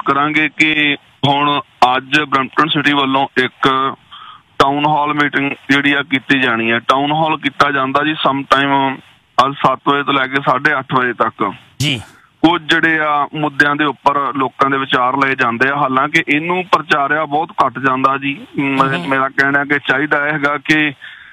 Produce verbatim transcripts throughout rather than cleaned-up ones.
ਕਰਾਂਗੇ ਕਿ ਹੁਣ ਅੱਜ ਬਰੈਂਪਟਨ ਸਿਟੀ ਵੱਲੋਂ ਇੱਕ ਟਾਊਨ ਹਾਲ ਮੀਟਿੰਗ ਜਿਹੜੀ ਆ ਕੀਤੀ ਜਾਣੀ ਹੈ। ਟਾਊਨ ਹਾਲ ਕੀਤਾ ਜਾਂਦਾ ਜੀ ਸਮ ਟਾਈਮ ਅੱਜ ਸੱਤ ਵਜੇ ਤੋਂ ਲੈ ਕੇ ਸਾਢੇ ਅੱਠ ਵਜੇ ਤੱਕ ਜੀ। ਕੁਝ ਜਿਹੜੇ ਆ ਮੁੱਦਿਆਂ ਦੇ ਉੱਪਰ ਲੋਕਾਂ ਦੇ ਵਿਚਾਰ ਲਏ ਜਾਂਦੇ ਆ। ਹਾਲਾਂਕਿ ਇਹਨੂੰ ਪ੍ਰਚਾਰਿਆ ਬਹੁਤ ਘੱਟ ਜਾਂਦਾ ਜੀ। ਮੇਰਾ ਕਹਿਣਾ ਕਿ ਚਾਹੀਦਾ ਹੈਗਾ ਕਿ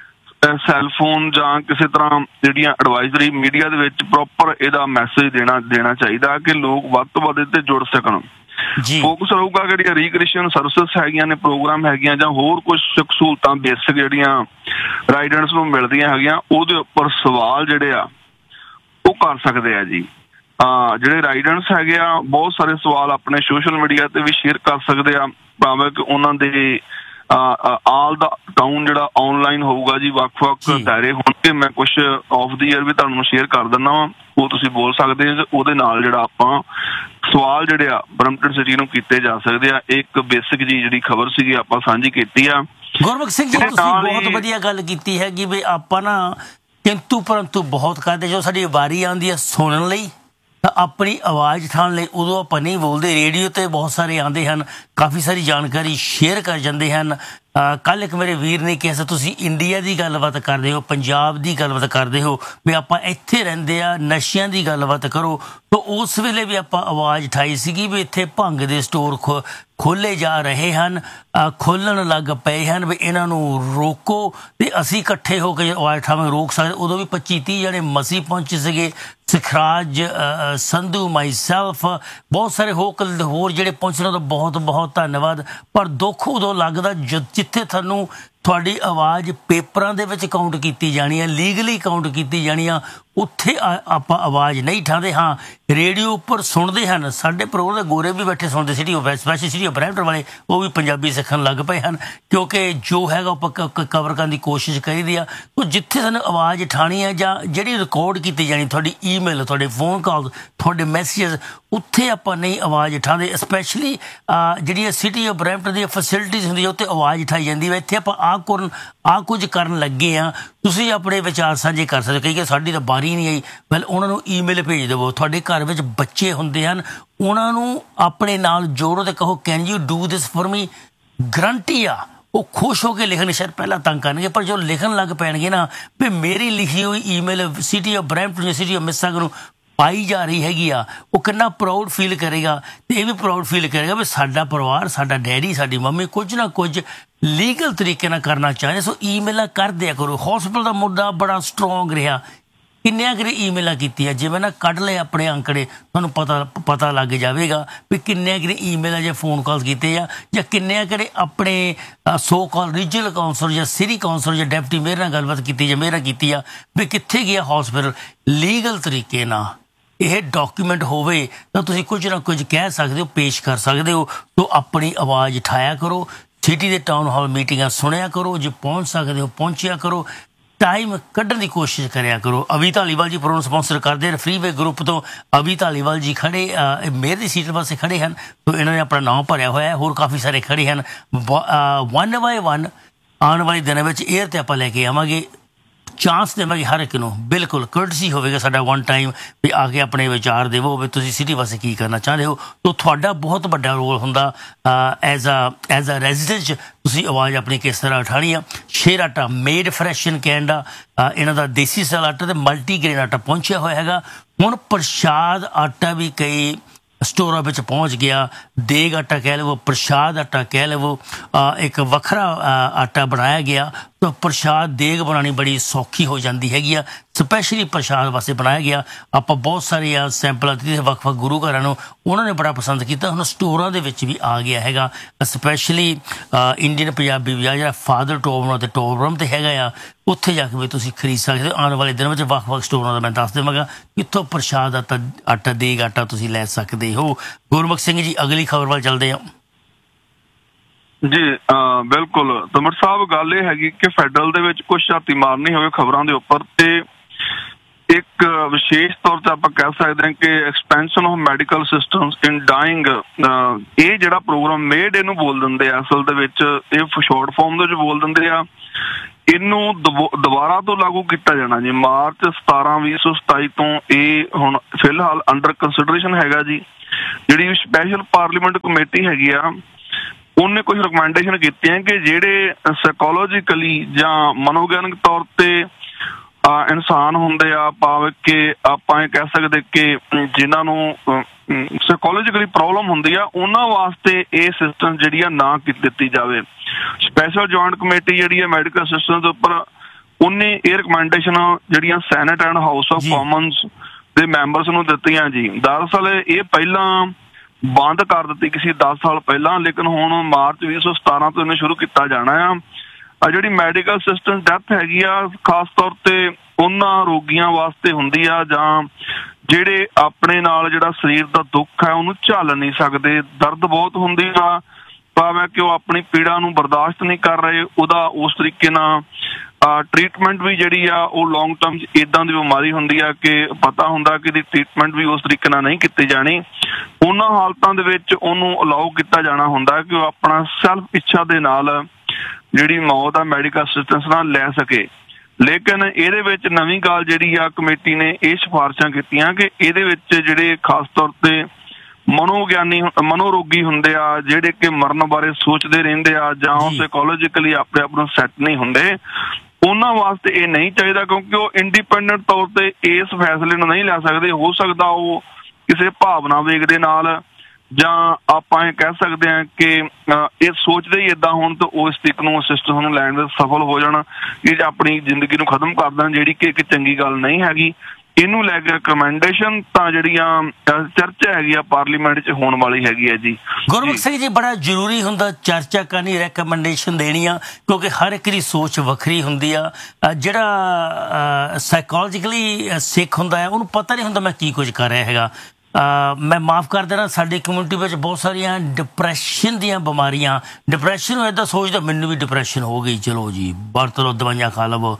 ਸੈੱਲਫੋਨ ਜਾਂ ਕਿਸੇ ਤਰ੍ਹਾਂ ਜਿਹੜੀਆਂ ਐਡਵਾਈਜ਼ਰੀ ਮੀਡੀਆ ਦੇ ਵਿੱਚ ਪ੍ਰੋਪਰ ਇਹਦਾ ਮੈਸੇਜ ਦੇਣਾ ਦੇਣਾ ਚਾਹੀਦਾ ਕਿ ਲੋਕ ਵੱਧ ਤੋਂ ਵੱਧ ਇਹਦੇ ਜੁੜ ਸਕਣ। ਫੋਕਸ ਰਹੂਗਾ ਜਿਹੜੀਆਂ ਰੀਕ੍ਰੀਏਸ਼ਨ ਸਰਵਿਸਿਜ਼ ਹੈਗੀਆਂ ਨੇ, ਪ੍ਰੋਗਰਾਮ ਹੈਗੀਆਂ ਜਾਂ ਹੋਰ ਕੁਝ ਸੁੱਖ ਸਹੂਲਤਾਂ ਬੇਸਿਕ ਜਿਹੜੀਆਂ ਰਾਈਡਰਸ ਨੂੰ ਮਿਲਦੀਆਂ ਹੈਗੀਆਂ, ਉਹਦੇ ਉੱਪਰ ਸਵਾਲ ਜਿਹੜੇ ਆ ਉਹ ਕਰ ਸਕਦੇ ਆ ਜੀ। ਜਿਹੜੇ ਰਾਈਡਰਸ ਹੈਗੇ ਆ ਬਹੁਤ ਸਾਰੇ ਸਵਾਲ ਆਪਣੇ ਸੋਸ਼ਲ ਮੀਡੀਆ ਤੇ ਵੀ ਸ਼ੇਅਰ ਕਰ ਸਕਦੇ ਆ, ਭਾਵੇਂ ਕਿ ਉਹਨਾਂ ਦੇ ਆਲ ਦਾ ਟਾਊਨ ਜਿਹੜਾ ਆਨਲਾਈਨ ਹੋਊਗਾ ਜੀ। ਵੱਖ ਵੱਖ ਦਾਇਰੇ ਹੋਣਗੇ। ਮੈਂ ਕੁਛ ਆਫ ਦੀ ਈਅਰ ਵੀ ਤੁਹਾਨੂੰ ਸ਼ੇਅਰ ਕਰ ਦਿੰਦਾ ਵਾਂ, ਉਹ ਤੁਸੀਂ ਬੋਲ ਸਕਦੇ ਹੋ। ਉਹਦੇ ਨਾਲ ਜਿਹੜਾ ਆਪਾਂ ਸਵਾਲ ਜਿਹੜੇ ਆ ਬਰੈਂਪਟਨ ਸਿਟੀ ਨੂੰ ਕੀਤੇ ਜਾ ਸਕਦੇ ਆ। ਇੱਕ ਬੇਸਿਕ ਜੀ ਜਿਹੜੀ ਖਬਰ ਸੀਗੀ ਆਪਾਂ ਸਾਂਝੀ ਕੀਤੀ ਆ। ਗੁਰਮੁਖ ਸਿੰਘ ਜੀ, ਤੁਸੀਂ ਬਹੁਤ ਵਧੀਆ ਗੱਲ ਕੀਤੀ ਹੈ ਕਿ ਵੀ ਆਪਾਂ ਨਾ ਕਿੰਤੂ ਪਰੰਤੂ ਬਹੁਤ ਕਰਦੇ। ਜੋ ਸਾਡੀ ਵਾਰੀ ਆਉਂਦੀ ਹੈ ਸੁਣਨ ਲਈ ਤਾਂ ਆਪਣੀ ਆਵਾਜ਼ ਉਠਾਉਣ ਲਈ ਉਦੋਂ ਆਪਾਂ ਨਹੀਂ ਬੋਲਦੇ। ਰੇਡੀਓ 'ਤੇ ਬਹੁਤ ਸਾਰੇ ਆਉਂਦੇ ਹਨ, ਕਾਫੀ ਸਾਰੀ ਜਾਣਕਾਰੀ ਸ਼ੇਅਰ ਕਰ ਜਾਂਦੇ ਹਨ। ਕੱਲ੍ਹ ਇੱਕ ਮੇਰੇ ਵੀਰ ਨੇ ਕਿਹਾ ਸੀ ਤੁਸੀਂ ਇੰਡੀਆ ਦੀ ਗੱਲਬਾਤ ਕਰਦੇ ਹੋ, ਪੰਜਾਬ ਦੀ ਗੱਲਬਾਤ ਕਰਦੇ ਹੋ, ਵੀ ਆਪਾਂ ਇੱਥੇ ਰਹਿੰਦੇ ਆ, ਨਸ਼ਿਆਂ ਦੀ ਗੱਲਬਾਤ ਕਰੋ। ਤਾਂ ਉਸ ਵੇਲੇ ਵੀ ਆਪਾਂ ਆਵਾਜ਼ ਉਠਾਈ ਸੀਗੀ ਵੀ ਇੱਥੇ ਭੰਗ ਦੇ ਸਟੋਰ ਖੋ ਖੋਲ੍ਹੇ ਜਾ ਰਹੇ ਹਨ, ਖੋਲ੍ਹਣ ਲੱਗ ਪਏ ਹਨ, ਵੀ ਇਹਨਾਂ ਨੂੰ ਰੋਕੋ। ਅਤੇ ਅਸੀਂ ਇਕੱਠੇ ਹੋ ਕੇ ਆਵਾਜ਼ ਉਠਾਵਾਂਗੇ, ਰੋਕ ਸਕਦੇ। ਉਦੋਂ ਵੀ ਪੱਚੀ ਤੀਹ ਜਣੇ ਮਸੀਂ ਪਹੁੰਚੇ ਸੀਗੇ। ਸਿਖਰਾਜ ਸੰਧੂ, ਮਾਈ ਸੈਲਫ, ਬਹੁਤ ਸਾਰੇ ਹੋਰ ਹੋਰ ਜਿਹੜੇ ਪਹੁੰਚਣ ਦਾ ਬਹੁਤ ਬਹੁਤ ਧੰਨਵਾਦ। ਪਰ ਦੁੱਖ ਉਦੋਂ ਲੱਗਦਾ ਜ ਜਿੱਥੇ ਤੁਹਾਨੂੰ ਤੁਹਾਡੀ ਆਵਾਜ਼ ਪੇਪਰਾਂ ਦੇ ਵਿੱਚ ਕਾਊਂਟ ਕੀਤੀ ਜਾਣੀ ਹੈ, ਲੀਗਲੀ ਕਾਊਂਟ ਕੀਤੀ ਜਾਣੀ ਆ, ਉੱਥੇ ਆਪਾਂ ਆਵਾਜ਼ ਨਹੀਂ ਉਠਾਉਂਦੇ। ਹਾਂ, ਰੇਡੀਓ ਉੱਪਰ ਸੁਣਦੇ ਹਨ। ਸਾਡੇ ਪ੍ਰੋਗਰਾਮ ਦੇ ਗੋਰੇ ਵੀ ਬੈਠੇ ਸੁਣਦੇ, city of special city of Brampton ਵਾਲੇ, ਉਹ ਵੀ ਪੰਜਾਬੀ ਸਿੱਖਣ ਲੱਗ ਪਏ ਹਨ, ਕਿਉਂਕਿ ਜੋ ਹੈਗਾ ਆਪਾਂ ਕਵਰ ਕਰਨ ਦੀ ਕੋਸ਼ਿਸ਼ ਕਰੀਦੀ ਆ। ਉਹ ਜਿੱਥੇ ਸਾਨੂੰ ਆਵਾਜ਼ ਉਠਾਉਣੀ ਹੈ ਜਾਂ ਜਿਹੜੀ ਰਿਕਾਰਡ ਕੀਤੀ ਜਾਣੀ, ਤੁਹਾਡੀ ਈਮੇਲ, ਤੁਹਾਡੇ ਫੋਨ ਕਾਲ, ਤੁਹਾਡੇ ਮੈਸੇਜ, ਉੱਥੇ ਆਪਾਂ ਨਹੀਂ ਆਵਾਜ਼ ਉਠਾਉਂਦੇ। ਸਪੈਸ਼ਲੀ ਜਿਹੜੀਆਂ ਸਿਟੀ ਆਫ ਬਰੈਂਪਟਨ ਦੀਆਂ ਫੈਸਿਲਿਟੀਜ਼ ਹੁੰਦੀਆਂ ਉੱਥੇ ਆਵਾਜ਼ ਉਠਾਈ ਜਾਂਦੀ ਹੈ। ਇੱਥੇ ਆਪਾਂ ਆਹ ਕਰਨ ਆਹ ਕੁਝ ਕਰਨ ਲੱਗੇ ਹਾਂ, ਤੁਸੀਂ ਆਪਣੇ ਵਿਚਾਰ ਸਾਂਝੇ ਕਰ ਸਕਦੇ ਹੋ। ਕਈ ਸਾਡੀ ਤਾਂ ਬਾਰੀ ਨਹੀਂ ਆਈ, ਵੈਲ ਉਹਨਾਂ ਨੂੰ ਈਮੇਲ ਭੇਜ ਦੇਵੋ। ਤੁਹਾਡੇ ਘਰ ਵਿੱਚ ਬੱਚੇ ਹੁੰਦੇ ਹਨ, ਉਹਨਾਂ ਨੂੰ ਆਪਣੇ ਨਾਲ ਜੋੜੋ ਅਤੇ ਕਹੋ can you do this for me. Guarantee ਆ ਉਹ ਖੁਸ਼ ਹੋ ਕੇ ਲਿਖਣ। ਸ਼ਾਇਦ ਪਹਿਲਾਂ ਤੰਗ ਕਰਨਗੇ, ਪਰ ਜੋ ਲਿਖਣ ਲੱਗ ਪੈਣਗੇ ਨਾ ਵੀ ਮੇਰੀ ਲਿਖੀ ਹੋਈ ਈਮੇਲ ਸਿਟੀ ਆਫ ਬਰੈਂਪਟਨ ਜਾਂ ਸਿਟੀ ਆਫ ਮਿਸਾਗ ਨੂੰ ਪਾਈ ਜਾ ਰਹੀ ਹੈਗੀ ਆ, ਉਹ ਕਿੰਨਾ ਪ੍ਰਾਊਡ ਫੀਲ ਕਰੇਗਾ। ਅਤੇ ਇਹ ਵੀ ਪ੍ਰਾਊਡ ਫੀਲ ਕਰੇਗਾ ਵੀ ਸਾਡਾ ਪਰਿਵਾਰ, ਸਾਡਾ ਡੈਡੀ, ਸਾਡੀ ਮੰਮੀ ਕੁਝ ਨਾ ਕੁਝ ਲੀਗਲ ਤਰੀਕੇ ਨਾਲ ਕਰਨਾ ਚਾਹੁੰਦੇ। ਸੋ ਈਮੇਲਾਂ ਕਰ ਦਿਆ ਕਰੋ। ਹੌਸਪੀਟਲ ਦਾ ਮੁੱਦਾ ਬੜਾ ਸਟਰੋਂਗ ਰਿਹਾ। ਕਿੰਨੀਆਂ ਕੁ ਈਮੇਲਾਂ ਕੀਤੀਆਂ, ਜਿਵੇਂ ਨਾ ਕੱਢ ਲਏ ਆਪਣੇ ਅੰਕੜੇ, ਤੁਹਾਨੂੰ ਪਤਾ ਪਤਾ ਲੱਗ ਜਾਵੇਗਾ ਵੀ ਕਿੰਨੀਆਂ ਕੁ ਈਮੇਲਾਂ ਜਾਂ ਫੋਨ ਕਾਲ ਕੀਤੇ ਆ, ਜਾਂ ਕਿੰਨਿਆਂ ਕਿਹੜੇ ਆਪਣੇ ਸੋ ਕਾਲ ਰੀਜਨਲ ਕਾਉਂਸਲਰ ਜਾਂ ਸਿਟੀ ਕਾਉਂਸਲਰ ਜਾਂ ਡਿਪਟੀ ਮੇਅਰ ਨਾਲ ਗੱਲਬਾਤ ਕੀਤੀ ਜਾਂ ਮੇਅਰ ਨਾਲ ਕੀਤੀ ਆ ਵੀ ਕਿੱਥੇ ਗਿਆ ਹੌਸਪੀਟਲ। ਲੀਗਲ ਤਰੀਕੇ ਨਾਲ ਇਹ ਡਾਕੂਮੈਂਟ ਹੋਵੇ ਤਾਂ ਤੁਸੀਂ ਕੁਝ ਨਾ ਕੁਝ ਕਹਿ ਸਕਦੇ ਹੋ, ਪੇਸ਼ ਕਰ ਸਕਦੇ ਹੋ। ਤਾਂ ਆਪਣੀ ਆਵਾਜ਼ ਉਠਾਇਆ ਕਰੋ। ਸਿਟੀ ਦੇ ਟਾਊਨ ਹਾਲ ਮੀਟਿੰਗਾਂ ਸੁਣਿਆ ਕਰੋ। ਜੇ ਪਹੁੰਚ ਸਕਦੇ ਹੋ ਪਹੁੰਚਿਆ ਕਰੋ। ਟਾਈਮ ਕੱਢਣ ਦੀ ਕੋਸ਼ਿਸ਼ ਕਰਿਆ ਕਰੋ। ਅਵੀ ਧਾਲੀਵਾਲ ਜੀ ਪ੍ਰੋਗਰਾਮ ਸਪਾਂਸਰ ਕਰਦੇ ਨੇ ਫਰੀਵੇ ਗਰੁੱਪ ਤੋਂ। ਅਵੀ ਧਾਲੀਵਾਲ ਜੀ ਖੜੇ ਮੇਅਰ ਦੀ ਸੀਟ ਵਾਸਤੇ ਖੜੇ ਹਨ, ਤਾਂ ਇਹਨਾਂ ਨੇ ਆਪਣਾ ਨਾਮ ਭਰਿਆ ਹੋਇਆ। ਹੋਰ ਕਾਫੀ ਸਾਰੇ ਖੜੇ ਹਨ। ਵਨ ਬਾਏ ਵਨ ਆਉਣ ਵਾਲੇ ਦਿਨਾਂ ਵਿੱਚ ਏਅਰ 'ਤੇ ਆਪਾਂ ਲੈ ਕੇ ਆਵਾਂਗੇ। ਚਾਂਸ ਦੇਵਾਂਗੇ ਹਰ ਇੱਕ ਨੂੰ। ਬਿਲਕੁਲ ਕਰਟਸੀ ਹੋਵੇਗਾ ਸਾਡਾ ਵਨ ਟਾਈਮ ਵੀ ਆ ਕੇ ਆਪਣੇ ਵਿਚਾਰ ਦੇਵੋ ਵੀ ਤੁਸੀਂ ਸਿਟੀ ਵਾਸਤੇ ਕੀ ਕਰਨਾ ਚਾਹੁੰਦੇ ਹੋ। ਤਾਂ ਤੁਹਾਡਾ ਬਹੁਤ ਵੱਡਾ ਰੋਲ ਹੁੰਦਾ as a as a resident. ਤੁਸੀਂ ਆਵਾਜ਼ ਆਪਣੀ ਕਿਸ ਤਰ੍ਹਾਂ ਉਠਾਉਣੀ ਆ। ਸ਼ੇਰ ਆਟਾ ਮੇਡ ਫਰੈਸ਼ ਇਨ ਕੈਨੇਡਾ, ਇਹਨਾਂ ਦਾ ਦੇਸੀ ਸਟਾਈਲ ਆਟਾ ਅਤੇ ਮਲਟੀਗ੍ਰੇਨ ਆਟਾ ਪਹੁੰਚਿਆ ਹੋਇਆ ਹੈਗਾ। ਹੁਣ ਪ੍ਰਸ਼ਾਦ ਆਟਾ ਵੀ ਕਈ ਸਟੋਰਾਂ ਵਿੱਚ ਪਹੁੰਚ ਗਿਆ। ਦੇਗ ਆਟਾ ਕਹਿ ਲਵੋ, ਪ੍ਰਸ਼ਾਦ ਆਟਾ ਕਹਿ ਲਵੋ, ਇੱਕ ਵੱਖਰਾ ਆਟਾ ਬਣਾਇਆ ਗਿਆ। ਤਾਂ ਪ੍ਰਸ਼ਾਦ ਦੇਗ ਬਣਾਉਣੀ ਬੜੀ ਸੌਖੀ ਹੋ ਜਾਂਦੀ ਹੈਗੀ ਆ। ਸਪੈਸ਼ਲੀ ਪ੍ਰਸ਼ਾਦ ਵਾਸਤੇ ਬਣਾਇਆ ਗਿਆ। ਆਪਾਂ ਬਹੁਤ ਸਾਰੀਆਂ ਸੈਂਪਲਾਂ ਦਿੱਤੇ ਵੱਖ ਵੱਖ ਗੁਰੂ ਘਰਾਂ ਨੂੰ, ਉਹਨਾਂ ਨੇ ਬੜਾ ਪਸੰਦ ਕੀਤਾ। ਹੁਣ ਸਟੋਰਾਂ ਦੇ ਵਿੱਚ ਵੀ ਆ ਗਿਆ ਹੈਗਾ। ਸਪੈਸ਼ਲੀ ਇੰਡੀਅਨ ਪੰਜਾਬੀ ਵੀ ਆ ਜਿਹੜਾ ਫਾਦਰ ਟੋਬਰਮ ਅਤੇ ਟੋਬਰਮ 'ਤੇ ਹੈਗਾ ਆ, ਉੱਥੇ ਜਾ ਕੇ ਵੀ ਤੁਸੀਂ ਖਰੀਦ ਸਕਦੇ ਹੋ। ਆਉਣ ਵਾਲੇ ਦਿਨ ਵਿੱਚ ਵੱਖ ਵੱਖ ਸਟੋਰਾਂ ਦਾ ਮੈਂ ਦੱਸ ਦੇਵਾਂਗਾ ਕਿੱਥੋਂ ਪ੍ਰਸ਼ਾਦ ਆਟਾ ਆਟਾ ਦੇਗ ਆਟਾ ਤੁਸੀਂ ਲੈ ਸਕਦੇ ਹੋ। ਗੁਰਮੁਖ ਸਿੰਘ ਜੀ, ਅਗਲੀ ਖਬਰ ਵੱਲ ਚੱਲਦੇ ਹਾਂ ਜੀ। ਬਿਲਕੁਲ ਤਮਰ ਸਾਹਿਬ, ਗੱਲ ਇਹ ਹੈਗੀ ਕਿ ਫੈਡਰਲ ਦੇ ਵਿੱਚ ਕੁਛ ਝਾਤੀ ਮਾਰਨੀ ਹੋਵੇ ਖਬਰਾਂ ਦੇ ਉੱਪਰ, ਤੇ ਇੱਕ ਵਿਸ਼ੇਸ਼ ਤੌਰ ਤੇ ਆਪਾਂ ਕਹਿ ਸਕਦੇ ਹਾਂ ਕਿ expansion of medical systems in dyeing, ਇਹ ਜਿਹੜਾ ਪ੍ਰੋਗਰਾਮ ਮੇਡ ਇਹਨੂੰ ਬੋਲ ਦਿੰਦੇ ਆ ਅਸਲ ਦੇ ਵਿੱਚ, ਇਹ ਸ਼ੋਰਟ ਫਾਰਮ ਦੇ ਵਿੱਚ ਬੋਲ ਦਿੰਦੇ ਆ। ਇਹਨੂੰ ਦੁਬਾਰਾ ਤੋਂ ਲਾਗੂ ਕੀਤਾ ਜਾਣਾ ਜੀ ਮਾਰਚ ਸਤਾਰਾਂ ਵੀਹ ਸੌ ਸਤਾਈ ਤੋਂ। ਇਹ ਹੁਣ ਫਿਲਹਾਲ ਅੰਡਰ ਕੰਸੀਡਰੇਸ਼ਨ ਹੈਗਾ ਜੀ। ਜਿਹੜੀ ਸਪੈਸ਼ਲ ਪਾਰਲੀਮੈਂਟ ਕਮੇਟੀ ਹੈਗੀ ਆ ਉਹਨੇ ਕੁਝ ਰਿਕਮੈਂਡੇਸ਼ਨ ਕੀਤੀਆਂ ਕਿ ਜਿਹੜੇ ਸਾਈਕੋਲੋਜੀਕਲੀ ਜਾਂ ਮਨੋਵਿਗਿਆਨਕ ਤੌਰ ਤੇ ਇਨਸਾਨ ਹੁੰਦੇ ਆ, ਭਾਵ ਕਿ ਆਪਾਂ ਇਹ ਕਹਿ ਸਕਦੇ ਕਿ ਜਿਨ੍ਹਾਂ ਨੂੰ ਸਾਈਕੋਲੋਜੀਕਲੀ ਪ੍ਰੋਬਲਮ ਹੁੰਦੀ ਆ, ਉਹਨਾਂ ਵਾਸਤੇ ਇਹ ਸਿਸਟਮ ਜਿਹੜੀ ਆ ਨਾ ਦਿੱਤੀ ਜਾਵੇ। ਸਪੈਸ਼ਲ ਜੁਆਇੰਟ ਕਮੇਟੀ ਜਿਹੜੀ ਆ ਮੈਡੀਕਲ ਸਿਸਟਮ ਦੇ ਉੱਪਰ ਉਹਨੇ ਇਹ ਰਿਕਮੈਂਡੇਸ਼ਨ ਜਿਹੜੀਆਂ senate and house of Commons ਦੇ ਮੈਂਬਰਸ ਨੂੰ ਦਿੱਤੀਆਂ ਜੀ। ਦਰਅਸਲ ਇਹ ਪਹਿਲਾਂ ਬੰਦ ਕਰ ਦਿੱਤੀ ਕਿਸੇ ਦਸ ਸਾਲ ਪਹਿਲਾਂ, ਲੇਕਿਨ ਹੁਣ ਮਾਰਚ ਵੀਹ ਸੌ ਸਤਾਰਾਂ ਤੋਂ ਇਹਨੇ ਸ਼ੁਰੂ ਕੀਤਾ ਜਾਣਾ ਆ। ਆ ਜਿਹੜੀ ਮੈਡੀਕਲ ਸਿਸਟਮ ਡੈਥ ਹੈਗੀ ਆ ਖਾਸ ਤੌਰ ਤੇ ਉਹਨਾਂ ਰੋਗੀਆਂ ਵਾਸਤੇ ਹੁੰਦੀ ਆ ਜਾਂ ਜਿਹੜੇ ਆਪਣੇ ਨਾਲ ਜਿਹੜਾ ਸਰੀਰ ਦਾ ਦੁੱਖ ਹੈ ਉਹਨੂੰ ਝੱਲ ਨਹੀਂ ਸਕਦੇ, ਦਰਦ ਬਹੁਤ ਹੁੰਦੀ ਆ, ਭਾਵੇਂ ਕਿ ਉਹ ਆਪਣੀ ਪੀੜਾ ਨੂੰ ਬਰਦਾਸ਼ਤ ਨਹੀਂ ਕਰ ਰਹੇ, ਉਹਦਾ ਉਸ ਤਰੀਕੇ ਨਾਲ ਟ੍ਰੀਟਮੈਂਟ ਵੀ ਜਿਹੜੀ ਆ ਉਹ ਲੌਂਗ ਟਰਮ ਇੱਦਾਂ ਦੀ ਬਿਮਾਰੀ ਹੁੰਦੀ ਆ ਕਿ ਪਤਾ ਹੁੰਦਾ ਕਿ ਇਹਦੀ ਟ੍ਰੀਟਮੈਂਟ ਵੀ ਉਸ ਤਰੀਕੇ ਨਾਲ ਨਹੀਂ ਕੀਤੀ ਜਾਣੀ। ਉਹਨਾਂ ਹਾਲਤਾਂ ਦੇ ਵਿੱਚ ਉਹਨੂੰ ਅਲਾਓ ਕੀਤਾ ਜਾਣਾ ਹੁੰਦਾ ਕਿ ਉਹ ਆਪਣਾ ਸੈਲਫ ਇੱਛਾ ਦੇ ਨਾਲ ਜਿਹੜੀ ਮੌਤ ਆ ਮੈਡੀਕਲ ਅਸਿਸਟੈਂਸ ਨਾਲ ਲੈ ਸਕੇ। ਲੇਕਿਨ ਇਹਦੇ ਵਿੱਚ ਨਵੀਂ ਗੱਲ ਜਿਹੜੀ ਆ ਕਮੇਟੀ ਨੇ ਇਹ ਸਿਫਾਰਸ਼ਾਂ ਕੀਤੀਆਂ ਕਿ ਇਹਦੇ ਵਿੱਚ ਜਿਹੜੇ ਖਾਸ ਤੌਰ ਤੇ ਮਨੋਵਿਗਿਆਨੀ ਮਨੋਰੋਗੀ ਹੁੰਦੇ ਆ, ਜਿਹੜੇ ਕਿ ਮਰਨ ਬਾਰੇ ਸੋਚਦੇ ਰਹਿੰਦੇ ਆ ਜਾਂ ਉਹ ਸਾਈਕੋਲੋਜੀਕਲੀ ਆਪਣੇ ਆਪ ਨੂੰ ਸੈੱਟ ਨਹੀਂ ਹੁੰਦੇ, ਉਹਨਾਂ ਵਾਸਤੇ ਇਹ ਨਹੀਂ ਚਾਹੀਦਾ ਕਿਉਂਕਿ ਉਹ ਇੰਡੀਪੈਂਡੈਂਟ ਤੌਰ ਤੇ ਇਸ ਫੈਸਲੇ ਨੂੰ ਨਹੀਂ ਲੈ ਸਕਦੇ। ਹੋ ਸਕਦਾ ਉਹ ਕਿਸੇ ਭਾਵਨਾ ਵੇਗ ਦੇ ਨਾਲ ਜਾਂ ਆਪਾਂ ਇਹ ਕਹਿ ਸਕਦੇ ਹਾਂ ਕਿ ਇਹ ਸੋਚਦੇ ਹੀ ਏਦਾਂ ਹੋਣ ਤਾਂ ਉਸ ਤਰੀਕ ਨੂੰ ਸਿਸਟਮ ਨੂੰ ਲੈਣ ਵਿੱਚ ਸਫਲ ਹੋ ਜਾਣ ਕਿ ਆਪਣੀ ਜ਼ਿੰਦਗੀ ਨੂੰ ਖਤਮ ਕਰ ਦੇਣ, ਜਿਹੜੀ ਕਿ ਇੱਕ ਚੰਗੀ ਗੱਲ ਨਹੀਂ ਹੈਗੀ। ਇਹਨੂੰ ਲੈ ਕੇ ਰਿਕਮੈਂਡੇਸ਼ਨ ਤਾਂ ਜਿਹੜੀਆਂ ਚਰਚਾ ਹੈਗੀ ਆ ਪਾਰਲੀਮੈਂਟ 'ਚ ਹੋਣ ਵਾਲੀ ਹੈਗੀ ਹੈ ਜੀ। ਗੁਰਮੁਖ ਸਿੰਘ ਜੀ, ਬੜਾ ਜ਼ਰੂਰੀ ਹੁੰਦਾ ਚਰਚਾ ਕਰਨੀ, ਰეკਮੈਂਡੇਸ਼ਨ ਦੇਣੀ ਆ, ਕਿਉਂਕਿ ਹਰ ਇੱਕ ਦੀ ਸੋਚ ਵੱਖਰੀ ਹੁੰਦੀ ਆ। ਜਿਹੜਾ ਸਾਈਕੋਲੋਜੀਕਲੀ ਸਿੱਖ ਹੁੰਦਾ ਹੈ ਉਹਨੂੰ ਪਤਾ ਨਹੀਂ ਹੁੰਦਾ ਮੈਂ ਕੀ ਕੁਝ ਕਰ ਰਿਹਾ ਹੈਗਾ। ਮੈਂ ਮਾਫ ਕਰ ਦੇਣਾ, ਸਾਡੀ ਕਮਿਊਨਿਟੀ ਵਿੱਚ ਬਹੁਤ ਸਾਰੀਆਂ ਡਿਪਰੈਸ਼ਨ ਦੀਆਂ ਬਿਮਾਰੀਆਂ, ਡਿਪਰੈਸ਼ਨ ਨੂੰ ਇੱਦਾਂ ਸੋਚਦਾ ਮੈਨੂੰ ਵੀ ਡਿਪਰੈਸ਼ਨ ਹੋ ਗਈ, ਚਲੋ ਜੀ ਵਰਤ ਲਓ, ਦਵਾਈਆਂ ਖਾ ਲਵੋ।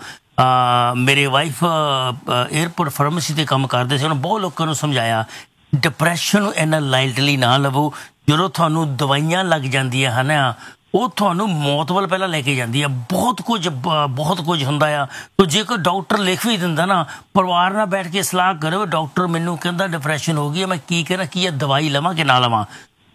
ਮੇਰੇ ਵਾਈਫ ਏਅਰਪੋਰਟ ਫਾਰਮੇਸੀ 'ਤੇ ਕੰਮ ਕਰਦੇ ਸੀ, ਉਹਨੇ ਬਹੁਤ ਲੋਕਾਂ ਨੂੰ ਸਮਝਾਇਆ ਡਿਪਰੈਸ਼ਨ ਨੂੰ ਇੰਨਾ ਲਾਈਟਲੀ ਨਾ ਲਵੋ। ਜਦੋਂ ਤੁਹਾਨੂੰ ਦਵਾਈਆਂ ਲੱਗ ਜਾਂਦੀਆਂ ਹਨ ਉਹ ਤੁਹਾਨੂੰ ਮੌਤ ਵੱਲ ਪਹਿਲਾਂ ਲੈ ਕੇ ਜਾਂਦੀ ਆ। ਬਹੁਤ ਕੁਝ ਬਹੁਤ ਕੁਝ ਹੁੰਦਾ ਆ। ਤੋ ਜੇ ਕੋਈ ਡਾਕਟਰ ਲਿਖ ਵੀ ਦਿੰਦਾ ਨਾ, ਪਰਿਵਾਰ ਨਾਲ ਬੈਠ ਕੇ ਸਲਾਹ ਕਰੋ, ਡਾਕਟਰ ਮੈਨੂੰ ਕਹਿੰਦਾ ਡਿਪਰੈਸ਼ਨ ਹੋ ਗਈ, ਮੈਂ ਕੀ ਕਰਾਂ, ਕੀ ਇਹ ਦਵਾਈ ਲਵਾਂ ਕਿ ਨਾ ਲਵਾਂ।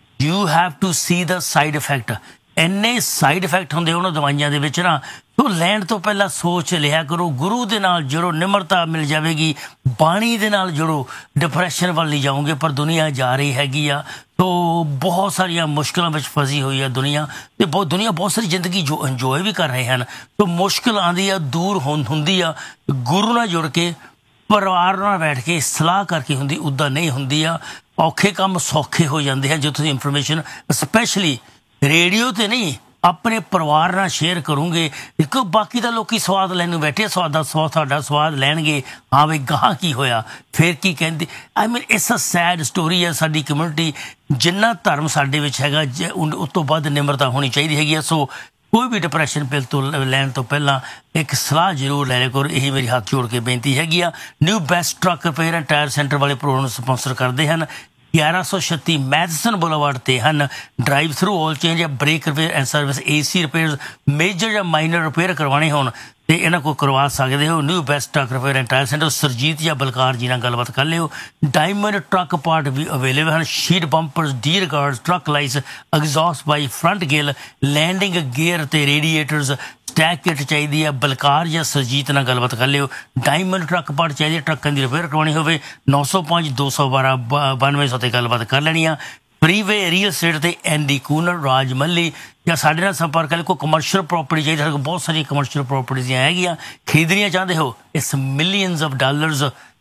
You have to C the side effect. ਇੰਨੇ ਸਾਈਡ ਇਫੈਕਟ ਹੁੰਦੇ ਉਹਨਾਂ ਦਵਾਈਆਂ ਦੇ ਵਿੱਚ ਨਾ, ਤੋ ਲੈਣ ਤੋਂ ਪਹਿਲਾਂ ਸੋਚ ਲਿਆ ਕਰੋ। ਗੁਰੂ ਦੇ ਨਾਲ ਜੁੜੋ, ਨਿਮਰਤਾ ਮਿਲ ਜਾਵੇਗੀ, ਬਾਣੀ ਦੇ ਨਾਲ ਜੁੜੋ, ਡਿਪਰੈਸ਼ਨ ਵੱਲ ਨਹੀਂ ਜਾਓਗੇ। ਪਰ ਦੁਨੀਆ ਜਾ ਰਹੀ ਹੈਗੀ ਆ, ਤੋ ਬਹੁਤ ਸਾਰੀਆਂ ਮੁਸ਼ਕਿਲਾਂ ਵਿੱਚ ਫਸੀ ਹੋਈ ਆ ਦੁਨੀਆ, ਤੇ ਬਹੁਤ ਦੁਨੀਆ ਬਹੁਤ ਸਾਰੀ ਜ਼ਿੰਦਗੀ ਜੋ ਇੰਜੋਏ ਵੀ ਕਰ ਰਹੇ ਹਨ। ਤੋ ਮੁਸ਼ਕਿਲ ਆਉਂਦੀ ਆ, ਦੂਰ ਹੁੰਦੀ ਆ, ਗੁਰੂ ਨਾਲ ਜੁੜ ਕੇ ਪਰਿਵਾਰ ਨਾਲ ਬੈਠ ਕੇ ਸਲਾਹ ਕਰਕੇ ਹੁੰਦੀ, ਉੱਦਾਂ ਨਹੀਂ ਹੁੰਦੀ ਆ। ਔਖੇ ਕੰਮ ਸੌਖੇ ਹੋ ਜਾਂਦੇ ਹਨ ਜੇ ਤੁਸੀਂ ਇਨਫੋਰਮੇਸ਼ਨ ਸਪੈਸ਼ਲੀ ਰੇਡੀਓ 'ਤੇ ਨਹੀਂ ਆਪਣੇ ਪਰਿਵਾਰ ਨਾਲ ਸ਼ੇਅਰ ਕਰੋਗੇ। ਦੇਖੋ ਬਾਕੀ ਤਾਂ ਲੋਕੀ ਸਵਾਦ ਲੈਣ ਨੂੰ ਬੈਠੇ, ਸਵਾਦ ਸਵਾਦ ਤੁਹਾਡਾ ਸਵਾਦ ਲੈਣਗੇ, ਹਾਂ ਵੀ ਗਾਹਾਂ ਕੀ ਹੋਇਆ, ਫਿਰ ਕੀ ਕਹਿੰਦੇ। ਆਈ ਮੀਨ ਇਟਸ ਅ ਸੈਡ ਸਟੋਰੀ ਹੈ ਸਾਡੀ ਕਮਿਊਨਿਟੀ। ਜਿੰਨਾ ਧਰਮ ਸਾਡੇ ਵਿੱਚ ਹੈਗਾ ਉਸ ਤੋਂ ਵੱਧ ਨਿਮਰਤਾ ਹੋਣੀ ਚਾਹੀਦੀ ਹੈਗੀ ਆ। ਸੋ ਕੋਈ ਵੀ ਡਿਪਰੈਸ਼ਨ ਪਿਲ ਤੋਂ ਲੈਣ ਤੋਂ ਪਹਿਲਾਂ ਇੱਕ ਸਲਾਹ ਜ਼ਰੂਰ ਲੈ ਲਿਆ ਕਰੋ। ਇਹੀ ਮੇਰੀ ਹੱਥ ਜੋੜ ਕੇ ਬੇਨਤੀ ਹੈਗੀ ਆ। New best truck repair and tyre centre ਵਾਲੇ ਪ੍ਰੋਗਰਾਮ ਨੂੰ ਸਪਾਂਸਰ ਕਰਦੇ ਹਨ। ਗਿਆਰਾਂ ਸੌ ਛੱਤੀ ਮੈਡੀਸਨ ਬੁਲੇਵਾਰਡ ਤੇ ਹਨ। ਡਰਾਈਵ ਥਰੂ ਆਇਲ ਚੇਂਜ ਜਾਂ break repair and service, A C repair, major ਜਾਂ ਮਾਈਨਰ ਰਿਪੇਅਰ ਕਰਵਾਉਣੇ ਹੋਣ ਤੇ ਇਹਨਾਂ ਕੋਲ ਕਰਵਾ ਸਕਦੇ ਹੋ। New best truck repair and tyre centre, Surjit ਜਾਂ ਬਲਕਾਰ ਜੀ ਨਾਲ ਗੱਲਬਾਤ ਕਰ ਲਿਓ। ਡਾਇਮੰਡ ਟਰੱਕ ਪਾਰਟ ਵੀ ਅਵੇਲੇਬਲ ਹਨ। Sheet ਬੰਪਰਸ, D regards, truck lights, exhaust ਬਾਈ, ਫਰੰਟ ਗਿਲ, ਲੈਂਡਿੰਗ ਗੇਅਰ ਤੇ ਰੇਡੀਏਟਰਸ, ਸਟੈਕ ਕਿਟ ਚਾਹੀਦੀ ਹੈ, ਬਲਕਾਰ ਜਾਂ ਸਰਜੀਤ ਨਾਲ ਗੱਲਬਾਤ ਕਰ ਲਿਓ। ਡਾਇਮੰਡ ਟਰੱਕ ਪਾਰਟ ਚਾਹੀਦੀ, ਟਰੱਕਾਂ ਦੀ ਰਿਪੇਅਰ ਕਰਵਾਉਣੀ ਹੋਵੇ ਨੌ ਸੌ ਪੰਜ ਦੋ ਸੌ ਬਾਰਾਂ ਬਾਨਵੇਂ ਸੌ 'ਤੇ ਗੱਲਬਾਤ ਕਰ ਲੈਣੀ ਆ। ਫਰੀਵੇ ਰੀਅਲ ਸਟੇਟ ਤੇ ਐਂਡੀ ਕੂਨਰ, ਰਾਜ ਮੱਲੀ ਜਾਂ ਸਾਡੇ ਨਾਲ ਸੰਪਰਕ ਕਰ ਲਿਓ। ਕੋਈ ਕਮਰਸ਼ੀਅਲ ਪ੍ਰੋਪਰਟੀ ਚਾਹੀਦੀ, ਸਾਡੇ ਕੋਲ ਬਹੁਤ ਸਾਰੀਆਂ ਕਮਰਸ਼ੀਅਲ ਪ੍ਰੋਪਰਟੀਆਂ ਹੈਗੀਆਂ, ਖਰੀਦਣੀਆਂ ਚਾਹੁੰਦੇ ਹੋ, ਇਸ millions of dollars.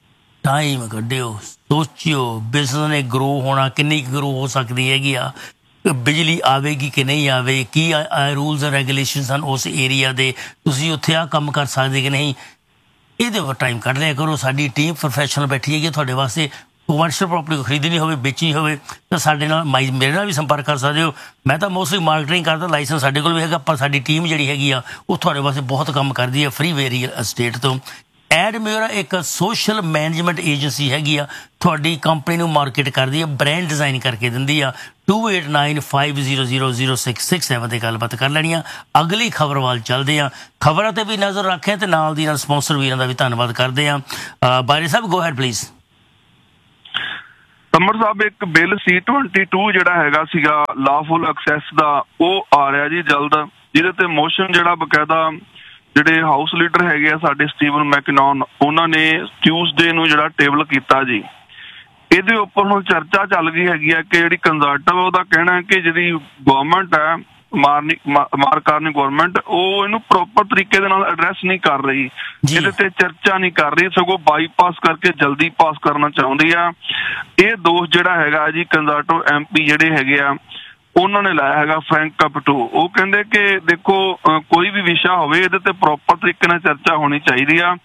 Time ਕੱਢਿਓ, ਸੋਚਿਓ, business ਨੇ ਗਰੋ ਹੋਣਾ, ਕਿੰਨੀ ਕੁ ਗਰੋ ਹੋ ਸਕਦੀ ਹੈਗੀ ਆ, ਬਿਜਲੀ ਆਵੇਗੀ ਕਿ ਨਹੀਂ ਆਵੇ, ਕੀ ਰੂਲਸ ਐਂਡ ਰੈਗੂਲੇਸ਼ਨਸ ਹਨ ਉਸ ਏਰੀਆ ਦੇ, ਤੁਸੀਂ ਉੱਥੇ ਆਹ ਕੰਮ ਕਰ ਸਕਦੇ ਕਿ ਨਹੀਂ, ਇਹਦੇ ਉੱਪਰ ਟਾਈਮ ਕੱਢ ਲਿਆ ਕਰੋ। ਸਾਡੀ ਟੀਮ ਪ੍ਰੋਫੈਸ਼ਨਲ ਬੈਠੀ ਹੈਗੀ ਤੁਹਾਡੇ ਵਾਸਤੇ। ਕਮਰਸ਼ੀਅਲ ਪ੍ਰੋਪਰਟੀ ਖਰੀਦਣੀ ਹੋਵੇ, ਵੇਚਣੀ ਹੋਵੇ ਤਾਂ ਸਾਡੇ ਨਾਲ ਮਾਈ ਮੇਰੇ ਨਾਲ ਵੀ ਸੰਪਰਕ ਕਰ ਸਕਦੇ ਹੋ। ਮੈਂ ਤਾਂ ਮੋਸਟਲੀ ਮਾਰਕੀਟਿੰਗ ਕਰਦਾ, ਲਾਇਸੈਂਸ ਸਾਡੇ ਕੋਲ ਵੀ ਹੈਗਾ, ਪਰ ਸਾਡੀ ਟੀਮ ਜਿਹੜੀ ਹੈਗੀ ਆ ਉਹ ਤੁਹਾਡੇ ਵਾਸਤੇ ਬਹੁਤ ਕੰਮ ਕਰਦੀ ਹੈ ਫਰੀਵੇ ਰੀਅਲ ਅਸਟੇਟ ਤੋਂ। ਐਡਮਿਊਰਾ ਇੱਕ ਸੋਸ਼ਲ ਮੈਨੇਜਮੈਂਟ ਏਜੰਸੀ ਹੈਗੀ ਆ, ਤੁਹਾਡੀ ਕੰਪਨੀ ਨੂੰ ਮਾਰਕੀਟ ਕਰਦੀ ਹੈ, ਬ੍ਰਾਂਡ ਡਿਜ਼ਾਈਨ ਕਰਕੇ ਦਿੰਦੀ ਆ। To eight nine five zero zero zero six six seven 'ਤੇ ਗੱਲਬਾਤ ਕਰ ਲੈਣੀ ਆ। ਅਗਲੀ ਖਬਰ ਵੱਲ ਚੱਲਦੇ ਆ। ਖਬਰਾਂ 'ਤੇ ਵੀ ਨਜ਼ਰ ਰੱਖਿਆ ਤੇ ਨਾਲ ਦੀ ਨਾਲ ਸਪਾਂਸਰ ਵੀਰਾਂ ਦਾ ਵੀ ਧੰਨਵਾਦ ਕਰਦੇ ਆ। ਬਾਰੇ ਸਾਹਿਬ, ਗੋ ਹੈਡ ਪਲੀਜ਼। ਤੰਮਰ ਸਾਹਿਬ ਇੱਕ ਬਿੱਲ ਸੀ ਟਵੰਟੀ ਟੂ ਜਿਹੜਾ ਹੈਗਾ ਸੀਗਾ ਲਾਫੁਲ ਐਕਸੈਸ ਦਾ, ਉਹ ਆ ਰਿਹਾ ਜੀ ਜਲਦ, ਜਿਹਦੇ ਤੇ ਮੋਸ਼ਨ ਜਿਹੜਾ ਬਕਾਇਦਾ ਜਿਹੜੇ ਹਾਊਸ ਲੀਡਰ ਹੈਗੇ ਆ ਸਾਡੇ ਸਟੀਵਨ ਮੈਕਨੌਨ, ਉਹਨਾਂ ਨੇ ਟਿਊਜ਼ਡੇ ਨੂੰ ਜਿਹੜਾ ਟੇਬਲ ਕੀਤਾ ਜੀ। ਇਹਦੇ ਉੱਪਰ ਹੁਣ ਚਰਚਾ ਚੱਲ ਗਈ ਹੈਗੀ ਆ ਕਿ ਜਿਹੜੀ ਕੰਜ਼ਰਵੇਟਿਵ ਉਹਦਾ ਕਹਿਣਾ ਕਿ ਜਿਹੜੀ ਗਵਰਨਮੈਂਟ ਹੈ ਮਾਰਨੀ ਮਾਰਕਾਰਨੀ ਗਵਰਨਮੈਂਟ, ਉਹ ਇਹਨੂੰ ਪ੍ਰੋਪਰ ਤਰੀਕੇ ਦੇ ਨਾਲ ਐਡਰੈਸ ਨਹੀਂ ਕਰ ਰਹੀ, ਇਹਦੇ ਤੇ ਚਰਚਾ ਨਹੀਂ ਕਰ ਰਹੀ, ਸਗੋਂ ਬਾਈਪਾਸ ਕਰਕੇ ਜਲਦੀ ਪਾਸ ਕਰਨਾ ਚਾਹੁੰਦੀ ਆ। ਇਹ ਦੋਸ਼ ਜਿਹੜਾ ਹੈਗਾ ਜੀ ਕੰਜ਼ਰਵੇਟਿਵ ਐਮ ਪੀ ਜਿਹੜੇ ਹੈਗੇ ਆ ਉਹਨਾਂ ਨੇ ਲਾਇਆ ਹੈਗਾ ਫਰੈਂਕ ਕਪਟੋ। ਉਹ ਕਹਿੰਦੇ ਕਿ ਦੇਖੋ ਕੋਈ ਵੀ ਵਿਸ਼ਾ ਹੋਵੇ ਇਹਦੇ ਤੇ ਪ੍ਰੋਪਰ ਤਰੀਕੇ ਨਾਲ ਚਰਚਾ ਹੋਣੀ ਚਾਹੀਦੀ ਆ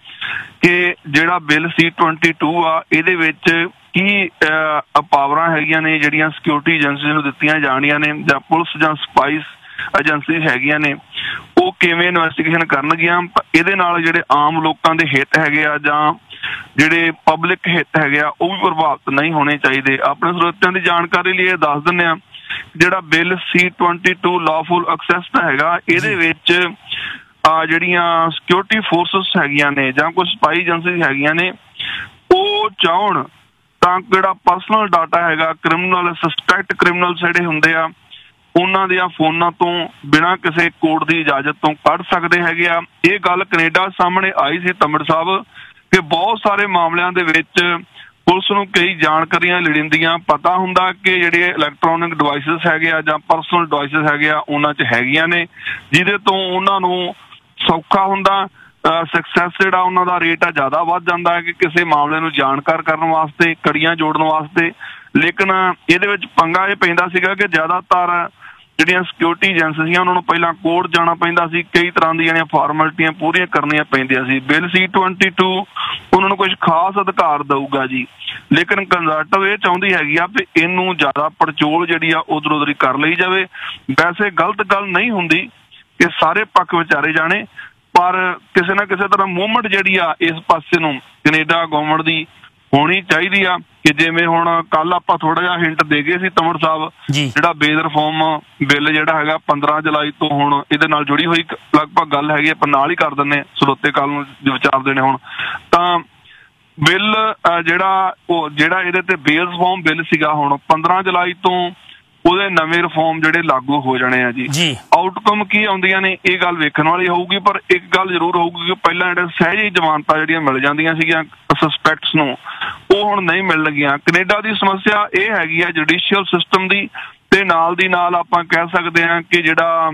ਕਿ ਜਿਹੜਾ ਬਿੱਲ ਸੀ ਟਵੰਟੀ ਟੂ ਆ ਇਹਦੇ ਵਿੱਚ ਕੀ ਪਾਵਰਾਂ ਹੈਗੀਆਂ ਨੇ ਜਿਹੜੀਆਂ ਸਿਕਿਉਰਿਟੀ ਏਜੰਸੀਜ਼ ਨੂੰ ਦਿੱਤੀਆਂ ਜਾਣੀਆਂ ਨੇ, ਜਾਂ ਪੁਲਿਸ ਜਾਂ ਸਪਾਈਸ ਏਜੰਸੀਜ਼ ਹੈਗੀਆਂ ਨੇ ਉਹ ਕਿਵੇਂ ਇਨਵੈਸਟੀਗੇਸ਼ਨ ਕਰਨਗੀਆਂ। ਇਹਦੇ ਨਾਲ ਜਿਹੜੇ ਆਮ ਲੋਕਾਂ ਦੇ ਹਿੱਤ ਹੈਗੇ ਆ ਜਾਂ ਜਿਹੜੇ ਪਬਲਿਕ ਹਿੱਤ ਹੈਗੇ ਆ ਉਹ ਵੀ ਪ੍ਰਭਾਵਿਤ ਨਹੀਂ ਹੋਣੇ ਚਾਹੀਦੇ। ਆਪਣੇ ਸਰੋਤਿਆਂ ਦੀ ਜਾਣਕਾਰੀ ਲਈ ਇਹ ਦੱਸ ਦਿੰਦੇ ਆ, ਜਿਹੜਾ bill C twenty to lawful access ਦਾ ਹੈਗਾ, ਇਹਦੇ ਵਿੱਚ ਜਿਹੜੀਆਂ ਸਿਕਿਉਰਿਟੀ ਫੋਰਸਿਸ ਹੈਗੀਆਂ ਨੇ ਜਾਂ ਕੋਈ ਸਪਾਈ ਏਜੰਸੀਜ਼ ਹੈਗੀਆਂ ਨੇ ਉਹ ਚਾਹੁਣ ਤਾਂ ਜਿਹੜਾ ਪਰਸਨਲ ਡਾਟਾ ਹੈਗਾ ਕ੍ਰਿਮੀਨਲ ਸਸਪੈਕਟ ਕ੍ਰਿਮੀਨਲ ਜਿਹੜੇ ਹੁੰਦੇ ਆ ਉਹਨਾਂ ਦੀਆਂ ਫੋਨਾਂ ਤੋਂ ਬਿਨਾਂ ਕਿਸੇ ਕੋਰਟ ਦੀ ਇਜਾਜ਼ਤ ਤੋਂ ਕੱਢ ਸਕਦੇ ਹੈਗੇ ਆ। ਇਹ ਗੱਲ ਕੈਨੇਡਾ ਸਾਹਮਣੇ ਆਈ ਸੀ ਤੰਮੜ ਸਾਹਿਬ ਕਿ ਬਹੁਤ ਸਾਰੇ ਮਾਮਲਿਆਂ ਦੇ ਵਿੱਚ ਪੁਲਿਸ ਨੂੰ ਕਈ ਜਾਣਕਾਰੀਆਂ ਲੋੜੀਂਦੀਆਂ ਪਤਾ ਹੁੰਦਾ ਕਿ ਜਿਹੜੇ ਇਲੈਕਟ੍ਰੋਨਿਕ ਡਿਵਾਈਸਿਸ ਹੈਗੇ ਆ ਜਾਂ ਪਰਸਨਲ ਡਿਵਾਈਸਿਸ ਹੈਗੇ ਆ ਉਹਨਾਂ 'ਚ ਹੈਗੀਆਂ ਨੇ, ਜਿਹਦੇ ਤੋਂ ਉਹਨਾਂ ਨੂੰ ਸੌਖਾ ਹੁੰਦਾ, ਸਕਸੈਸ ਜਿਹੜਾ ਉਹਨਾਂ ਦਾ ਰੇਟ ਆ ਜ਼ਿਆਦਾ ਵੱਧ ਜਾਂਦਾ ਹੈ ਕਿ ਕਿਸੇ ਮਾਮਲੇ ਨੂੰ ਜਾਣਕਾਰ ਕਰਨ ਵਾਸਤੇ, ਕੜੀਆਂ ਜੋੜਨ ਵਾਸਤੇ। ਲੇਕਿਨ ਇਹਦੇ ਵਿੱਚ ਪੰਗਾ ਇਹ ਪੈਂਦਾ ਸੀਗਾ ਕਿ ਜ਼ਿਆਦਾਤਰ ਜਿਹੜੀਆਂ ਸਿਕਿਉਰਿਟੀ ਏਜੰਸੀਆਂ ਸੀ ਉਹਨਾਂ ਨੂੰ ਪਹਿਲਾਂ ਕੋਰਟ ਜਾਣਾ ਪੈਂਦਾ ਸੀ, ਕਈ ਤਰ੍ਹਾਂ ਦੀਆਂ ਜਿਹੜੀਆਂ ਫਾਰਮੈਲਿਟੀਆਂ ਪੂਰੀਆਂ ਕਰਨੀਆਂ ਪੈਂਦੀਆਂ ਸੀ। ਬਿੱਲ ਸੀ ਟਵੰਟੀ ਟੂ ਉਹਨਾਂ ਨੂੰ ਕੁਝ ਖਾਸ ਅਧਿਕਾਰ ਦਊਗਾ ਜੀ, ਲੇਕਿਨ ਕੰਜ਼ਰਵੇਟਿਵ ਇਹ ਚਾਹੁੰਦੀ ਹੈਗੀ ਆ ਵੀ ਇਹਨੂੰ ਜ਼ਿਆਦਾ ਪੜਚੋਲ ਜਿਹੜੀ ਆ ਉਧਰ ਉਧਰ ਹੀ ਕਰ ਲਈ ਜਾਵੇ। ਵੈਸੇ ਗਲਤ ਗੱਲ ਨਹੀਂ ਹੁੰਦੀ ਕਿ ਸਾਰੇ ਪੱਖ ਵਿਚਾਰੇ ਜਾਣੇ, ਪਰ ਕਿਸੇ ਨਾ ਕਿਸੇ ਤਰ੍ਹਾਂ ਮੂਵਮੈਂਟ ਜਿਹੜੀ ਆ ਇਸ ਪਾਸੇ ਨੂੰ ਕੈਨੇਡਾ ਗਵਰਨਮੈਂਟ ਦੀ ਹੋਣੀ ਚਾਹੀਦੀ ਆ ਕਿ ਜਿਵੇਂ ਹੁਣ ਕੱਲ ਆਪਾਂ ਥੋੜਾ ਜਿਹਾ ਹਿੰਟ ਦੇ ਗਏ ਸੀ ਤੰਮੜ ਸਾਹਿਬ, ਜਿਹੜਾ ਬੇਲ ਰਿਫਾਰਮ ਬਿੱਲ ਜਿਹੜਾ ਹੈਗਾ ਪੰਦਰਾਂ ਜੁਲਾਈ ਤੋਂ ਹੁਣ ਇਹਦੇ ਨਾਲ ਜੁੜੀ ਹੋਈ ਲਗਭਗ ਗੱਲ ਹੈਗੀ, ਆਪਾਂ ਨਾਲ ਹੀ ਕਰ ਦਿੰਦੇ ਸਰੋਤੇ ਕਾਲ ਨੂੰ ਵਿਚਾਰ ਦੇਣੇ ਹੁਣ ਤਾਂ ਬਿੱਲ ਜਿਹੜਾ ਉਹ ਜਿਹੜਾ ਇਹਦੇ ਤੇ ਬੇਲ ਰਿਫਾਰਮ ਬਿੱਲ ਸੀਗਾ ਹੁਣ ਪੰਦਰਾਂ ਜੁਲਾਈ ਤੋਂ ਉਹਦੇ ਨਵੇਂ ਰਿਫਾਰਮ ਜਿਹੜੇ ਲਾਗੂ ਹੋ ਜਾਣੇ ਆ ਜੀ। ਆਊਟਕਮ ਕੀ ਆਉਂਦੀਆਂ ਨੇ ਇਹ ਗੱਲ ਵੇਖਣ ਵਾਲੀ ਹੋਊਗੀ, ਪਰ ਇੱਕ ਗੱਲ ਜ਼ਰੂਰ ਹੋਊਗੀ ਕਿ ਪਹਿਲਾਂ ਜਿਹੜੇ ਸਹਿਜੀ ਜ਼ਮਾਨਤਾਂ ਜਿਹੜੀਆਂ ਮਿਲ ਜਾਂਦੀਆਂ ਸੀਗੀਆਂ ਸਸਪੈਕਟਸ ਨੂੰ ਉਹ ਹੁਣ ਨਹੀਂ ਮਿਲਣਗੀਆਂ। ਕੈਨੇਡਾ ਦੀ ਸਮੱਸਿਆ ਇਹ ਹੈਗੀ ਆ ਜੁਡੀਸ਼ੀਅਲ ਸਿਸਟਮ ਦੀ, ਤੇ ਨਾਲ ਦੀ ਨਾਲ ਆਪਾਂ ਕਹਿ ਸਕਦੇ ਹਾਂ ਕਿ ਜਿਹੜਾ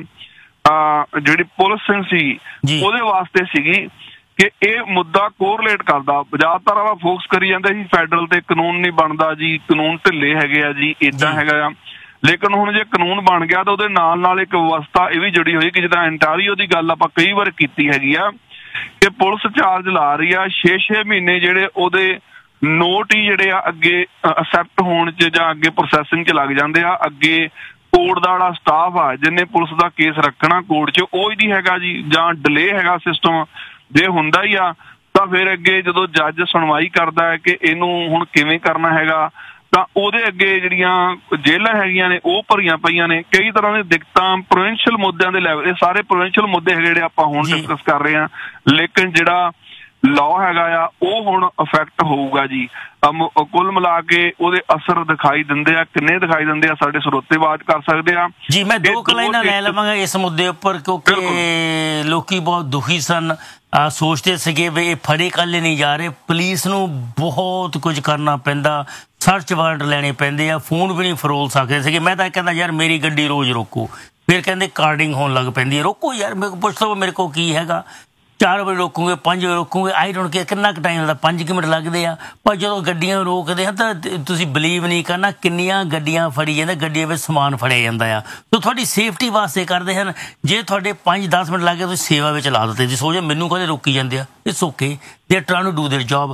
ਜਿਹੜੀ ਪੁਲਿਸਿੰਗ ਸੀ ਉਹਦੇ ਵਾਸਤੇ ਸੀਗੀ ਕਿ ਇਹ ਮੁੱਦਾ ਕੋਰਲੇਟ ਕਰਦਾ। ਜ਼ਿਆਦਾਤਰ ਆਪਾਂ ਫੋਕਸ ਕਰੀ ਜਾਂਦੇ ਸੀ ਫੈਡਰਲ ਤੇ ਕਾਨੂੰਨ ਨਹੀਂ ਬਣਦਾ ਜੀ, ਕਾਨੂੰਨ ਢਿੱਲੇ ਹੈਗੇ ਆ ਜੀ, ਏਦਾਂ ਹੈਗਾ ਆ। ਲੇਕਿਨ ਹੁਣ ਜੇ ਕਾਨੂੰਨ ਬਣ ਗਿਆ ਤਾਂ ਉਹਦੇ ਨਾਲ ਨਾਲ ਇੱਕ ਵਿਵਸਥਾ ਇਹ ਵੀ ਜੁੜੀ ਹੋਈ ਕਿ ਜਿੱਦਾਂ ਐਂਟਾਰੀਓ ਦੀ ਗੱਲ ਆਪਾਂ ਕਈ ਵਾਰ ਕੀਤੀ ਹੈਗੀ ਆ ਕਿ ਪੁਲਿਸ ਚਾਰਜ ਲਾ ਰਹੀ ਆ ਛੇ ਛੇ ਮਹੀਨੇ ਜਿਹੜੇ ਉਹਦੇ ਨੋਟ ਹੀ ਜਿਹੜੇ ਆ ਅੱਗੇ ਅਸੈਪਟ ਹੋਣ 'ਚ ਜਾਂ ਅੱਗੇ ਪ੍ਰੋਸੈਸਿੰਗ 'ਚ ਲੱਗ ਜਾਂਦੇ ਆ। ਅੱਗੇ ਕੋਰਟ ਦਾ ਜਿਹੜਾ ਸਟਾਫ ਆ ਜਿਹਨੇ ਪੁਲਿਸ ਦਾ ਕੇਸ ਰੱਖਣਾ ਕੋਰਟ 'ਚ ਉਹ ਹੀ ਨਹੀਂ ਹੈਗਾ ਜੀ, ਜਾਂ ਡਿਲੇ ਹੈਗਾ ਸਿਸਟਮ। ਜੇ ਹੁੰਦਾ ਹੀ ਆ ਤਾਂ ਫਿਰ ਅੱਗੇ ਜਦੋਂ ਜੱਜ ਸੁਣਵਾਈ ਕਰਦਾ ਹੈ ਕਿ ਇਹਨੂੰ ਹੁਣ ਕਿਵੇਂ ਕਰਨਾ ਹੈਗਾ ਤਾਂ ਉਹਦੇ ਅੱਗੇ ਜਿਹੜੀਆਂ ਜੇਲ੍ਹਾਂ ਹੈਗੀਆਂ ਨੇ ਉਹ ਭਰੀਆਂ ਪਈਆਂ ਨੇ। ਕਈ ਤਰ੍ਹਾਂ ਦੀਆਂ ਦਿੱਕਤਾਂ ਪ੍ਰੋਵਿੰਸ਼ੀਅਲ ਮੁੱਦਿਆਂ ਦੇ ਲੈਵਲ, ਇਹ ਸਾਰੇ ਪ੍ਰੋਵਿੰਸ਼ੀਅਲ ਮੁੱਦੇ ਹੈਗੇ ਜਿਹੜੇ ਆਪਾਂ ਹੁਣ ਡਿਸਕਸ ਕਰ ਰਹੇ ਹਾਂ, ਲੇਕਿਨ ਜਿਹੜਾ ਲਾਅ ਹੈਗਾ ਆ ਉਹ ਹੁਣ ਇਫੈਕਟ ਹੋਊਗਾ ਜੀ। ਕੁੱਲ ਮਿਲਾ ਕੇ ਉਹਦੇ ਅਸਰ ਦਿਖਾਈ ਦਿੰਦੇ ਆ, ਕਿੰਨੇ ਦਿਖਾਈ ਦਿੰਦੇ ਆ ਸਾਡੇ ਸਰੋਤੇ ਬਾਤ ਕਰ ਸਕਦੇ ਆ ਜੀ। ਮੈਂ ਦੋ ਲਾਈਨਾਂ ਲੈ ਲਵਾਂਗਾ ਇਸ ਮੁੱਦੇ ਉੱਪਰ ਕਿਉਂਕਿ ਲੋਕੀ ਬਹੁਤ ਦੁਖੀ ਸਨ, ਸੋਚਦੇ ਸੀਗੇ ਵੀ ਇਹ ਫੜੇ ਕੱਲੇ ਨਹੀਂ ਜਾ ਰਹੇ, ਪੁਲਿਸ ਨੂੰ ਬਹੁਤ ਕੁਝ ਕਰਨਾ ਪੈਂਦਾ, ਸਰਚ ਵਾਰੰਟ ਲੈਣੇ ਪੈਂਦੇ ਆ, ਫੋਨ ਵੀ ਨਹੀਂ ਫਰੋਲ ਸਕਦੇ ਸੀਗੇ। ਮੈਂ ਤਾਂ ਕਹਿੰਦਾ ਯਾਰ ਮੇਰੀ ਗੱਡੀ ਰੋਜ਼ ਰੋਕੋ, ਫਿਰ ਕਹਿੰਦੇ ਕਾਰਡਿੰਗ ਹੋਣ ਲੱਗ ਪੈਂਦੀ ਹੈ, ਰੋਕੋ ਯਾਰ ਮੇਰੇ ਕੋਲ ਪੁੱਛ ਲਓ ਮੇਰੇ ਕੋਲ ਕੀ ਹੈਗਾ, ਚਾਰ ਵਜੇ ਰੋਕੂਗੇ ਪੰਜ ਵਜੇ ਰੋਕੂਗੇ, ਆਈ ਡੋਂਟ ਕੇਅਰ ਕਿੰਨਾ ਕੁ ਟਾਈਮ ਲੱਗਦਾ, ਪੰਜ ਕੁ ਮਿੰਟ ਲੱਗਦੇ ਆ। ਪਰ ਜਦੋਂ ਗੱਡੀਆਂ ਰੋਕਦੇ ਆ ਤਾਂ ਤੁਸੀਂ ਬਿਲੀਵ ਨਹੀਂ ਕਰਨਾ ਕਿੰਨੀਆਂ ਗੱਡੀਆਂ ਫੜੀ ਜਾਂਦੇ, ਗੱਡੀਆਂ ਵਿੱਚ ਸਮਾਨ ਫੜਿਆ ਜਾਂਦਾ ਆ। ਤਾਂ ਤੁਹਾਡੀ ਸੇਫਟੀ ਵਾਸਤੇ ਕਰਦੇ ਹਨ। ਜੇ ਤੁਹਾਡੇ ਪੰਜ ਦਸ ਮਿੰਟ ਲੱਗ ਗਏ ਤੁਸੀਂ ਸੇਵਾ ਵਿੱਚ ਲਾ ਦਿੱਤੇ, ਜੀ ਸੋਚੋ ਮੈਨੂੰ ਕਦੇ ਰੋਕੀ ਜਾਂਦੇ ਆ, it's okay, they are trying to do there job.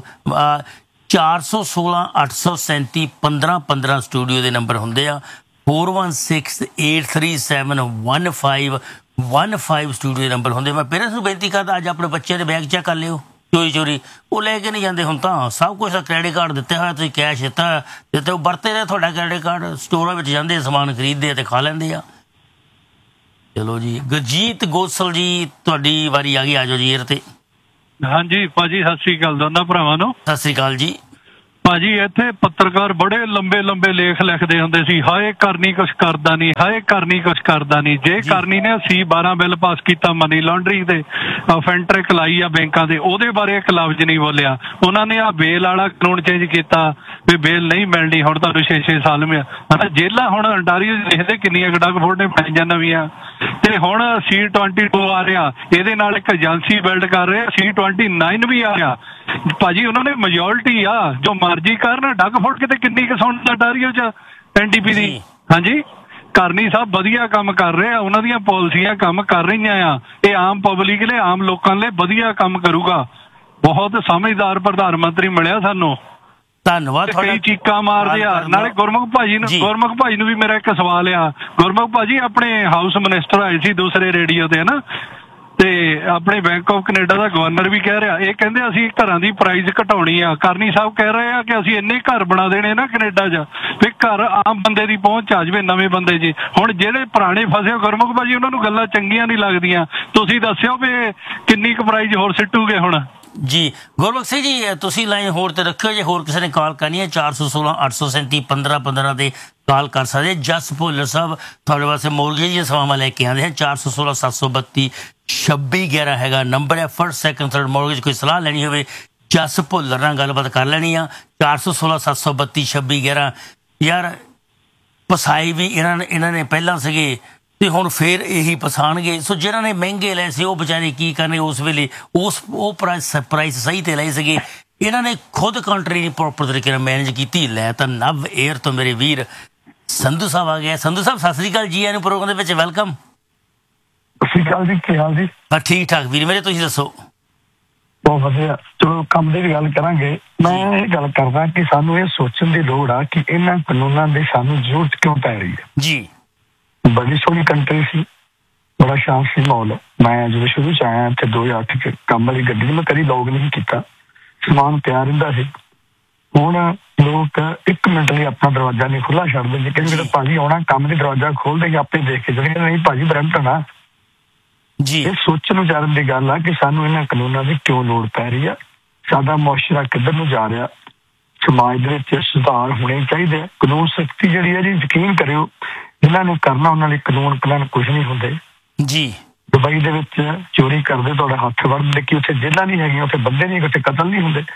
ਚਾਰ ਸੌ ਸੋਲਾਂ ਅੱਠ ਸੌ ਸੈਂਤੀ ਪੰਦਰਾਂ ਪੰਦਰਾਂ ਸਟੂਡੀਓ ਦੇ ਨੰਬਰ ਹੁੰਦੇ ਆ, four one six eight three seven one five one five studio ਦੇ ਨੰਬਰ ਹੁੰਦੇ। ਮੈਂ ਪੇਰੈਂਟਸ ਨੂੰ ਬੇਨਤੀ ਕਰਦਾ ਅੱਜ ਆਪਣੇ ਬੱਚੇ ਦੇ ਬੈਗ ਚੈੱਕ ਕਰ ਲਿਓ, ਚੋਰੀ ਚੋਰੀ ਉਹ ਲੈ ਕੇ ਨਹੀਂ ਜਾਂਦੇ। ਹੁਣ ਤਾਂ ਸਭ ਕੁਛ ਕ੍ਰੈਡਿਟ ਕਾਰਡ ਦਿੱਤੇ ਹੋਇਆ, ਤੁਸੀਂ ਕੈਸ਼ ਦਿੱਤਾ ਦਿੱਤੇ ਉਹ ਵਰਤੇ ਰਹੇ ਤੁਹਾਡਾ ਕ੍ਰੈਡਿਟ ਕਾਰਡ, ਸਟੋਰਾਂ ਵਿੱਚ ਜਾਂਦੇ ਸਮਾਨ ਖਰੀਦਦੇ ਆ ਤੇ ਖਾ ਲੈਂਦੇ ਆ। ਚਲੋ ਜੀ ਗੁਰਜੀਤ ਗੋਸਲ ਜੀ ਤੁਹਾਡੀ ਵਾਰੀ ਆ ਗਈ, ਆ ਜਾਓ ਜੀ ਏਅਰ ਤੇ। ਹਾਂਜੀ ਭਾਜੀ ਸਤਿ ਸ੍ਰੀ ਅਕਾਲ ਦੋਨਾਂ ਭਰਾਵਾਂ ਨੂੰ। ਸਤਿ ਸ੍ਰੀ ਅਕਾਲ ਜੀ। ਭਾਜੀ ਇੱਥੇ ਪੱਤਰਕਾਰ ਬੜੇ ਲੰਬੇ ਲੰਬੇ ਲੇਖ ਲਿਖਦੇ ਹੁੰਦੇ ਸੀ, ਹਾਏ ਕਰਨੀ ਕੁਛ ਕਰਦਾ ਨਹੀਂ, ਹਾਏ ਕਰਨੀ ਕੁਛ ਕਰਦਾ ਨਹੀਂ। ਜੇ ਕਰਨੀ ਨੇ ਸੀ ਬਾਰਾਂ ਬਿੱਲ ਪਾਸ ਕੀਤਾ ਮਨੀ ਲਾਂਡਰਿੰਗ ਦੇ, ਫੈਂਟਰਿਕ ਲਾਈ ਆ ਬੈਂਕਾਂ ਦੇ, ਉਹਦੇ ਬਾਰੇ ਇੱਕ ਲਫ਼ਜ਼ ਨਹੀਂ ਬੋਲਿਆ। ਉਹਨਾਂ ਨੇ ਆ ਬੇਲ ਵਾਲਾ ਕਾਨੂੰਨ ਚੇਂਜ ਕੀਤਾ ਵੀ ਬੇਲ ਨਹੀਂ ਮਿਲਣੀ ਹੁਣ ਤੁਹਾਨੂੰ ਛੇ ਛੇ ਸਾਲ ਮੇ ਹਨਾ। ਜੇਲਾਂ ਹੁਣ ਅੰਟਾਰੀਓ ਦੇਖਦੇ ਕਿੰਨੀਆਂ ਡੱਗ ਫੋੜ ਨੇ ਬਣਾਈਆਂ ਨਵੀਆਂ, ਤੇ ਹੁਣ ਸੀ ਟਵੈਂਟੀ ਟੂ ਆ ਰਿਹਾ, ਇਹਦੇ ਨਾਲ ਇੱਕ ਏਜੰਸੀ ਬਿਲਡ ਕਰ ਰਹੇ, ਸੀ ਟਵੈਂਟੀ ਨਾਈਨ ਵੀ ਆ ਰਿਹਾ। ਭਾਜੀ ਉਹਨਾਂ ਨੇ ਮੈਜੋਰਟੀ ਆ, ਜੋ ਮਰਜ਼ੀ ਕਰਨ, ਡੱਗ ਫੋੜ ਕੇ ਤੇ ਕਿੰਨੀ ਕੁ ਸੁਣਦਾ ਅੰਟਾਰੀਓ ਚ ਐਨ ਡੀ ਪੀ ਦੀ। ਹਾਂਜੀ ਕਰਨੀ ਸਾਹਿਬ ਵਧੀਆ ਕੰਮ ਕਰ ਰਹੇ ਆ, ਉਹਨਾਂ ਦੀਆਂ ਪਾਲਿਸੀਆਂ ਕੰਮ ਕਰ ਰਹੀਆਂ ਆ। ਇਹ ਆਮ ਪਬਲਿਕ ਲਈ, ਆਮ ਲੋਕਾਂ ਲਈ ਵਧੀਆ ਕੰਮ ਕਰੂਗਾ। ਬਹੁਤ ਸਮਝਦਾਰ ਪ੍ਰਧਾਨ ਮੰਤਰੀ ਮਿਲਿਆ ਸਾਨੂੰ। ਧੰਨਵਾਦ। ਕਈ ਚੀਕਾਂ ਮਾਰਦੇ ਆ। ਨਾਲੇ ਗੁਰਮੁਖ ਭਾਜੀ ਨੂੰ ਗੁਰਮੁਖ ਭਾਜੀ ਨੂੰ ਵੀ ਮੇਰਾ ਇੱਕ ਸਵਾਲ ਆ। ਗੁਰਮੁਖ ਭਾਜੀ ਆਪਣੇ ਹਾਊਸ ਮਿਨਿਸਟਰ ਆਏ ਸੀ ਦੂਸਰੇ ਰੇਡੀਓ ਤੇ ਹਨਾ, ਤੇ ਆਪਣੇ bank of Canada the governor ਵੀ ਕਹਿ ਰਿਹਾ, ਇਹ ਕਹਿੰਦੇ ਅਸੀਂ ਘਰਾਂ ਦੀ ਪ੍ਰਾਈਸ ਘਟਾਉਣੀ ਆ। ਕਰਨੀ ਸਾਹਿਬ ਕਹਿ ਰਹੇ ਆ ਕਿ ਅਸੀਂ ਇੰਨੇ ਘਰ ਬਣਾ ਦੇਣੇ ਨਾ ਕੈਨੇਡਾ 'ਚ ਵੀ ਘਰ ਆਮ ਬੰਦੇ ਦੀ ਪਹੁੰਚ ਆ ਜਾਵੇ, ਨਵੇਂ ਬੰਦੇ ਜੀ। ਹੁਣ ਜਿਹੜੇ ਪੁਰਾਣੇ ਫਸੇ ਗੁਰਮੁਖ ਭਾਜੀ ਉਹਨਾਂ ਨੂੰ ਗੱਲਾਂ ਚੰਗੀਆਂ ਨਹੀਂ ਲੱਗਦੀਆਂ। ਤੁਸੀਂ ਦੱਸਿਓ ਵੀ ਕਿੰਨੀ ਕੁ ਪ੍ਰਾਈਸ ਹੋਰ ਸਿੱਟੂਗੇ ਹੁਣ। ਜੀ ਗੁਰਬਖਸ਼ ਸਿੰਘ ਜੀ, ਤੁਸੀਂ ਲਾਈਨ ਹੋਰ ਤੇ ਰੱਖਿਓ, ਜੇ ਹੋਰ ਕਿਸੇ ਨੇ ਕਾਲ ਕਰਨੀ ਹੈ ਚਾਰ ਸੌ ਸੋਲਾਂ ਅੱਠ ਸੌ ਸੈਂਤੀ ਪੰਦਰਾਂ ਪੰਦਰਾਂ ਤੇ ਕਾਲ ਕਰ ਸਕਦੇ। ਜਸ ਭੁੱਲਰ ਸਾਹਿਬ ਤੁਹਾਡੇ ਵਾਸਤੇ ਮੋਰਗੇਜ ਦੀਆਂ ਸੇਵਾਵਾਂ ਲੈ ਕੇ ਆਉਂਦੇ ਹਨ। ਚਾਰ ਸੌ ਸੋਲਾਂ ਸੱਤ ਸੌ ਬੱਤੀ ਛੱਬੀ ਗਿਆਰਾਂ ਹੈਗਾ ਨੰਬਰ ਹੈ। ਫਸਟ ਸੈਕਿੰਡ ਥਰਡ ਮੋਰਗੇਜ ਕੋਈ ਸਲਾਹ ਲੈਣੀ ਹੋਵੇ ਜਸ ਭੁੱਲਰ ਨਾਲ ਗੱਲਬਾਤ ਕਰ ਲੈਣੀ ਆ। ਚਾਰ ਸੌ ਸੋਲਾਂ ਸੱਤ ਸੌ ਬੱਤੀ ਛੱਬੀ ਗਿਆਰਾਂ। ਯਾਰ ਪਸਾਈ ਵੀ ਇਹਨਾਂ ਨੇ ਇਹਨਾਂ ਨੇ ਪਹਿਲਾਂ ਸੀਗੇ ਤੇ ਹੁਣ ਫੇਰ ਇਹੀ ਪਸਾਣਗੇ। ਸੋ ਜਿਹਨਾਂ ਨੇ ਮਹਿੰਗੇ ਲਏ ਸੀ ਉਹ ਵਿਚਾਰੇ ਕੀ ਕਰਨੇ ਉਸ ਵੇਲੇ, ਉਸ ਉਹ ਪ੍ਰਾਈਸ ਪ੍ਰਾਈਸ ਸਹੀ ਤੇ ਲਏ ਸੀਗੇ। ਇਹਨਾਂ ਨੇ ਖੁਦ ਕੰਟਰੀ ਨਹੀਂ ਪ੍ਰੋਪਰ ਤਰੀਕੇ ਨਾਲ ਮੈਨੇਜ ਕੀਤੀ। ਲੈ ਤਾਂ ਨਵ ਏਅਰ ਤੋਂ ਮੇਰੇ ਵੀਰ ਸੰਧੂ ਸਾਹਿਬ ਆ ਗਿਆ। ਸੰਧੂ ਸਾਹਿਬ ਸਤਿ ਸ੍ਰੀ ਅਕਾਲ ਜੀ, ਇਹਨੂੰ ਪ੍ਰੋਗਰਾਮ ਦੇ ਵਿੱਚ ਵੈਲਕਮ। ਸਤਿ ਸ਼੍ਰੀ ਅਕਾਲ ਜੀ, ਕੀ ਹਾਲ ਜੀ? ਹਾਂ ਠੀਕ ਠਾਕ ਵੀਰ ਮੇਰੇ, ਤੁਸੀਂ ਦੱਸੋ? ਬਹੁਤ ਵਧੀਆ। ਚਲੋ ਕੰਮ ਦੀ ਵੀ ਗੱਲ ਕਰਾਂਗੇ। ਮੈਂ ਇਹ ਗੱਲ ਕਰਦਾ ਕਿ ਸਾਨੂੰ ਇਹ ਸੋਚਣ ਦੀ ਲੋੜ ਆ ਕਿ ਇਹਨਾਂ ਕਾਨੂੰਨਾਂ ਦੀ ਸਾਨੂੰ ਜ਼ਰੂਰਤ ਕਿਉਂ ਪੈ ਰਹੀ ਹੈ ਜੀ। ਬੜੀ ਸੋਹਣੀ ਕੰਟਰੀ ਸੀ, ਬੜਾ ਸ਼ਾਂਤ ਸੀ ਮਾਹੌਲ। ਮੈਂ ਜਦੋਂ ਸ਼ੁਰੂ ਚ ਆਇਆ ਇੱਥੇ ਦੋ ਹਜ਼ਾਰ ਅੱਠ ਚ ਕੰਮ ਵਾਲੀ ਗੱਡੀ ਮੈਂ ਕਦੀ ਲੋਕ ਨਹੀਂ ਕੀਤਾ, ਸਮਾਨ ਪਿਆ ਰਹਿੰਦਾ ਸੀ। ਹੁਣ ਲੋਕ ਇੱਕ ਮਿੰਟ ਲਈ ਆਪਣਾ ਦਰਵਾਜ਼ਾ ਨਹੀਂ ਖੁੱਲਾ ਛੱਡ ਦਿੰਦੇ, ਕਹਿੰਦੇ ਭਾਜੀ ਆਉਣਾ ਕੰਮ ਦੀ ਦਰਵਾਜ਼ਾ ਖੋਲ ਦੇਗੇ ਆਪੇ ਦੇਖ ਕੇ ਜਿਹੜੇ ਨਹੀਂ ਭਾਜੀ ਬਰੈਂਪਟਨ ਆ ਜੀ। ਇਹ ਸੋਚਣ ਵਿਚਾਰਨ ਦੀ ਗੱਲ ਆ ਕਿ ਸਾਨੂੰ ਇਹਨਾਂ ਕਾਨੂੰਨਾਂ ਦੀ ਕਿਉਂ ਲੋੜ ਪੈ ਰਹੀ ਆ, ਸਾਡਾ ਮੁਆਸ਼ਰਾ ਕਿੱਧਰ ਨੂੰ ਜਾ ਰਿਹਾ, ਸਮਾਜ ਦੇ ਵਿੱਚ ਸੁਧਾਰ ਹੋਣੇ ਚਾਹੀਦੇ। ਕਾਨੂੰਨ ਸਖਤੀ ਜਿਹੜੀ ਹੈ ਜੀ, ਯਕੀਨ ਕਰਿਓ ਜਿਨ੍ਹਾਂ ਨੇ ਕਰਨਾ ਉਹਨਾਂ ਲਈ ਕਾਨੂੰਨ ਕਾਨੂੰਨ ਕੁਝ ਨਹੀਂ ਹੁੰਦੇ ਜੀ। ਦੁਬਈ ਦੇ ਵਿੱਚ ਚੋਰੀ ਕਰਦੇ ਤੁਹਾਡਾ ਹੱਥ ਵੜਦੇ ਕਿ ਉੱਥੇ ਜੇਲਾਂ ਨਹੀਂ ਹੈਗੀਆਂ, ਉੱਥੇ ਬੰਦੇ ਨਹੀਂ, ਉੱਥੇ ਕਤਲ ਨਹੀਂ ਹੁੰਦੇ।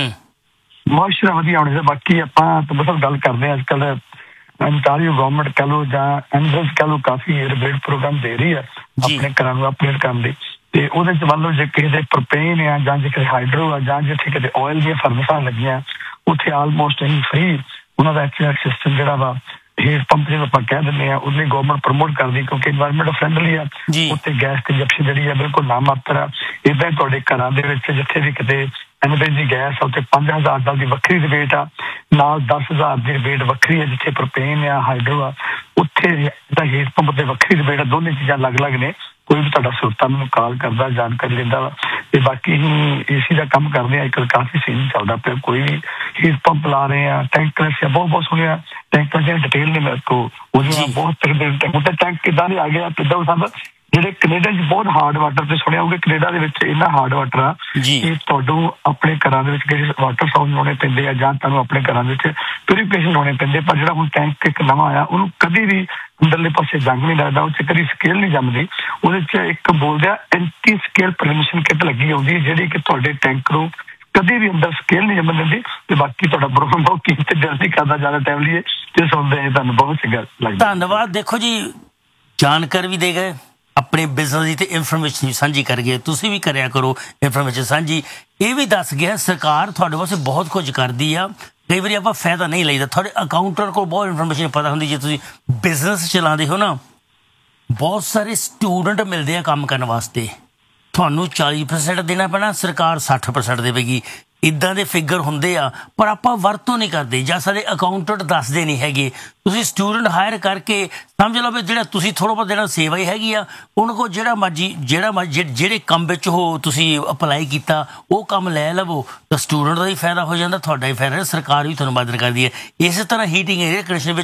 ਮੁਆਸ਼ਰਾ ਵਧੀਆ ਹੋਣਾ ਚਾਹੀਦਾ। ਬਾਕੀ ਆਪਾਂ ਤਾਂ ਬਸ ਗੱਲ ਕਰਦੇ ਹਾਂ ਅੱਜ ਕੱਲ੍ਹ ਅੰਟਾਰੀਓ ਗਵਰਨਮੈਂਟ ਕਹਿ ਲਓ ਜਾਂ ਐਨਰਸ ਕਹਿ ਲਓ, ਕਾਫੀ ਰਿਬੇਟ ਪ੍ਰੋਗਰਾਮ ਦੇ ਰਹੀ ਹੈ ਆਪਣੇ ਘਰਾਂ ਨੂੰ ਅਪਡੇਟ ਕਰਨ ਦੇ। ਤੇ ਉਹਦੇ ਚ ਮੰਨ ਲਓ ਜੇ ਕਿਸੇ ਦੇ ਪ੍ਰੋਪੇਨ ਆ ਜਾਂ ਜੇ ਕਿਸੇ ਹਾਈਡਰੋ ਆ ਜਾਂ ਜਿੱਥੇ ਕਿਤੇ ਆਇਲ ਦੀਆਂ ਫਰਨਸਾਂ ਲੱਗੀਆਂ ਉੱਥੇ ਆਲਮੋਸਟ ਅਸੀਂ ਫਰੀ ਉਹਨਾਂ ਦਾ ਐਕਚੁਅਲ ਸਿਸਟਮ ਜਿਹੜਾ ਵਾ ਹੀਟ ਪੰਪ ਜਿਹਨੂੰ ਆਪਾਂ ਕਹਿ ਦਿੰਦੇ ਆ, ਉਹਨੇ ਗਵਰਨਮੈਂਟ ਪ੍ਰਮੋਟ ਕਰਦੀ ਕਿਉਂਕਿ ਇਨਵਾਇਰਮੈਂਟ ਫਰੈਂਡਲੀ ਆ। ਉੱਥੇ ਗੈਸ ਕੰਜਪਸ਼ਨ ਜਿਹੜੀ ਆ ਬਿਲਕੁਲ ਨਾ ਮਾਤਰ ਆ। ਏਦਾਂ ਹੀ ਤੁਹਾਡੇ ਘਰਾਂ ਦੇ ਵਿੱਚ ਜਿੱਥੇ ਵੀ ਕਿਤੇ ਐਨਰਜੀ ਦੀ ਗੈਸ ਆ ਉੱਥੇ ਪੰਜ ਹਜ਼ਾਰ ਡਾਲਰ ਦੀ ਵੱਖਰੀ ਰਿਬੇਟ ਆ, ਨਾਲ ਦਸ ਹਜ਼ਾਰ ਦੀ ਰਿਬੇਟ ਵੱਖਰੀ ਆ। ਜਿੱਥੇ ਪ੍ਰੋਪੇਨ ਆ ਹਾਈਡਰੋ ਆ ਉੱਥੇ ਹੀਟ ਪੰਪ ਤੇ ਵੱਖਰੀ ਰਿਬੇਟ ਆ। ਦੋਨੇ ਚੀਜ਼ਾਂ ਅਲੱਗ ਅਲੱਗ ਨੇ। ਕੋਈ ਵੀ ਤੁਹਾਡਾ ਸਰੋਤਾ ਮੈਨੂੰ ਕਾਲ ਕਰਦਾ ਜਾਣਕਾਰੀ ਲੈਂਦਾ ਵਾ। ਤੇ ਬਾਕੀ ਅਸੀਂ ਏਸੀ ਦਾ ਕੰਮ ਕਰਦੇ ਹਾਂ, ਇੱਕ ਕਾਫੀ ਸੀਜ਼ਨ ਚੱਲਦਾ ਪਿਆ। ਕੋਈ ਵੀ ਹੀਟ ਪੰਪ ਲਾ ਰਹੇ ਆ, ਟੈਂਕਰ ਬਹੁਤ ਬਹੁਤ ਸੁਣਿਆ ਟੈਂਕਰ ਦੀਆਂ ਡਿਟੇਲ ਨੇ ਮੇਰੇ ਕੋਲ, ਉਹਦੀਆਂ ਬਹੁਤ ਮੋਟੇ ਟੈਂਕ ਕਿੱਦਾਂ ਦੇ ਆ ਗਏ ਆ ਕਿੱਦਾਂ ਸਭ ਜਿਹੜੇ ਕੈਨੇਡਾ 'ਚ ਬਹੁਤ ਹਾਰਡ ਵਾਟਰ ਤੇ ਸੁਣਿਆ ਹੋਊਗਾ। ਕੈਨੇਡਾ ਦੇ ਵਿੱਚ ਇੰਨਾ ਹਾਰਡ ਵਾਟਰ ਆ ਕਿ ਤੁਹਾਨੂੰ ਆਪਣੇ ਘਰਾਂ ਦੇ ਵਿੱਚ ਕਿਸੇ ਵਾਟਰ ਸਾਊਂਡ ਲਾਉਣੇ ਪੈਂਦੇ ਆ ਜਾਂ ਤੁਹਾਨੂੰ ਆਪਣੇ ਘਰਾਂ ਦੇ ਵਿੱਚ ਪਿਊਰੀਫਿਕੇਸ਼ਨ ਲਾਉਣੇ ਪੈਂਦੇ। ਪਰ ਜਿਹੜਾ ਹੁਣ ਟੈਂਕ ਇੱਕ ਨਵਾਂ ਆਇਆ ਉਹਨੂੰ ਕਦੀ ਵੀ ਅੰਦਰਲੇ ਪਾਸੇ ਜੰਗ ਨਹੀਂ ਲੱਗਦਾ, ਉਹ 'ਚ ਕਦੀ ਸਕੇਲ ਨਹੀਂ ਜੰਮਦੀ। ਉਹਦੇ 'ਚ ਇੱਕ ਬੋਲਦੇ ਆ ਐਂਟੀ ਸਕੇਲ ਪਰਮਿਸ਼ਨ ਕਿੱਟ ਲੱਗੀ ਆਉਂਦੀ ਜਿਹੜੀ ਕਿ ਤੁਹਾਡੇ ਟੈਂਕ ਨੂੰ ਕਦੀ ਵੀ ਅੰਦਰ ਸਕੇਲ ਨਹੀਂ ਜੰਮਣ ਦਿੰਦੀ। ਤੇ ਬਾਕੀ ਤੁਹਾਡਾ ਪ੍ਰੋਗਰਾਮ ਬਹੁਤ ਕੀਮਤੀ ਜਲਦੀ ਕਰਦਾ ਜ਼ਿਆਦਾ ਟਾਈਮ ਲਈ ਤੇ ਸੁਣਦੇ ਆ ਤੁਹਾਨੂੰ ਬਹੁਤ ਚੰਗਾ ਲੱਗਦਾ। ਧੰਨਵਾਦ। ਦੇਖੋ ਜੀ ਜਾਣਕਾਰੀ ਵੀ ਦੇ ਗਏ, ਆਪਣੇ ਬਿਜ਼ਨਸ ਦੀ ਤੇ ਇਨਫੋਰਮੇਸ਼ਨ ਸਾਂਝੀ ਕਰ ਗਏ। ਤੁਸੀਂ ਵੀ ਕਰਿਆ ਕਰੋ ਇਨਫੋਰਮੇਸ਼ਨ ਸਾਂਝੀ। ਇਹ ਵੀ ਦੱਸ ਗਿਆ ਸਰਕਾਰ ਤੁਹਾਡੇ ਵਾਸਤੇ ਬਹੁਤ ਕੁਝ ਕਰਦੀ ਆ। ਕਈ ਵਾਰੀ ਆਪਾਂ ਫਾਇਦਾ ਨਹੀਂ ਲਈਦਾ। ਤੁਹਾਡੇ ਅਕਾਊਂਟਰ ਕੋਲ ਬਹੁਤ ਇਨਫੋਰਮੇਸ਼ਨ ਪਤਾ ਹੁੰਦੀ। ਜੇ ਤੁਸੀਂ ਬਿਜ਼ਨਸ ਚਲਾਉਂਦੇ ਹੋ ਨਾ, ਬਹੁਤ ਸਾਰੇ ਸਟੂਡੈਂਟ ਮਿਲਦੇ ਆ ਕੰਮ ਕਰਨ ਵਾਸਤੇ। ਤੁਹਾਨੂੰ ਚਾਲੀ ਪਰਸੈਂਟ ਦੇਣਾ ਪੈਣਾ, ਸਰਕਾਰ ਸੱਠ ਪਰਸੈਂਟ ਦੇਵੇਗੀ। ਇੱਦਾਂ ਦੇ ਫਿਗਰ ਹੁੰਦੇ ਆ ਪਰ ਆਪਾਂ ਵਰਤੋਂ ਨਹੀਂ ਕਰਦੇ ਜਾਂ ਸਾਡੇ ਅਕਾਊਂਟੈਂਟ ਦੱਸਦੇ ਨਹੀਂ ਹੈਗੇ। ਤੁਸੀਂ ਸਟੂਡੈਂਟ ਹਾਇਰ ਕਰਕੇ ਸਮਝ ਲਓ ਵੀ ਜਿਹੜਾ ਤੁਸੀਂ ਥੋੜ੍ਹਾ ਬਹੁਤ ਜਿਹੜਾ ਸੇਵਾ ਹੀ ਹੈਗੀ ਆ ਉਹਨਾਂ ਕੋਲ ਜਿਹੜਾ ਮਰਜੀ ਜਿਹੜਾ ਮਰਜੀ ਜਿਹੜੇ ਕੰਮ ਵਿੱਚ ਉਹ ਤੁਸੀਂ ਅਪਲਾਈ ਕੀਤਾ ਉਹ ਕੰਮ ਲੈ ਲਵੋ ਤਾਂ ਸਟੂਡੈਂਟ ਦਾ ਹੀ ਫਾਇਦਾ ਹੋ ਜਾਂਦਾ, ਤੁਹਾਡਾ ਹੀ ਫਾਇਦਾ, ਸਰਕਾਰ ਵੀ ਤੁਹਾਨੂੰ ਮਦਦ ਕਰਦੀ ਹੈ। ਇਸੇ ਤਰ੍ਹਾਂ ਹੀਟਿੰਗ ਏਅਰ ਕੰਡੀਸ਼ਨ ਵਿੱਚ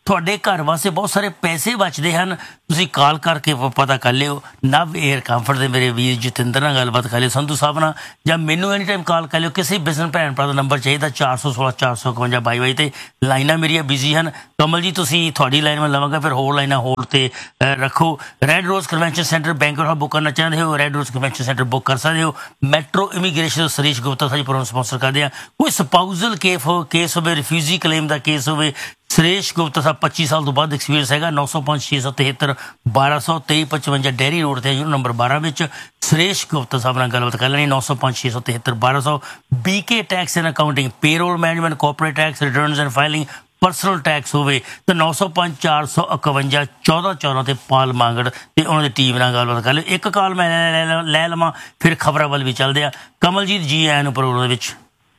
ਤੁਹਾਡੇ ਘਰ ਵਾਸਤੇ ਬਹੁਤ ਸਾਰੇ ਪੈਸੇ ਬਚਦੇ ਹਨ। ਤੁਸੀਂ ਕਾਲ ਕਰਕੇ ਪਤਾ ਕਰ ਲਿਓ। ਨਵ ਏਅਰ ਕੰਫਰਟ ਦੇ ਮੇਰੇ ਵੀਰ ਜਤਿੰਦਰ ਨਾਲ ਗੱਲਬਾਤ ਕਰ ਲਿਓ, ਸੰਧੂ ਸਾਹਿਬ ਨਾਲ, ਜਾਂ ਮੈਨੂੰ ਐਨੀ ਟਾਈਮ ਕਾਲ ਕਰ ਲਿਓ। ਕਿਸੇ ਬਿਜ਼ਨਸ ਭੈਣ ਭਰਾ ਦਾ ਨੰਬਰ ਚਾਹੀਦਾ ਚਾਰ ਸੌ ਸੋਲਾਂ ਚਾਰ ਸੌ ਇਕਵੰਜਾ ਬਾਈ ਬਾਈ 'ਤੇ। ਲਾਈਨਾਂ ਮੇਰੀਆਂ ਬਿਜ਼ੀ ਹਨ। ਕਮਲ ਜੀ ਤੁਸੀਂ ਤੁਹਾਡੀ ਲਾਈਨ ਮੈਂ ਲਵਾਂਗਾ, ਫਿਰ ਹੋਰ ਲਾਈਨਾਂ ਹੋਲਡ 'ਤੇ ਰੱਖੋ। ਰੈੱਡ ਰੋਜ਼ ਕਨਵੈਂਸ਼ਨ ਸੈਂਟਰ ਬੈਂਕਰ ਹਾਲ ਬੁੱਕ ਕਰਨਾ ਚਾਹੁੰਦੇ ਹੋ, ਰੈੱਡ ਰੋਜ਼ ਕਨਵੈਂਸ਼ਨ ਸੈਂਟਰ ਬੁੱਕ ਕਰ ਸਕਦੇ ਹੋ। ਮੈਟਰੋ ਇਮੀਗ੍ਰੇਸ਼ਨ ਸੁਰੇਸ਼ ਗੁਪਤਾ ਸਾਡੀ ਪ੍ਰੋਗਰਾਮ ਸਪਾਂਸਰ ਕਰਦੇ ਆ। ਕੋਈ ਸਪਾਊਜ਼ਲ ਕੇਸ ਹੋ ਕੇਸ ਹੋਵੇ, ਰਿਫਿਊਜੀ ਕਲੇਮ ਦਾ ਕੇਸ ਹੋਵੇ, ਸੁਰੇਸ਼ ਗੁਪਤਾ ਸਾਹਿਬ ਪੱਚੀ ਸਾਲ ਤੋਂ ਬਾਅਦ ਐਕਸਪੀਰੀਅੰਸ ਹੈਗਾ। ਨੌ ਸੌ ਪੰਜ ਛੇ ਸੌ ਤਿਹੱਤਰ ਬਾਰਾਂ ਸੌ ਤੇਈ ਪਚਵੰਜਾ ਡੇਅਰੀ ਰੋਡ 'ਤੇ ਯੂਨਿਟ ਨੰਬਰ ਬਾਰਾਂ ਵਿੱਚ ਸੁਰੇਸ਼ ਗੁਪਤਾ ਸਾਹਿਬ ਨਾਲ ਗੱਲਬਾਤ ਕਰ ਲੈਣੀ। ਨੌ ਸੌ ਪੰਜ ਛੇ ਸੌ ਤਿਹੱਤਰ ਬਾਰਾਂ ਸੌ। B K tax and accounting, payroll management, corporate tax returns and filing, personal tax ਹੋਵੇ ਤਾਂ ਨੌ ਸੌ ਪੰਜ ਚਾਰ ਸੌ ਇਕਵੰਜਾ ਚੌਦਾਂ ਚੌਦਾਂ 'ਤੇ ਪਾਲ ਮਾਂਗੜ ਅਤੇ ਉਹਨਾਂ ਦੀ ਟੀਮ ਨਾਲ ਗੱਲਬਾਤ ਕਰ ਲਿਓ। ਇੱਕ ਕਾਲ ਮੈਂ ਲੈ ਲੈ ਲਵਾਂ, ਫਿਰ ਖਬਰਾਂ ਵੱਲ ਵੀ ਚੱਲਦੇ ਆ। ਕਮਲਜੀਤ ਜੀ ਆਇਆਂ ਨੂੰ ਪ੍ਰੋਗਰਾਮ ਦੇ ਵਿੱਚ।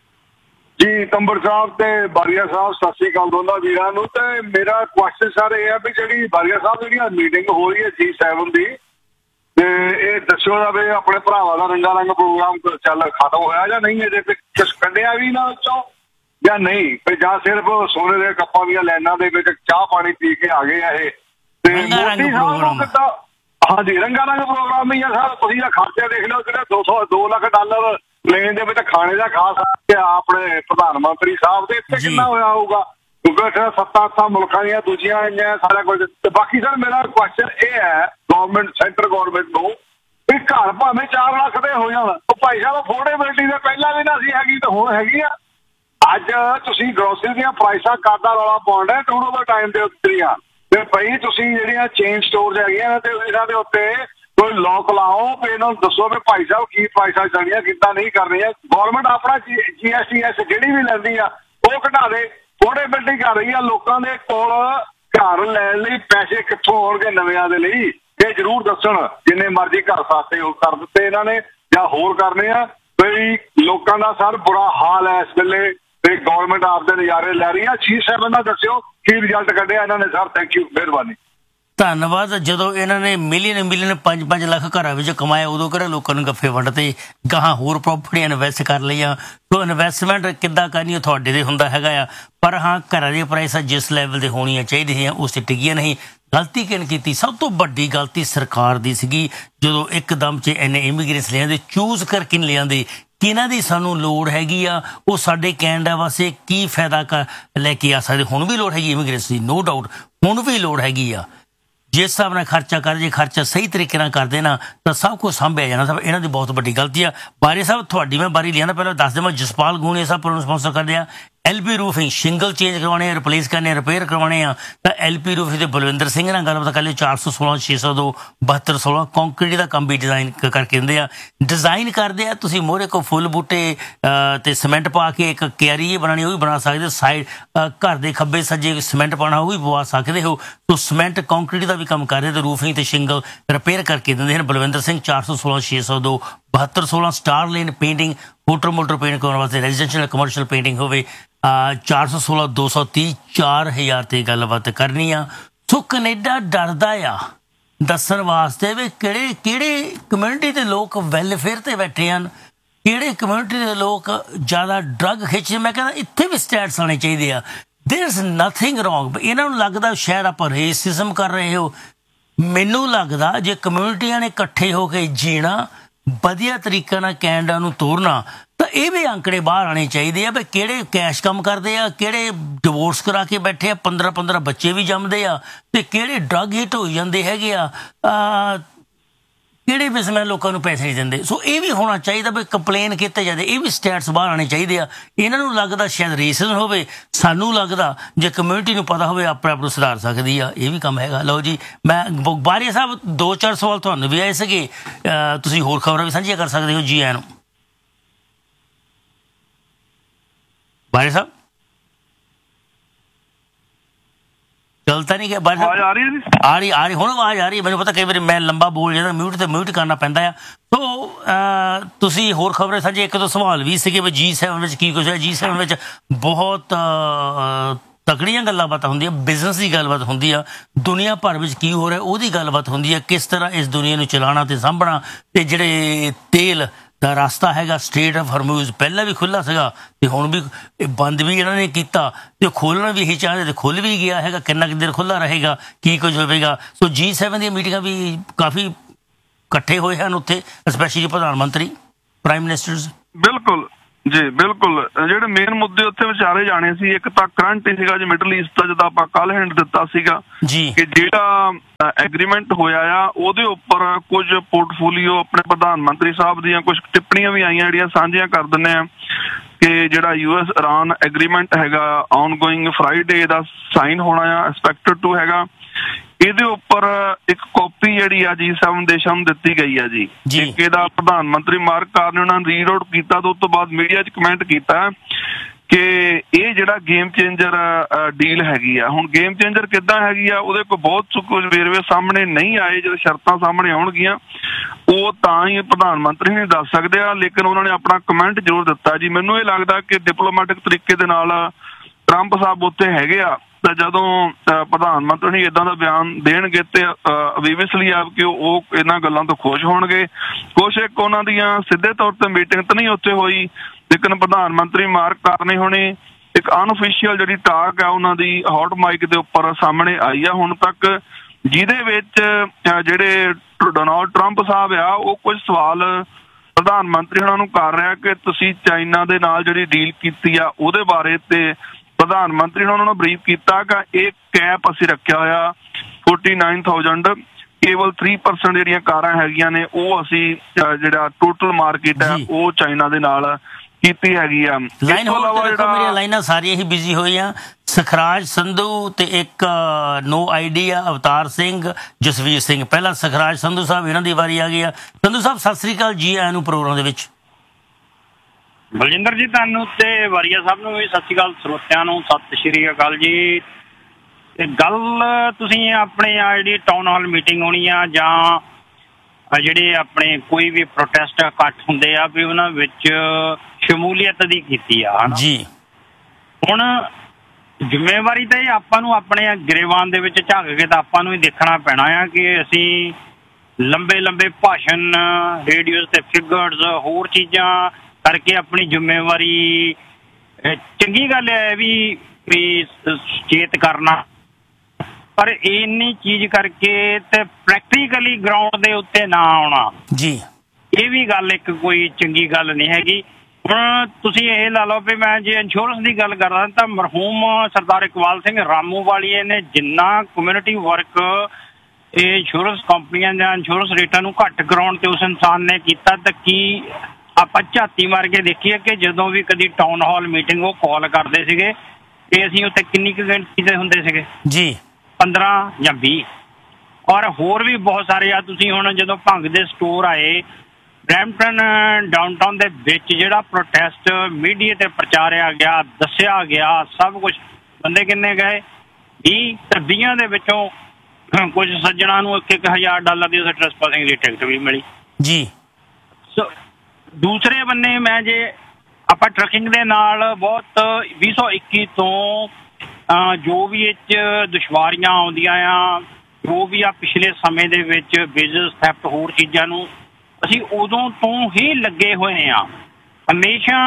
ਜੀ ਕੰਬਰ ਸਾਹਿਬ ਤੇ ਬਾਰੀਆ ਸਾਹਿਬ ਸਤਿ ਸ੍ਰੀ ਅਕਾਲ ਦੋਨਾਂ ਵੀਰਾਂ ਨੂੰ। ਤੇ ਮੇਰਾ ਕੁਐਸਚਨ ਸਰ ਇਹ ਹੈ ਵੀ ਜਿਹੜੀ ਬਾਰੀਆ ਸਾਹਿਬ ਜਿਹੜੀ ਮੀਟਿੰਗ ਹੋ ਰਹੀ ਹੈ ਜੀ ਸੈਵਨ ਦੀ, ਤੇ ਇਹ ਦੱਸਿਓ ਨਾ ਵੀ ਆਪਣੇ ਭਰਾਵਾਂ ਦਾ ਰੰਗਾ ਰੰਗ ਪ੍ਰੋਗਰਾਮ ਚੱਲ ਖਤਮ ਹੋਇਆ ਜਾਂ ਨਹੀਂ, ਇਹਦੇ ਕੁਛ ਕੱਢਿਆ ਵੀ ਨਾ ਵਿੱਚੋਂ ਜਾਂ ਨਹੀਂ, ਤੇ ਜਾਂ ਸਿਰਫ ਸੋਨੇ ਦੇ ਕੱਪਾਂ ਦੀਆਂ ਲਾਈਨਾਂ ਦੇ ਵਿੱਚ ਚਾਹ ਪਾਣੀ ਪੀ ਕੇ ਆ ਗਏ ਆ ਇਹ। ਤੇ ਮੋਦੀ ਸਾਹਿਬ ਨੂੰ ਕਿੱਦਾਂ, ਹਾਂਜੀ ਰੰਗਾ ਰੰਗ ਪ੍ਰੋਗਰਾਮ ਹੀ ਆ ਸਰ। ਤੁਸੀਂ ਆ ਖਰਚੇ ਦੇਖ ਲਓ, ਜਿਹੜੇ ਦੋ ਸੌ ਦੋ ਲੱਖ ਡਾਲਰ ਪਲੇਨ ਦੇ ਵਿੱਚ ਖਾਣੇ ਦਾ ਖਾ ਸਕਦੇ ਆ ਆਪਣੇ ਪ੍ਰਧਾਨ ਮੰਤਰੀ ਸਾਹਿਬ ਦੇ, ਇੱਥੇ ਕਿੰਨਾ ਹੋਇਆ ਹੋਊਗਾ, ਕਿਉਂਕਿ ਸੱਤਾਂ ਅੱਠਾਂ ਮੁਲਕਾਂ ਦੀਆਂ ਦੂਜੀਆਂ ਆਈਆਂ ਸਾਰਾ ਕੁਝ। ਤੇ ਬਾਕੀ ਸਰ ਮੇਰਾ ਕੁਐਸਚਨ ਇਹ ਹੈ ਗੌਰਮੈਂਟ ਸੈਂਟਰ ਗੌਰਮੈਂਟ ਨੂੰ ਵੀ ਘਰ ਭਾਵੇਂ ਚਾਰ ਲੱਖ ਦੇ ਹੋ ਜਾਣ, ਉਹ ਭਾਈ ਸਾਹਿਬ ਅਫੋਰਡੇਬਿਲਟੀ ਦੇ ਪਹਿਲਾਂ ਵੀ ਨਾ ਸੀ ਹੈਗੀ ਤੇ ਹੁਣ ਹੈਗੀ ਆ। ਅੱਜ ਤੁਸੀਂ ਗਰੋਸਰੀ ਦੀਆਂ ਪ੍ਰਾਈਸਾਂ ਕਰਦਾ ਰੌਲਾ ਪਾਉਣ ਡਏ ਟੂ ਓਵਰ ਟਾਈਮ ਦੇ ਉੱਤਰੀਆਂ, ਤੇ ਭਾਈ ਤੁਸੀਂ ਜਿਹੜੀਆਂ ਚੇਨ ਸਟੋਰ ਹੈਗੀਆਂ ਤੇ ਇਹਨਾਂ ਦੇ ਉੱਤੇ ਕੋਈ ਲੋਕ ਲਾਓ ਤੇ ਇਹਨਾਂ ਨੂੰ ਦੱਸੋ ਵੀ ਭਾਈ ਸਾਹਿਬ ਕੀ ਪ੍ਰਾਈਸਾਂ ਚੱਲਣੀਆਂ ਕਿੱਦਾਂ ਨਹੀਂ ਕਰਨੀਆਂ। ਗੌਰਮੈਂਟ ਆਪਣਾ ਜੀ ਐਸ ਟੀ ਐਸ ਜਿਹੜੀ ਵੀ ਲੈਂਦੀ ਆ ਉਹ ਘਟਾ ਦੇ। ਅਫੋਰਡੇਬਿਲਟੀ ਕਰ ਰਹੀ ਆ, ਲੋਕਾਂ ਦੇ ਕੋਲ ਘਰ ਲੈਣ ਲਈ ਪੈਸੇ ਕਿੱਥੋਂ ਹੋਣਗੇ ਨਵਿਆਂ ਦੇ ਲਈ, ਇਹ ਜ਼ਰੂਰ ਦੱਸਣ। ਜਿੰਨੇ ਮਰਜ਼ੀ ਘਰ ਸਸਤੇ ਹੋ ਕਰ ਦਿੱਤੇ ਇਹਨਾਂ ਨੇ ਜਾਂ ਹੋਰ ਕਰਨੇ ਆ, ਬਈ ਲੋਕਾਂ ਦਾ ਸਰ ਬੁਰਾ ਹਾਲ ਹੈ ਇਸ ਵੇਲੇ ਤੇ ਗੌਰਮੈਂਟ ਆਪਦੇ ਨਜ਼ਾਰੇ ਲੈ ਰਹੀ ਆ। ਛੇ ਸੈਵਨ ਦਾ ਦੱਸਿਓ ਕੀ ਰਿਜ਼ਲਟ ਕੱਢਿਆ ਇਹਨਾਂ ਨੇ ਸਰ। ਥੈਂਕ ਯੂ, ਮਿਹਰਬਾਨੀ। ਧੰਨਵਾਦ। ਜਦੋਂ ਇਹਨਾਂ ਨੇ ਮਿਲੀਅਨ ਮਿਲੀਅਨ ਪੰਜ ਪੰਜ ਲੱਖ ਘਰਾਂ ਵਿੱਚ ਕਮਾਇਆ, ਉਦੋਂ ਕਿਹੜਾ ਲੋਕਾਂ ਨੂੰ ਗੱਫੇ ਵੰਡਤੇ, ਗਾਹਾਂ ਹੋਰ ਪ੍ਰੋਪਰਟੀਆਂ ਇਨਵੈਸਟ ਕਰ ਲਈਆਂ। ਸੋ ਇਨਵੈਸਟਮੈਂਟ ਕਿੱਦਾਂ ਕਰਨੀ ਉਹ ਤੁਹਾਡੇ ਦੇ ਹੁੰਦਾ ਹੈਗਾ ਆ। ਪਰ ਹਾਂ ਘਰਾਂ ਦੀਆਂ ਪ੍ਰਾਈਸਾਂ ਜਿਸ ਲੈਵਲ 'ਤੇ ਹੋਣੀਆਂ ਚਾਹੀਦੀਆਂ ਉਸ 'ਤੇ ਟਿਕੀਆਂ ਨਹੀਂ। ਗਲਤੀ ਕਿਹਨੇ ਕੀਤੀ? ਸਭ ਤੋਂ ਵੱਡੀ ਗਲਤੀ ਸਰਕਾਰ ਦੀ ਸੀਗੀ, ਜਦੋਂ ਇੱਕਦਮ 'ਚ ਇੰਨੇ ਇਮੀਗ੍ਰੈਂਟਸ ਲਿਆਂਦੇ, ਚੂਜ਼ ਕਰਕੇ ਨਹੀਂ ਲਿਆਂਦੇ। ਕਿਹਨਾਂ ਦੀ ਸਾਨੂੰ ਲੋੜ ਹੈਗੀ ਆ, ਉਹ ਸਾਡੇ ਕੈਨੇਡਾ ਵਾਸਤੇ ਕੀ ਫਾਇਦਾ ਕਰ ਲੈ ਕੇ ਆ ਸਕਦੇ। ਹੁਣ ਵੀ ਲੋੜ ਹੈਗੀ ਇਮੀਗ੍ਰੈਂਟਸ ਦੀ, ਨੋ ਡਾਊਟ, ਹੁਣ ਵੀ ਲੋੜ ਹੈਗੀ ਆ। ਜਿਸ ਹਿਸਾਬ ਨਾਲ ਖਰਚਾ ਕਰ, ਜੇ ਖਰਚਾ ਸਹੀ ਤਰੀਕੇ ਨਾਲ ਕਰਦੇ ਨਾ ਤਾਂ ਸਭ ਕੁਝ ਸਾਂਭਿਆ ਜਾਣਾ। ਸਭ ਇਹਨਾਂ ਦੀ ਬਹੁਤ ਵੱਡੀ ਗਲਤੀ ਆ। ਬਾਰੇ ਸਾਹਿਬ ਤੁਹਾਡੀ ਮੈਂ ਬਾਰੀ ਲਿਆਣਾ, ਪਹਿਲਾਂ ਦੱਸ ਦੇਵਾਂ ਜਸਪਾਲ ਗੂਣੇ ਸਾਹਿਬ ਪ੍ਰੋਗਰਾਮ ਸਪਾਂਸਰ ਕਰਦੇ ਆ। L P roofing, shingle change ਕਰਵਾਉਣੇ ਆ, ਰਿਪਲੇਸ ਕਰਨੇ, ਰਿਪੇਅਰ ਕਰਵਾਉਣੇ ਆ ਤਾਂ ਐਲ ਪੀ ਰੂਫਿੰਗ ਦੇ ਬਲਵਿੰਦਰ ਸਿੰਘ ਨਾਲ ਗੱਲਬਾਤ ਕਰ ਲਿਓ। ਚਾਰ ਸੌ ਸੋਲਾਂ ਛੇ ਸੌ ਦੋ ਬਹੱਤਰ ਸੋਲਾਂ। ਕੰਕਰੀਟ ਦਾ ਕੰਮ ਵੀ ਡਿਜ਼ਾਈਨ ਕਰਕੇ ਦਿੰਦੇ ਆ, ਡਿਜ਼ਾਈਨ ਕਰਦੇ ਆ। ਤੁਸੀਂ ਮੋਹਰੇ ਕੋ ਫੁੱਲ ਬੂਟੇ ਤੇ ਸੀਮੈਂਟ ਪਾ ਕੇ ਇੱਕ ਕਿਆਰੀ ਬਣਾਉਣੀ ਉਹ ਵੀ ਬਣਾ ਸਕਦੇ। ਸਾਈਡ ਘਰ ਦੇ ਖੱਬੇ ਸੱਜੇ ਸੀਮੈਂਟ ਪਾਉਣਾ ਉਹ ਵੀ ਪਵਾ ਸਕਦੇ ਹੋ। ਸੋ ਸੀਮੈਂਟ ਕੰਕਰੀਟ ਦਾ ਵੀ ਕੰਮ ਕਰਦੇ ਤੇ ਰੂਫਿੰਗ ਤੇ ਸ਼ਿੰਗਲ ਰਿਪੇਅਰ ਕਰਕੇ ਦਿੰਦੇ ਹਨ ਬਲਵਿੰਦਰ ਸਿੰਘ। ਚਾਰ ਸੌ ਸੋਲਾਂ ਛੇ ਸੌ ਦੋ ਬਹੱਤਰ ਸੋਲਾਂ। Star lane painting, hotel motor paint ਕਰਨ ਵਾਸਤੇ, ਰੈਜ਼ੀਡੈਂਸ਼ੀਅਲ ਕਮਰਸ਼ੀਅਲ ਪੇਂਟਿੰਗ ਹੋਵੇ। ਚਾਰ ਸੌ ਸੋਲਾਂ ਦੋ ਸੌ ਤੀਹ ਚਾਰ ਹਜ਼ਾਰ 'ਤੇ ਗੱਲਬਾਤ ਕਰਨੀ ਆ। ਸੋ ਕਨੇਡਾ ਡਰਦਾ ਆ ਦੱਸਣ ਵਾਸਤੇ ਵੀ ਕਿਹੜੇ ਕਿਹੜੇ ਕਮਿਊਨਿਟੀ ਦੇ ਲੋਕ ਵੈਲਫੇਅਰ 'ਤੇ ਬੈਠੇ ਹਨ, ਕਿਹੜੇ ਕਮਿਊਨਿਟੀ ਦੇ ਲੋਕ ਜ਼ਿਆਦਾ ਡਰੱਗ ਖਿੱਚਦੇ। ਮੈਂ ਕਹਿੰਦਾ ਇੱਥੇ ਵੀ ਸਟੈਟਸ ਆਉਣੇ ਚਾਹੀਦੇ ਆ। There is nothing wrong. ਇਹਨਾਂ ਨੂੰ ਲੱਗਦਾ ਸ਼ਾਇਦ ਆਪਾਂ ਰੇਸਿਜ਼ਮ ਕਰ ਰਹੇ ਹੋ। ਮੈਨੂੰ ਲੱਗਦਾ ਜੇ ਕਮਿਊਨਿਟੀਆਂ ਨੇ ਇਕੱਠੇ ਹੋ ਕੇ ਜੀਣਾ, ਵਧੀਆ ਤਰੀਕੇ ਨਾਲ ਕੈਨੇਡਾ ਨੂੰ ਤੋਰਨਾ, ਤਾਂ ਇਹ ਵੀ ਅੰਕੜੇ ਬਾਹਰ ਆਉਣੇ ਚਾਹੀਦੇ ਆ ਵੀ ਕਿਹੜੇ ਕੈਸ਼ ਕੰਮ ਕਰਦੇ ਆ, ਕਿਹੜੇ ਡਿਵੋਰਸ ਕਰਾ ਕੇ ਬੈਠੇ ਆ, ਪੰਦਰਾਂ ਪੰਦਰਾਂ ਬੱਚੇ ਵੀ ਜੰਮਦੇ ਆ, ਤੇ ਕਿਹੜੇ ਡਰੱਗ ਹਿੱਟ ਹੋਈ ਜਾਂਦੇ ਹੈਗੇ ਆ, ਕਿਹੜੇ ਬਿਜ਼ਨਸਮੈਨ ਲੋਕਾਂ ਨੂੰ ਪੈਸੇ ਨਹੀਂ ਦਿੰਦੇ। ਸੋ ਇਹ ਵੀ ਹੋਣਾ ਚਾਹੀਦਾ ਵੀ ਕੰਪਲੇਨ ਕੀਤੇ ਜਾਂਦੇ। ਇਹ ਵੀ ਸਟੈਟਸ ਬਾਹਰ ਆਉਣੇ ਚਾਹੀਦੇ ਆ। ਇਹਨਾਂ ਨੂੰ ਲੱਗਦਾ ਸ਼ਾਇਦ ਰੇਸਿਜ਼ਮ ਹੋਵੇ, ਸਾਨੂੰ ਲੱਗਦਾ ਜੇ ਕਮਿਊਨਿਟੀ ਨੂੰ ਪਤਾ ਹੋਵੇ ਆਪਣੇ ਆਪ ਨੂੰ ਸੁਧਾਰ ਸਕਦੀ ਆ। ਇਹ ਵੀ ਕੰਮ ਹੈਗਾ। ਲਓ ਜੀ, ਮੈਂ ਬਾਰੀਆ ਸਾਹਿਬ ਦੋ ਚਾਰ ਸਵਾਲ ਤੁਹਾਨੂੰ ਵੀ ਆਏ ਸੀਗੇ, ਤੁਸੀਂ ਹੋਰ ਖਬਰਾਂ ਵੀ ਸਾਂਝੀਆਂ ਕਰ ਸਕਦੇ ਹੋ। ਜੀ ਆਇਆਂ ਨੂੰ ਬਾਰੀਆ ਸਾਹਿਬ। ਚਲਤਾ ਨਹੀਂ ਗਿਆ ਬਾਰੀਆ ਸਾਹਿਬ? ਆ ਰਹੀ ਆ ਰਹੀ ਆ ਰਹੀ ਹੁਣ ਆਵਾਜ਼ ਆ ਰਹੀ। ਮੈਨੂੰ ਪਤਾ ਕਈ ਵਾਰੀ ਮੈਂ ਲੰਬਾ ਬੋਲ ਜਾਂਦਾ, ਮਿਊਟ ਤੇ ਮਿਊਟ ਕਰਨਾ ਪੈਂਦਾ ਆ। ਸੋ ਤੁਸੀਂ ਹੋਰ ਖਬਰਾਂ ਸਾਂਝੇ, ਇੱਕ ਦੋ ਸਵਾਲ ਵੀ ਸੀਗੇ ਵੀ ਜੀ ਸੈਵਨ ਵਿੱਚ ਕੀ ਕੁਛ ਹੈ। ਜੀ ਸੈਵਨ ਵਿੱਚ ਬਹੁਤ ਤਕੜੀਆਂ ਗੱਲਾਂ ਬਾਤਾਂ ਹੁੰਦੀਆਂ, ਬਿਜ਼ਨਸ ਦੀ ਗੱਲਬਾਤ ਹੁੰਦੀ ਆ, ਦੁਨੀਆ ਭਰ ਵਿੱਚ ਕੀ ਹੋ ਰਿਹਾ ਉਹਦੀ ਗੱਲਬਾਤ ਹੁੰਦੀ ਆ, ਕਿਸ ਤਰ੍ਹਾਂ ਇਸ ਦੁਨੀਆ ਨੂੰ ਚਲਾਉਣਾ ਤੇ ਸਾਂਭਣਾ, ਤੇ ਜਿਹੜੇ ਤੇਲ ਦਾ ਰਸਤਾ ਹੈਗਾ ਸਟ੍ਰੇਟ ਆਫ ਹਰਮੂਜ਼ ਪਹਿਲਾਂ ਵੀ ਖੁੱਲ੍ਹਾ ਸੀਗਾ ਅਤੇ ਹੁਣ ਵੀ ਬੰਦ ਵੀ ਇਹਨਾਂ ਨੇ ਕੀਤਾ ਅਤੇ ਖੋਲ੍ਹਣਾ ਵੀ ਇਹੀ ਚਾਹੁੰਦੇ ਅਤੇ ਖੁੱਲ੍ਹ ਵੀ ਗਿਆ ਹੈਗਾ। ਕਿੰਨਾ ਕੁ ਦੇਰ ਖੁੱਲ੍ਹਾ ਰਹੇਗਾ, ਕੀ ਕੁਝ ਹੋਵੇਗਾ। ਸੋ ਜੀ ਸੈਵਨ ਦੀਆਂ ਮੀਟਿੰਗਾਂ ਵੀ ਕਾਫੀ ਇਕੱਠੇ ਹੋਏ ਹਨ ਉੱਥੇ, ਸਪੈਸ਼ਲੀ ਪ੍ਰਧਾਨ ਮੰਤਰੀ, ਪ੍ਰਾਈਮ ਮਿਨਿਸਟਰਸ। ਬਿਲਕੁਲ ਜੀ, ਬਿਲਕੁਲ। ਜਿਹੜੇ ਮੇਨ ਮੁੱਦੇ ਉੱਥੇ ਵਿਚਾਰੇ ਜਾਣੇ ਸੀ, ਇੱਕ ਤਾਂ ਕਰੰਟ ਹੀ ਸੀਗਾ ਜੀ ਮਿਡਲ ਈਸਟ ਦਾ, ਜਿੱਦਾਂ ਆਪਾਂ ਕੱਲ੍ਹ ਹਿੰਟ ਦਿੱਤਾ ਸੀਗਾ ਕਿ ਜਿਹੜਾ ਐਗਰੀਮੈਂਟ ਹੋਇਆ ਆ ਉਹਦੇ ਉੱਪਰ ਕੁਝ ਪੋਰਟਫੋਲੀਓ ਆਪਣੇ ਪ੍ਰਧਾਨ ਮੰਤਰੀ ਸਾਹਿਬ ਦੀਆਂ ਕੁਝ ਟਿੱਪਣੀਆਂ ਵੀ ਆਈਆਂ ਜਿਹੜੀਆਂ ਸਾਂਝੀਆਂ ਕਰ ਦਿੰਦੇ ਆ ਕਿ ਜਿਹੜਾ ਯੂ ਐਸ ਇਰਾਨ ਐਗਰੀਮੈਂਟ ਹੈਗਾ ਆਨ ਗੋਇੰਗ ਫਰਾਈਡੇ ਦਾ ਸਾਈਨ ਹੋਣਾ ਆ, ਐਕਸਪੈਕਟਡ ਟੂ ਹੈਗਾ। ਇਹਦੇ ਉੱਪਰ ਇੱਕ ਕਾਪੀ ਜਿਹੜੀ ਆ ਜੀ ਸੈਵਨ ਦੇਸ਼ਾਂ ਨੂੰ ਦਿੱਤੀ ਗਈ ਆ ਜੀ। ਇੱਕ ਇਹਦਾ ਪ੍ਰਧਾਨ ਮੰਤਰੀ ਮਾਰਕ ਕਾਰਨੀ ਨੇ ਉਹਨਾਂ ਨੂੰ ਰੀਡ ਆਊਟ ਕੀਤਾ ਤੇ ਉਸ ਤੋਂ ਬਾਅਦ ਮੀਡੀਆ 'ਚ ਕਮੈਂਟ ਕੀਤਾ ਕਿ ਇਹ ਜਿਹੜਾ ਗੇਮ ਚੇਂਜਰ ਡੀਲ ਹੈਗੀ ਆ। ਹੁਣ ਗੇਮ ਚੇਂਜਰ ਕਿੱਦਾਂ ਹੈਗੀ ਆ, ਉਹਦੇ ਕੋਲ ਬਹੁਤ ਕੁਝ ਵੇਰਵੇ ਸਾਹਮਣੇ ਨਹੀਂ ਆਏ। ਜਦੋਂ ਸ਼ਰਤਾਂ ਸਾਹਮਣੇ ਆਉਣਗੀਆਂ ਉਹ ਤਾਂ ਹੀ ਪ੍ਰਧਾਨ ਮੰਤਰੀ ਨਹੀਂ ਦੱਸ ਸਕਦੇ ਆ, ਲੇਕਿਨ ਉਹਨਾਂ ਨੇ ਆਪਣਾ ਕਮੈਂਟ ਜ਼ਰੂਰ ਦਿੱਤਾ ਜੀ। ਮੈਨੂੰ ਇਹ ਲੱਗਦਾ ਕਿ ਡਿਪਲੋਮੈਟਿਕ ਤਰੀਕੇ ਦੇ ਨਾਲ ਟਰੰਪ ਸਾਹਿਬ ਉੱਥੇ ਹੈਗੇ ਆ, ਤਾਂ ਜਦੋਂ ਪ੍ਰਧਾਨ ਮੰਤਰੀ ਇੱਦਾਂ ਦਾ ਬਿਆਨ ਦੇਣਗੇ ਤੇ ਅਬਵੀਅਸਲੀ ਆ ਕਿ ਉਹ ਇਹਨਾਂ ਗੱਲਾਂ ਤੋਂ ਖੁਸ਼ ਹੋਣਗੇ। ਕੁਛ ਇੱਕ ਉਹਨਾਂ ਦੀਆਂ ਸਿੱਧੇ ਤੌਰ ਤੇ ਮੀਟਿੰਗ ਤਾਂ ਨਹੀਂ ਉੱਥੇ ਹੋਈ, ਲੇਕਿਨ ਪ੍ਰਧਾਨ ਮੰਤਰੀ ਮਾਰਕ ਕਾਰਨੀ ਹੋਣੀ ਇੱਕ ਅਨਅਫੀਸ਼ੀਅਲ ਜਿਹੜੀ ਟਾਕ ਆ ਉਹਨਾਂ ਦੀ ਹੌਟ ਮਾਈਕ ਦੇ ਉੱਪਰ ਸਾਹਮਣੇ ਆਈ ਆ ਹੁਣ ਤੱਕ, ਜਿਹਦੇ ਵਿੱਚ ਜਿਹੜੇ ਡੋਨਾਲਡ ਟਰੰਪ ਸਾਹਿਬ ਆ ਉਹ ਕੁਝ ਸਵਾਲ ਪ੍ਰਧਾਨ ਮੰਤਰੀ ਉਹਨਾਂ ਨੂੰ ਕਰ ਰਿਹਾ ਕਿ ਤੁਸੀਂ ਚਾਈਨਾ ਦੇ ਨਾਲ ਜਿਹੜੀ ਡੀਲ ਕੀਤੀ ਆ ਉਹਦੇ ਬਾਰੇ, ਤੇ ਪ੍ਰਧਾਨ ਮੰਤਰੀ ਨੇ ਉਹਨਾਂ ਨੂੰ ਬਰੀਫ ਕੀਤਾ ਕਿ ਇਹ ਕੈਪ ਅਸੀਂ ਰੱਖਿਆ ਹੋਇਆ ਫੋਰਟੀ ਨਾਈਨ ਥਾਊਜੈਂਡ, ਕੇਵਲ ਥ੍ਰੀ ਪਰਸੈਂਟ ਜਿਹੜੀਆਂ ਕਾਰਾਂ ਹੈਗੀਆਂ ਨੇ ਉਹ ਅਸੀਂ ਜਿਹੜਾ ਟੋਟਲ ਮਾਰਕੀਟ ਹੈ ਉਹ ਚਾਈਨਾ ਦੇ ਨਾਲ ਕੀਤੀ ਹੈਗੀ ਆ। ਲਾਈਨ ਮੇਰੀਆਂ ਲਾਈਨਾਂ ਸਾਰੀਆਂ ਹੀ ਬਿਜ਼ੀ ਹੋਈਆਂ। ਸਖਰਾਜ ਸੰਧੂ ਤੇ ਇੱਕ ਨੋ ਆਈਡੀਆ ਅਵਤਾਰ ਸਿੰਘ, ਜਸਵੀਰ ਸਿੰਘ। ਪਹਿਲਾਂ ਸਖਰਾਜ ਸੰਧੂ ਸਾਹਿਬ, ਇਹਨਾਂ ਦੀ ਵਾਰੀ ਆ ਗਈ ਆ। ਸੰਧੂ ਸਾਹਿਬ ਸਤਿ ਸ੍ਰੀ ਅਕਾਲ, ਜੀ ਆਇਆਂ ਨੂੰ ਪ੍ਰੋਗਰਾਮ ਦੇ ਵਿੱਚ। ਬਲਜਿੰਦਰ ਜੀ ਤੁਹਾਨੂੰ ਤੇ ਵਾਰੀਆ ਸਾਹਿਬ ਨੂੰ ਵੀ ਸਤਿ ਸ਼੍ਰੀ ਅਕਾਲ, ਸਰੋਤਿਆਂ ਨੂੰ ਸਤਿ ਸ਼੍ਰੀ ਅਕਾਲ ਜੀ। ਤੇ ਗੱਲ ਤੁਸੀਂ ਆਪਣੇ ਆ ਜਿਹੜੀ ਟਾਊਨ ਹਾਲ ਮੀਟਿੰਗ ਹੋਣੀ ਆ ਜਾਂ ਜਿਹੜੇ ਆਪਣੇ ਕੋਈ ਵੀ ਪ੍ਰੋਟੈਸਟ ਇਕੱਠ ਹੁੰਦੇ ਆ ਵੀ ਉਹਨਾਂ ਵਿੱਚ ਸ਼ਮੂਲੀਅਤ ਦੀ ਕੀਤੀ ਆ ਜੀ। ਹੁਣ ਜ਼ਿੰਮੇਵਾਰੀ ਤਾਂ ਇਹ ਆਪਾਂ ਨੂੰ ਆਪਣੇ ਗਰੇਵਾਨ ਦੇ ਵਿੱਚ ਝਾਕ ਕੇ ਤਾਂ ਆਪਾਂ ਨੂੰ ਹੀ ਦੇਖਣਾ ਪੈਣਾ ਆ ਕਿ ਅਸੀਂ ਲੰਬੇ ਲੰਬੇ ਭਾਸ਼ਣ, ਰੇਡੀਓਜ਼ ਤੇ ਫਿਗਰਸ, ਹੋਰ ਚੀਜ਼ਾਂ ਕਰਕੇ ਆਪਣੀ ਜ਼ਿੰਮੇਵਾਰੀ, ਚੰਗੀ ਗੱਲ ਹੈ ਵੀ ਸੁਚੇਤ ਕਰਨਾ, ਪਰ ਇੰਨੀ ਚੀਜ਼ ਕਰਕੇ ਤੇ ਪ੍ਰੈਕਟੀਕਲੀ ਗਰਾਊਂਡ ਦੇ ਉੱਤੇ ਨਾ ਆਉਣਾ ਜੀ, ਇਹ ਵੀ ਗੱਲ ਇੱਕ ਕੋਈ ਚੰਗੀ ਗੱਲ ਨਹੀਂ ਹੈਗੀ। ਹੁਣ ਤੁਸੀਂ ਇਹ ਲਾ ਲਓ ਵੀ ਮੈਂ ਜੇ ਇੰਸ਼ੋਰੈਂਸ ਦੀ ਗੱਲ ਕਰਦਾ ਤਾਂ ਮਰਹੂਮ ਸਰਦਾਰ ਇਕਬਾਲ ਸਿੰਘ ਰਾਮੂਵਾਲੀਏ ਨੇ ਜਿੰਨਾ ਕਮਿਊਨਿਟੀ ਵਰਕ ਇਹ ਇੰਸ਼ੋਰੈਂਸ ਕੰਪਨੀਆਂ ਜਾਂ ਇੰਸ਼ੋਰੈਂਸ ਰੇਟਾਂ ਨੂੰ ਘੱਟ ਕਰਾਉਣ ਤੇ ਉਸ ਇਨਸਾਨ ਨੇ ਕੀਤਾ, ਤਾਂ ਕੀ ਆਪਾਂ ਝਾਤੀ ਮਾਰ ਕੇ ਦੇਖੀਏ ਕਿ ਜਦੋਂ ਵੀ ਕਦੀ ਟਾਊਨ ਹਾਲ ਮੀਟਿੰਗ ਉਹ ਕਾਲ ਕਰਦੇ ਸੀਗੇ ਤੇ ਅਸੀਂ ਉੱਥੇ ਕਿੰਨੀ ਕੁ ਗਿਣਤੀ ਦੇ ਹੁੰਦੇ ਸੀਗੇ ਜੀ, ਪੰਦਰਾਂ ਜਾਂ ਵੀਹ। ਔਰ ਹੋਰ ਵੀ ਬਹੁਤ ਸਾਰੇ ਆ। ਤੁਸੀਂ ਹੁਣ ਜਦੋਂ ਭੰਗ ਦੇ ਸਟੋਰ ਆਏ ਬਰੈਂਪਟਨ ਡਾਊਨਟਾਊਨ ਦੇ ਵਿੱਚ, ਜਿਹੜਾ ਪ੍ਰੋਟੈਸਟ ਮੀਡੀਆ ਤੇ ਪ੍ਰਚਾਰਿਆ ਗਿਆ, ਦੱਸਿਆ ਗਿਆ ਸਭ ਕੁਛ, ਬੰਦੇ ਕਿੰਨੇ ਗਏ? ਵੀਹ। ਤੇ ਵੀਹਾਂ ਦੇ ਵਿੱਚੋਂ ਕੁਝ ਸੱਜਣਾ ਨੂੰ ਇੱਕ ਇੱਕ ਹਜ਼ਾਰ ਡਾਲਰ ਦੀ ਟ੍ਰੈਸਪਾਸਿੰਗ ਦੀ ਟਿਕਟ ਵੀ ਮਿਲੀ ਜੀ। ਸੋ ਦੂਸਰੇ ਬੰਨੇ ਮੈਂ ਜੇ ਆਪਾਂ ਟਰੱਕਿੰਗ ਦੇ ਨਾਲ ਬਹੁਤ ਵੀਹ ਸੌ ਇੱਕੀ ਤੋਂ ਜੋ ਵੀ ਇਹ 'ਚ ਦੁਸ਼ਵਾਰੀਆਂ ਆਉਂਦੀਆਂ ਆ, ਜੋ ਵੀ ਆ ਪਿਛਲੇ ਸਮੇਂ ਦੇ ਵਿੱਚ ਬਿਜ਼ਨਸ ਥੈਫਟ ਹੋਰ ਚੀਜ਼ਾਂ ਨੂੰ ਅਸੀਂ ਉਦੋਂ ਤੋਂ ਹੀ ਲੱਗੇ ਹੋਏ ਆ। ਹਮੇਸ਼ਾ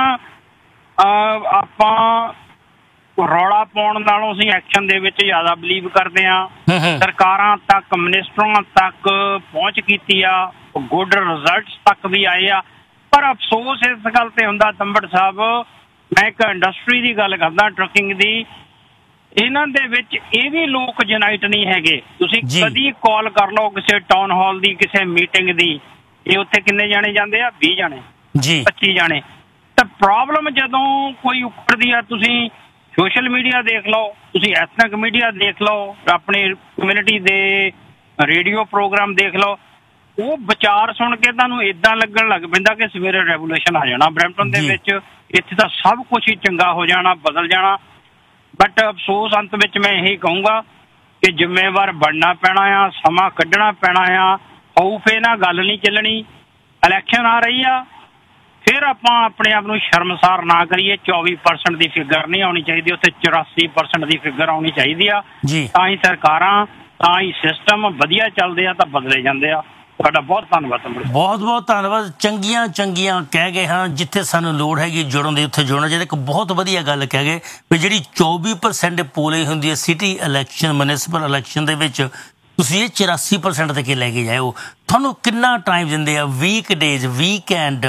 ਆਪਾਂ ਰੌਲਾ ਪਾਉਣ ਨਾਲੋਂ ਅਸੀਂ ਐਕਸ਼ਨ ਦੇ ਵਿੱਚ ਜ਼ਿਆਦਾ ਬਿਲੀਵ ਕਰਦੇ ਆ। ਸਰਕਾਰਾਂ ਤੱਕ, ਮਿਨਿਸਟਰਾਂ ਤੱਕ ਪਹੁੰਚ ਕੀਤੀ ਆ, ਗੁੱਡ ਰਿਜ਼ਲਟਸ ਤੱਕ ਵੀ ਆਏ ਆ, ਪਰ ਅਫਸੋਸ ਇਸ ਗੱਲ ਤੇ ਹੁੰਦਾ ਤੰਬੜ ਸਾਹਿਬ, ਮੈਂ ਇੱਕ ਇੰਡਸਟਰੀ ਦੀ ਗੱਲ ਕਰਦਾ ਟਰੱਕਿੰਗ ਦੀ, ਇਹਨਾਂ ਦੇ ਵਿੱਚ ਇਹ ਵੀ ਲੋਕ ਯੂਨਾਈਟ ਨਹੀਂ ਹੈਗੇ। ਤੁਸੀਂ ਕਦੀ ਕਾਲ ਕਰ ਲਓ ਕਿਸੇ ਟਾਊਨ ਹਾਲ ਦੀ, ਕਿਸੇ ਮੀਟਿੰਗ ਦੀ, ਇਹ ਉੱਥੇ ਕਿੰਨੇ ਜਾਣੇ ਜਾਂਦੇ ਆ? ਵੀਹ ਜਾਣੇ ਜੀ, ਪੱਚੀ ਜਾਣੇ। ਤਾਂ ਪ੍ਰੋਬਲਮ ਜਦੋਂ ਕੋਈ ਉੱਪਰਦੀ ਆ, ਤੁਸੀਂ ਸੋਸ਼ਲ ਮੀਡੀਆ ਦੇਖ ਲਓ, ਤੁਸੀਂ ਐਥਨਿਕ ਮੀਡੀਆ ਦੇਖ ਲਓ, ਆਪਣੇ ਕਮਿਊਨਿਟੀ ਦੇ ਰੇਡੀਓ ਪ੍ਰੋਗਰਾਮ ਦੇਖ ਲਓ, ਉਹ ਵਿਚਾਰ ਸੁਣ ਕੇ ਤੁਹਾਨੂੰ ਏਦਾਂ ਲੱਗਣ ਲੱਗ ਪੈਂਦਾ ਕਿ ਸਵੇਰੇ ਰੈਵੋਲੂਸ਼ਨ ਆ ਜਾਣਾ ਬਰੈਂਪਟਨ ਦੇ ਵਿੱਚ, ਇੱਥੇ ਤਾਂ ਸਭ ਕੁਛ ਹੀ ਚੰਗਾ ਹੋ ਜਾਣਾ, ਬਦਲ ਜਾਣਾ। ਬਟ ਅਫਸੋਸ ਅੰਤ ਵਿੱਚ ਮੈਂ ਇਹੀ ਕਹੂੰਗਾ ਕਿ ਜ਼ਿੰਮੇਵਾਰ ਬਣਨਾ ਪੈਣਾ ਆ, ਸਮਾਂ ਕੱਢਣਾ ਪੈਣਾ ਆ। ਹਊਫੇ ਨਾਲ ਗੱਲ ਨਹੀਂ ਚੱਲਣੀ। ਇਲੈਕਸ਼ਨ ਆ ਰਹੀ ਆ, ਫਿਰ ਆਪਾਂ ਆਪਣੇ ਆਪ ਨੂੰ ਸ਼ਰਮਸਾਰ ਨਾ ਕਰੀਏ। ਚੌਵੀ ਪਰਸੈਂਟ ਦੀ ਫਿਗਰ ਨਹੀਂ ਆਉਣੀ ਚਾਹੀਦੀ, ਉੱਥੇ ਚੁਰਾਸੀ ਪਰਸੈਂਟ ਦੀ ਫਿਗਰ ਆਉਣੀ ਚਾਹੀਦੀ ਆ। ਤਾਂ ਹੀ ਸਰਕਾਰਾਂ, ਤਾਂ ਹੀ ਸਿਸਟਮ ਵਧੀਆ ਚੱਲਦੇ ਆ, ਤਾਂ ਬਦਲੇ ਜਾਂਦੇ ਆ। ਤੁਹਾਡਾ ਬਹੁਤ ਧੰਨਵਾਦ। ਬਹੁਤ ਬਹੁਤ ਧੰਨਵਾਦ। ਚੰਗੀਆਂ ਚੰਗੀਆਂ ਕਹਿ ਗਏ ਹਾਂ, ਜਿੱਥੇ ਸਾਨੂੰ ਲੋੜ ਹੈਗੀ ਜੁੜਨ ਦੀ ਉੱਥੇ ਜੁੜਨਾ ਚਾਹੀਦਾ। ਇੱਕ ਬਹੁਤ ਵਧੀਆ ਗੱਲ ਕਹਿ ਗਏ ਵੀ ਜਿਹੜੀ ਚੌਵੀ ਪਰਸੈਂਟ ਪੋਲਿੰਗ ਹੁੰਦੀ ਹੈ ਸਿਟੀ ਇਲੈਕਸ਼ਨ ਮਿਊਨਿਸਪਲ ਇਲੈਕਸ਼ਨ ਦੇ ਵਿੱਚ, ਤੁਸੀਂ ਇਹ ਚੁਰਾਸੀ ਪਰਸੈਂਟ ਤੇ ਕੇ ਲੈ ਕੇ ਜਾਓ। ਤੁਹਾਨੂੰ ਕਿੰਨਾ ਟਾਈਮ ਦਿੰਦੇ ਆ, ਵੀਕ ਡੇਜ਼ ਵੀਕਐਂਡ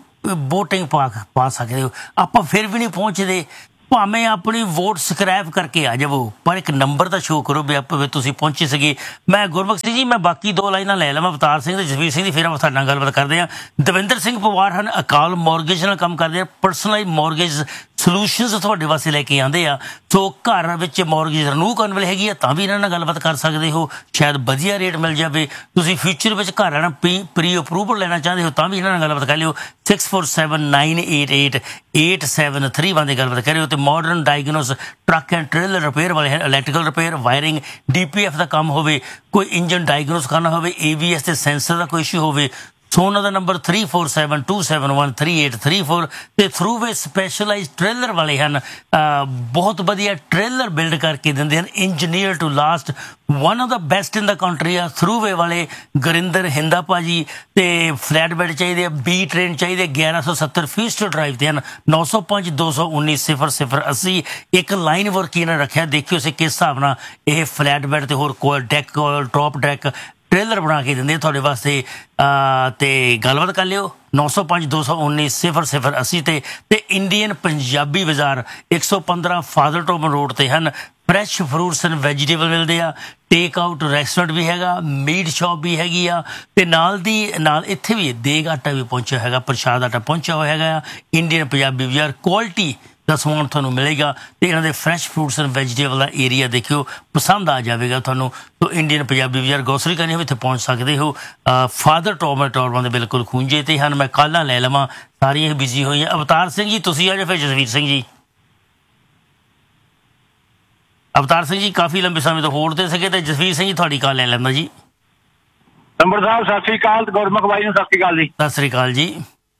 ਵੋਟਿੰਗ ਪਾ ਪਾ ਸਕਦੇ ਹੋ। ਆਪਾਂ ਫਿਰ ਵੀ ਨਹੀਂ ਪਹੁੰਚਦੇ, ਭਾਵੇਂ ਆਪਣੀ ਵੋਟ ਸਕ੍ਰੈਪ ਕਰਕੇ ਆ ਜਾਵੋ, ਪਰ ਇੱਕ ਨੰਬਰ ਤਾਂ ਸ਼ੋਅ ਕਰੋ ਵੀ ਆਪਾਂ ਤੁਸੀਂ ਪਹੁੰਚੇ ਸੀਗੇ। ਮੈਂ ਗੁਰਬਖਸ਼ ਸਿੰਘ ਜੀ, ਮੈਂ ਬਾਕੀ ਦੋ ਲਾਈਨਾਂ ਲੈ ਲਵਾਂ ਅਵਤਾਰ ਸਿੰਘ ਤੇ ਜਸਵੀਰ ਸਿੰਘ ਦੀ, ਫਿਰ ਆਪਾਂ ਤੁਹਾਡੇ ਨਾਲ ਗੱਲਬਾਤ ਕਰਦੇ ਹਾਂ। ਦਵਿੰਦਰ ਸਿੰਘ ਪਵਾਰ ਹਨ, ਅਕਾਲ ਮੌਰਗੇਜ ਨਾਲ ਕੰਮ ਕਰਦੇ ਆ, ਪਰਸਨਲਾਈਜ਼ ਮੌਰਗੇਜ ਸੋਲੂਸ਼ਨਸ ਤੁਹਾਡੇ ਵਾਸਤੇ ਲੈ ਕੇ ਆਉਂਦੇ ਆ। ਸੋ ਘਰ ਵਿੱਚ ਮੌਰਗੇਜ ਰਿਨਿਊ ਕਰਨ ਵੇਲੇ ਹੈਗੀ ਆ ਤਾਂ ਵੀ ਇਹਨਾਂ ਨਾਲ ਗੱਲਬਾਤ ਕਰ ਸਕਦੇ ਹੋ, ਸ਼ਾਇਦ ਵਧੀਆ ਰੇਟ ਮਿਲ ਜਾਵੇ। ਤੁਸੀਂ ਫਿਊਚਰ ਵਿੱਚ ਘਰ ਲੈਣਾ ਪ੍ਰੀ ਪ੍ਰੀ ਅਪਰੂਵਲ ਲੈਣਾ ਚਾਹੁੰਦੇ ਹੋ ਤਾਂ ਵੀ ਇਹਨਾਂ ਨਾਲ ਗੱਲਬਾਤ ਕਰ ਲਿਓ। Six four seven nine eight eight eight seven three one ਦੀ ਗੱਲਬਾਤ ਕਰ ਰਹੇ ਹੋ। ਤੇ modern diagnose truck and trailer repair ਵਾਲੇ ਹਨ, electrical repair, wiring, D P F ਦਾ ਕੰਮ ਹੋਵੇ, ਕੋਈ ਇੰਜਨ ਡਾਇਗਨੋਸ ਕਰਨਾ ਹੋਵੇ, ਏ ਬੀ ਐਸ ਤੇ ਸੈਂਸਰ ਦਾ ਕੋਈ ਇਸ਼ੂ ਹੋਵੇ। ਸੋ ਉਹਨਾਂ ਦਾ number three four seven to seven one three eight three four. ਤੇ ਥਰੂਵੇ ਸਪੈਸ਼ਲਾਈਜ਼ ਟ੍ਰੇਲਰ ਵਾਲੇ ਹਨ, ਬਹੁਤ ਵਧੀਆ ਟ੍ਰੇਲਰ ਬਿਲਡ ਕਰਕੇ ਦਿੰਦੇ ਹਨ, engineer to last, one of the best in the country ਆ ਥਰੂਵੇ ਵਾਲੇ ਗੁਰਿੰਦਰ ਹਿੰਦਾ ਭਾਜੀ। ਤੇ ਫਲੈਟ ਬੈਡ ਚਾਹੀਦੇ ਆ, ਬੀ ਟ੍ਰੇਨ ਚਾਹੀਦੇ, ਗਿਆਰਾਂ ਸੌ ਸੱਤਰ ਫੀਸਟ ਡਰਾਈਵ ਤੇ ਹਨ, ਨੌ ਸੌ ਪੰਜ ਦੋ ਸੌ ਉੱਨੀ ਸਿਫਰ ਸਿਫਰ ਅੱਸੀ। ਇੱਕ ਲਾਈਨ ਵਰਕ ਇਹਨਾਂ ਰੱਖਿਆ, ਦੇਖਿਓ ਸੇ ਕਿਸ ਹਿਸਾਬ ਨਾਲ ਇਹ ਫਲੈਟ ਬੈਡ ਤੇ ਹੋਰ ਕੋਲ ਡੈਕ ਟੌਪ ਡੈਕ ਟ੍ਰੇਲਰ ਬਣਾ ਕੇ ਦਿੰਦੇ ਤੁਹਾਡੇ ਵਾਸਤੇ। ਤੇ ਗੱਲਬਾਤ ਕਰ ਲਿਓ ਨੌ ਸੌ ਪੰਜ ਦੋ ਸੌ ਉੱਨੀ ਸਿਫਰ ਸਿਫਰ ਅੱਸੀ ਤੇ। ਤੇ ਇੰਡੀਅਨ ਪੰਜਾਬੀ ਬਾਜ਼ਾਰ ਇੱਕ ਸੌ ਪੰਦਰਾਂ ਫਾਦਰ ਟੋਮਨ ਰੋਡ ਤੇ ਹਨ। ਫਰੈਸ਼ ਫਰੂਟਸ ਐਂਡ ਵੈਜੀਟੇਬਲ ਮਿਲਦੇ ਆ, ਟੇਕ ਆਊਟ ਰੈਸਟੋਰੈਂਟ ਵੀ ਹੈਗਾ, ਮੀਟ ਸ਼ਾਪ ਵੀ ਹੈਗੀ ਆ, ਤੇ ਨਾਲ ਦੀ ਨਾਲ ਇੱਥੇ ਵੀ ਦੇਗ ਆਟਾ ਵੀ ਪਹੁੰਚਿਆ ਹੈਗਾ, ਪ੍ਰਸ਼ਾਦ ਆਟਾ ਪਹੁੰਚਿਆ ਹੋਇਆ ਹੈਗਾ ਆ। ਇੰਡੀਅਨ ਪੰਜਾਬੀ ਬਾਜ਼ਾਰ ਕੁਆਲਿਟੀ ਦਾ ਸਮਾਨ ਤੁਹਾਨੂੰ ਮਿਲੇਗਾ ਤੇ ਇਹਨਾਂ ਦੇ fresh fruits and vegetable the area ਦੇਖਿਓ, ਪਸੰਦ ਆ ਜਾਵੇਗਾ ਤੁਹਾਨੂੰ। ਤੋ ਇੰਡੀਅਨ ਪੰਜਾਬੀ ਬਾਜ਼ਾਰ ਗੋਸਰੀ ਕਰਨੀ ਹੋਵੇ ਇੱਥੇ ਪਹੁੰਚ ਸਕਦੇ ਹੋ। ਫਾਦਰ ਟੋਮਰ ਟੋਰਮਾਂ ਦੇ ਬਿਲਕੁਲ ਖੂੰਜੇ ਤੇ ਹਨ। ਮੈਂ ਕਾਲਾਂ ਲੈ ਲਵਾਂ, ਸਾਰੀਆਂ ਬਿਜ਼ੀ ਹੋਈਆਂ। ਅਵਤਾਰ ਸਿੰਘ ਜੀ ਤੁਸੀਂ ਆ ਜਾਓ, ਫਿਰ ਜਸਵੀਰ ਸਿੰਘ ਜੀ। ਅਵਤਾਰ ਸਿੰਘ ਜੀ ਕਾਫੀ ਲੰਬੇ ਸਮੇਂ ਤੋਂ ਹੋਲਡ ਤੇ ਸੀਗੇ, ਤੇ ਜਸਵੀਰ ਸਿੰਘ ਜੀ ਤੁਹਾਡੀ ਕਾਲ ਲੈ ਲੈਂਦਾ ਜੀ। ਤੰਬਰ ਸਾਹਿਬ ਸਤਿ ਸ੍ਰੀ ਅਕਾਲ, ਗੁਰਮੁਖ ਬਾਈ ਨੂੰ ਸਤਿ ਸ੍ਰੀ ਅਕਾਲ ਜੀ। ਸਤਿ ਸ੍ਰੀ ਅਕਾਲ ਜੀ।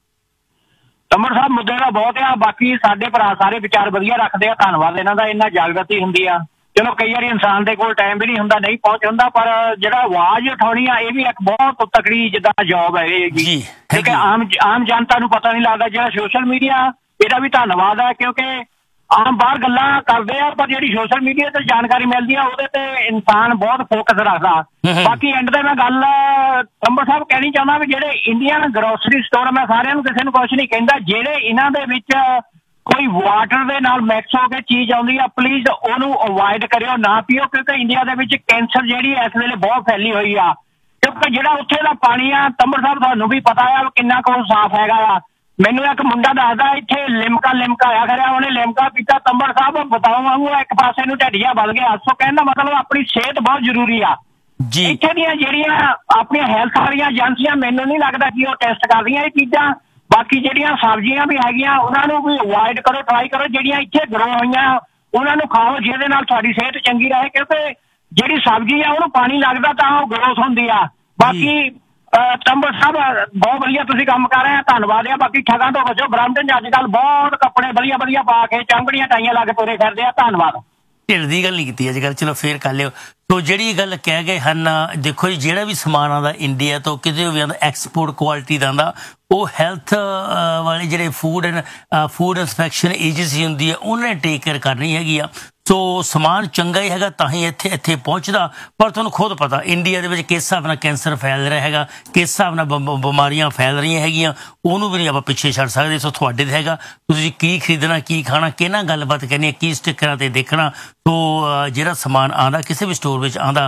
ਤੰਬਰ ਸਾਹਿਬ ਮੁੱਦੇ ਦਾ ਬਹੁਤ ਆ, ਬਾਕੀ ਸਾਡੇ ਭਰਾ ਸਾਰੇ ਵਿਚਾਰ ਵਧੀਆ ਰੱਖਦੇ ਆ, ਧੰਨਵਾਦ ਇਹਨਾਂ ਦਾ, ਇੰਨਾ ਜਾਗਰਤੀ ਹੁੰਦੀ ਆ। ਚਲੋ ਕਈ ਵਾਰੀ ਇਨਸਾਨ ਦੇ ਕੋਲ ਟਾਈਮ ਵੀ ਨਹੀਂ ਹੁੰਦਾ, ਨਹੀਂ ਪਹੁੰਚ ਹੁੰਦਾ, ਪਰ ਜਿਹੜਾ ਆਵਾਜ਼ ਉਠਾਉਣੀ ਆ ਇਹ ਵੀ ਇੱਕ ਬਹੁਤ ਤਕੜੀ ਜਿੱਦਾਂ ਜੌਬ ਹੈ ਇਹ ਜੀ। ਠੀਕ ਹੈ, ਆਮ ਆਮ ਜਨਤਾ ਨੂੰ ਪਤਾ ਨਹੀਂ ਲੱਗਦਾ। ਜਿਹੜਾ ਸੋਸ਼ਲ ਮੀਡੀਆ, ਇਹਦਾ ਵੀ ਧੰਨਵਾਦ ਹੈ, ਕਿਉਂਕਿ ਆਮ ਬਾਹਰ ਗੱਲਾਂ ਕਰਦੇ ਆ, ਪਰ ਜਿਹੜੀ ਸੋਸ਼ਲ ਮੀਡੀਆ ਤੇ ਜਾਣਕਾਰੀ ਮਿਲਦੀ ਆ ਉਹਦੇ ਤੇ ਇਨਸਾਨ ਬਹੁਤ ਫੋਕਸ ਰੱਖਦਾ। ਬਾਕੀ ਐਂਡ ਤੇ ਮੈਂ ਗੱਲ ਤੰਬਰ ਸਾਹਿਬ ਕਹਿਣੀ ਚਾਹੁੰਦਾ ਵੀ ਜਿਹੜੇ ਇੰਡੀਅਨ ਗਰੋਸਰੀ ਸਟੋਰ, ਮੈਂ ਸਾਰਿਆਂ ਨੂੰ ਕਿਸੇ ਨੂੰ ਕੁਛ ਨਹੀਂ ਕਹਿੰਦਾ, ਜਿਹੜੇ ਇਹਨਾਂ ਦੇ ਵਿੱਚ ਕੋਈ ਵਾਟਰ ਦੇ ਨਾਲ ਮਿਕਸ ਹੋ ਕੇ ਚੀਜ਼ ਆਉਂਦੀ ਆ, ਪਲੀਜ਼ ਉਹਨੂੰ ਅਵੋਇਡ ਕਰਿਓ, ਨਾ ਪੀਓ, ਕਿਉਂਕਿ ਇੰਡੀਆ ਦੇ ਵਿੱਚ ਕੈਂਸਰ ਜਿਹੜੀ ਇਸ ਵੇਲੇ ਬਹੁਤ ਫੈਲੀ ਹੋਈ ਆ। ਕਿਉਂਕਿ ਜਿਹੜਾ ਉੱਥੇ ਦਾ ਪਾਣੀ ਆ ਤੰਬਰ ਸਾਹਿਬ ਤੁਹਾਨੂੰ ਵੀ ਪਤਾ ਆ ਕਿੰਨਾ ਕੁ ਸਾਫ਼ ਹੈਗਾ ਆ। ਮੈਨੂੰ ਇੱਕ ਮੁੰਡਾ ਦੱਸਦਾ ਇੱਥੇ ਲਿਮਕਾ ਲਿਮਕਾ ਆਇਆ ਕਰਿਆ, ਉਹਨੇ ਲਿਮਕਾ ਪੀਤਾ, ਤੰਬਰ ਸਾਹਿਬ ਬਤਾਉ ਵਾਂਗੂ ਇੱਕ ਪਾਸੇ ਨੂੰ ਢੱਡੀਆਂ ਵੱਲ ਗਿਆ। ਸੋ ਕਹਿਣ ਦਾ ਮਤਲਬ ਆਪਣੀ ਸਿਹਤ ਬਹੁਤ ਜ਼ਰੂਰੀ ਆ ਜੀ। ਇੱਥੇ ਦੀਆਂ ਜਿਹੜੀਆਂ ਆਪਣੀਆਂ ਹੈਲਥ ਵਾਲੀਆਂ ਏਜੰਸੀਆਂ ਮੈਨੂੰ ਨਹੀਂ ਲੱਗਦਾ ਕਿ ਉਹ ਟੈਸਟ ਕਰਦੀਆਂ ਇਹ ਚੀਜ਼ਾਂ। ਬਾਕੀ ਜਿਹੜੀਆਂ ਸਬਜ਼ੀਆਂ ਵੀ ਹੈਗੀਆਂ ਉਹਨਾਂ ਨੂੰ ਵੀ ਅਵੋਇਡ ਕਰੋ, ਟਰਾਈ ਕਰੋ, ਜਿਹੜੀਆਂ ਇੱਥੇ ਗਰੋ ਹੋਈਆਂ ਉਹਨਾਂ ਨੂੰ ਖਾਓ, ਜਿਹਦੇ ਨਾਲ ਤੁਹਾਡੀ ਸਿਹਤ ਚੰਗੀ ਰਹੇ, ਕਿਉਂਕਿ ਜਿਹੜੀ ਸਬਜ਼ੀ ਆ ਉਹਨੂੰ ਪਾਣੀ ਲੱਗਦਾ ਤਾਂ ਉਹ ਗਰੋਥ ਹੁੰਦੀ ਆ। ਬਾਕੀ ਤੰਬਰ ਸਾਹਿਬ ਬਹੁਤ ਵਧੀਆ ਤੁਸੀਂ ਕੰਮ ਕਰ ਰਹੇ ਆ, ਧੰਨਵਾਦ ਆ। ਬਾਕੀ ਠੱਗਾਂ ਤੋਂ ਬਚੋ, ਬ੍ਰਾਂਡਨ ਅੱਜ ਕੱਲ੍ਹ ਬਹੁਤ ਕੱਪੜੇ ਵਧੀਆ ਵਧੀਆ ਪਾ ਕੇ ਚਾਂਗੜੀਆਂ ਟਾਈਆਂ ਲਾ ਕੇ ਤੁਰੇ ਫਿਰਦੇ ਆ। ਧੰਨਵਾਦ। ਢਿੱਲ ਦੀ ਗੱਲ ਨਹੀਂ ਕੀਤੀ ਅੱਜ ਕੱਲ੍ਹ, ਚਲੋ ਫੇਰ ਕਰ ਲਿਓ। ਸੋ ਜਿਹੜੀ ਗੱਲ ਕਹਿ ਗਏ ਹਨ, ਦੇਖੋ ਜੀ ਜਿਹੜਾ ਵੀ ਸਮਾਨ ਆਉਂਦਾ ਇੰਡੀਆ ਤੋਂ ਕਿਤੇ ਵੀ ਆਉਂਦਾ ਐਕਸਪੋਰਟ ਕੁਆਲਿਟੀ ਦਾ ਆਉਂਦਾ, ਉਹ ਹੈਲਥ ਵਾਲੇ ਜਿਹੜੇ food and food inspection agency ਹੁੰਦੀ ਹੈ ਉਹਨਾਂ ਨੇ ਟੇਕ ਕੇਅਰ ਕਰਨੀ ਹੈਗੀ ਆ। ਸੋ ਸਮਾਨ ਚੰਗਾ ਹੀ ਹੈਗਾ ਤਾਂ ਹੀ ਇੱਥੇ ਇੱਥੇ ਪਹੁੰਚਦਾ। ਪਰ ਤੁਹਾਨੂੰ ਖੁਦ ਪਤਾ ਇੰਡੀਆ ਦੇ ਵਿੱਚ ਕਿਸ ਹਿਸਾਬ ਨਾਲ ਕੈਂਸਰ ਫੈਲ ਰਿਹਾ ਹੈਗਾ, ਕਿਸ ਹਿਸਾਬ ਨਾਲ ਬਿਮਾਰੀਆਂ ਫੈਲ ਰਹੀਆਂ ਹੈਗੀਆਂ, ਉਹਨੂੰ ਵੀ ਨਹੀਂ ਆਪਾਂ ਪਿੱਛੇ ਛੱਡ ਸਕਦੇ। ਸੋ ਤੁਹਾਡੇ ਤੇ ਹੈਗਾ ਤੁਸੀਂ ਕੀ ਖਰੀਦਣਾ, ਕੀ ਖਾਣਾ, ਕਿਹਨਾਂ ਗੱਲਬਾਤ ਕਰਨੀ ਹੈ, ਕੀ ਸਟਿੱਕਰਾਂ ਤੇ ਦੇਖਣਾ। ਸੋ ਜਿਹੜਾ ਸਮਾਨ ਆਉਂਦਾ ਕਿਸੇ ਵੀ ਸਟੋਰ ਵਿੱਚ ਆਉਂਦਾ,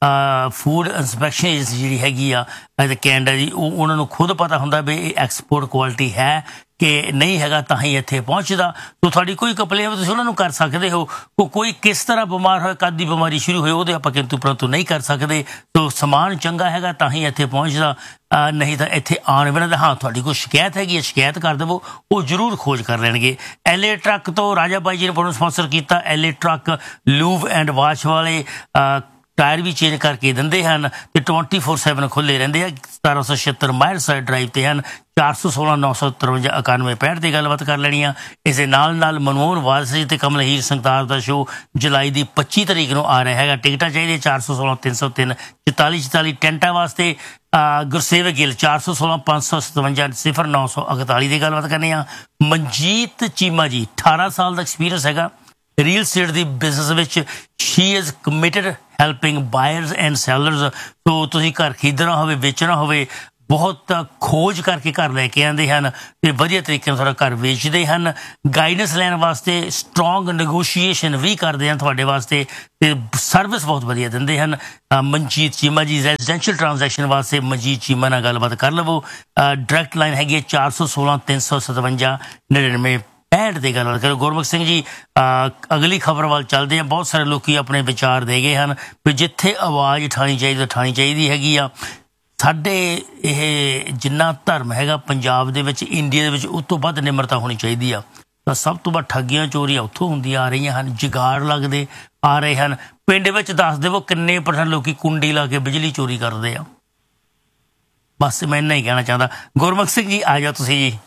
ਫੂਡ ਇੰਸਪੈਕਸ਼ਨ ਏਜੰਸੀ ਜਿਹੜੀ ਹੈਗੀ ਆ ਕੈਨੇਡਾ ਦੀ, ਉਹ ਉਹਨਾਂ ਨੂੰ ਖੁਦ ਪਤਾ ਹੁੰਦਾ ਵੀ ਇਹ ਐਕਸਪੋਰਟ ਕੁਆਲਿਟੀ ਹੈ ਕਿ ਨਹੀਂ ਹੈਗਾ ਤਾਂ ਹੀ ਇੱਥੇ ਪਹੁੰਚਦਾ। ਸੋ ਤੁਹਾਡੀ ਕੋਈ ਕੰਪਲੇਂਟ ਤੁਸੀਂ ਉਹਨਾਂ ਨੂੰ ਕਰ ਸਕਦੇ ਹੋ। ਕੋਈ ਕਿਸ ਤਰ੍ਹਾਂ ਬਿਮਾਰ ਹੋਏ, ਕਦ ਦੀ ਬਿਮਾਰੀ ਸ਼ੁਰੂ ਹੋਏ, ਉਹਦੇ ਆਪਾਂ ਕਿੰਤੂ ਪਰੰਤੂ ਨਹੀਂ ਕਰ ਸਕਦੇ। ਸੋ ਸਮਾਨ ਚੰਗਾ ਹੈਗਾ ਤਾਂ ਹੀ ਇੱਥੇ ਪਹੁੰਚਦਾ, ਨਹੀਂ ਤਾਂ ਇੱਥੇ ਆਉਣ ਵੇਲੇ ਤਾਂ ਹਾਂ ਤੁਹਾਡੀ ਕੋਈ ਸ਼ਿਕਾਇਤ ਹੈਗੀ ਹੈ ਸ਼ਿਕਾਇਤ ਕਰ ਦੇਵੋ, ਉਹ ਜ਼ਰੂਰ ਖੋਜ ਕਰ ਲੈਣਗੇ। ਐਲ ਏ ਟਰੱਕ ਤੋਂ ਰਾਜਾ ਬਾਈ ਜੀ ਨੇ ਫੋਨ ਸਪਾਂਸਰ ਕੀਤਾ। L A truck ਲੂਵ and wash ਵਾਲੇ ਟਾਇਰ ਵੀ ਚੇਂਜ ਕਰਕੇ ਦਿੰਦੇ ਹਨ ਤੇ ਟਵੈਂਟੀ ਫੋਰ ਸੈਵਨ ਖੁੱਲ੍ਹੇ ਰਹਿੰਦੇ ਆ। ਸਤਾਰਾਂ ਸੌ ਛਿਹੱਤਰ ਮਾਇਰ ਸਾਈਡ ਡਰਾਈਵ ਤੇ ਹਨ। ਚਾਰ ਸੌ ਸੋਲਾਂ ਨੌ ਸੌ ਤਰਵੰਜਾ ਇਕਾਨਵੇਂ ਪੈਂਹਠ ਦੀ ਗੱਲਬਾਤ ਕਰ ਲੈਣੀ ਆ। ਇਸ ਦੇ ਨਾਲ ਨਾਲ ਮਨਮੋਹਨ ਵਾਲਸੀ ਤੇ ਕਮਲ ਹੀਰ ਸੰਗਤਾਰ ਦਾ ਸ਼ੋਅ ਜੁਲਾਈ ਦੀ ਪੱਚੀ ਤਰੀਕ ਨੂੰ ਆ ਰਿਹਾ ਹੈਗਾ। ਟਿਕਟਾਂ ਚਾਹੀਦੀਆਂ ਚਾਰ ਸੌ ਸੋਲਾਂ ਤਿੰਨ ਸੌ ਤਿੰਨ ਚੁਤਾਲੀ ਚੁਤਾਲੀ ਟੈਂਟਾਂ ਵਾਸਤੇ। ਗੁਰਸੇਵਕ ਗਿੱਲ ਚਾਰ ਸੌ ਸੋਲਾਂ ਪੰਜ ਸੌ ਸਤਵੰਜਾ ਸਿਫਰ ਨੌ ਸੌ ਇਕਤਾਲੀ ਦੀ ਗੱਲਬਾਤ ਕਰਨੀ ਆ। ਮਨਜੀਤ ਚੀਮਾ ਜੀ ਅਠਾਰਾਂ ਸਾਲ ਦਾ ਐਕਸਪੀਰੀਅੰਸ ਹੈਗਾ ਰੀਅਲ ਸਟੇਟ ਦੀ ਬਿਜ਼ਨਸ ਵਿੱਚ। She is committed helping buyers and sellers. ਸੋ ਤੁਸੀਂ ਘਰ ਖਰੀਦਣਾ ਹੋਵੇ ਵੇਚਣਾ ਹੋਵੇ ਬਹੁਤ ਖੋਜ ਕਰਕੇ ਘਰ ਲੈ ਕੇ ਆਉਂਦੇ ਹਨ ਅਤੇ ਵਧੀਆ ਤਰੀਕੇ ਨਾਲ ਤੁਹਾਡਾ ਘਰ ਵੇਚਦੇ ਹਨ। ਗਾਈਡੈਂਸ ਲੈਣ ਵਾਸਤੇ ਸਟਰੋਂਗ ਨੈਗੋਸ਼ੀਏਸ਼ਨ ਵੀ ਕਰਦੇ ਹਨ ਤੁਹਾਡੇ ਵਾਸਤੇ ਅਤੇ ਸਰਵਿਸ ਬਹੁਤ ਵਧੀਆ ਦਿੰਦੇ ਹਨ। ਮਨਜੀਤ ਚੀਮਾ ਜੀ ਰੈਜ਼ੀਡੈਂਸ਼ੀਅਲ ਟ੍ਰਾਂਜੈਕਸ਼ਨ ਵਾਸਤੇ ਮਨਜੀਤ ਚੀਮਾ ਨਾਲ ਗੱਲਬਾਤ ਕਰ ਲਵੋ। ਡਾਇਰੈਕਟ ਲਾਈਨ ਹੈਗੀ ਹੈ ਚਾਰ ਸੌ ਸੋਲਾਂ ਤਿੰਨ ਸੌ ਸਤਵੰਜਾ ਨੜਿਨਵੇਂ ਪੈਂਹਠ ਦੀ ਗੱਲਬਾਤ ਕਰੋ। ਗੁਰਮੁਖ ਸਿੰਘ ਜੀ ਅਗਲੀ ਖਬਰ ਵੱਲ ਚੱਲਦੇ ਹਾਂ। ਬਹੁਤ ਸਾਰੇ ਲੋਕ ਆਪਣੇ ਵਿਚਾਰ ਦੇ ਗਏ ਹਨ ਵੀ ਜਿੱਥੇ ਆਵਾਜ਼ ਉਠਾਉਣੀ ਚਾਹੀਦੀ ਉਠਾਉਣੀ ਚਾਹੀਦੀ ਹੈਗੀ ਆ। ਸਾਡੇ ਇਹ ਜਿੰਨਾ ਧਰਮ ਹੈਗਾ ਪੰਜਾਬ ਦੇ ਵਿੱਚ ਇੰਡੀਆ ਦੇ ਵਿੱਚ ਉਸ ਤੋਂ ਵੱਧ ਨਿਮਰਤਾ ਹੋਣੀ ਚਾਹੀਦੀ ਆ। ਤਾਂ ਸਭ ਤੋਂ ਵੱਧ ਠੱਗੀਆਂ ਚੋਰੀਆਂ ਉੱਥੋਂ ਹੁੰਦੀਆਂ ਆ ਰਹੀਆਂ ਹਨ, ਜੁਗਾੜ ਲੱਗਦੇ ਆ ਰਹੇ ਹਨ। ਪਿੰਡ ਵਿੱਚ ਦੱਸ ਦੇਵੋ ਕਿੰਨੇ ਪਰਸੈਂਟ ਲੋਕੀ ਕੁੰਡੀ ਲਾ ਕੇ ਬਿਜਲੀ ਚੋਰੀ ਕਰਦੇ ਆ। ਬਸ ਮੈਂ ਇੰਨਾ ਹੀ ਕਹਿਣਾ ਚਾਹੁੰਦਾ। ਗੁਰਮੁਖ ਸਿੰਘ ਜੀ ਆ ਜਾਓ ਤੁਸੀਂ ਜੀ।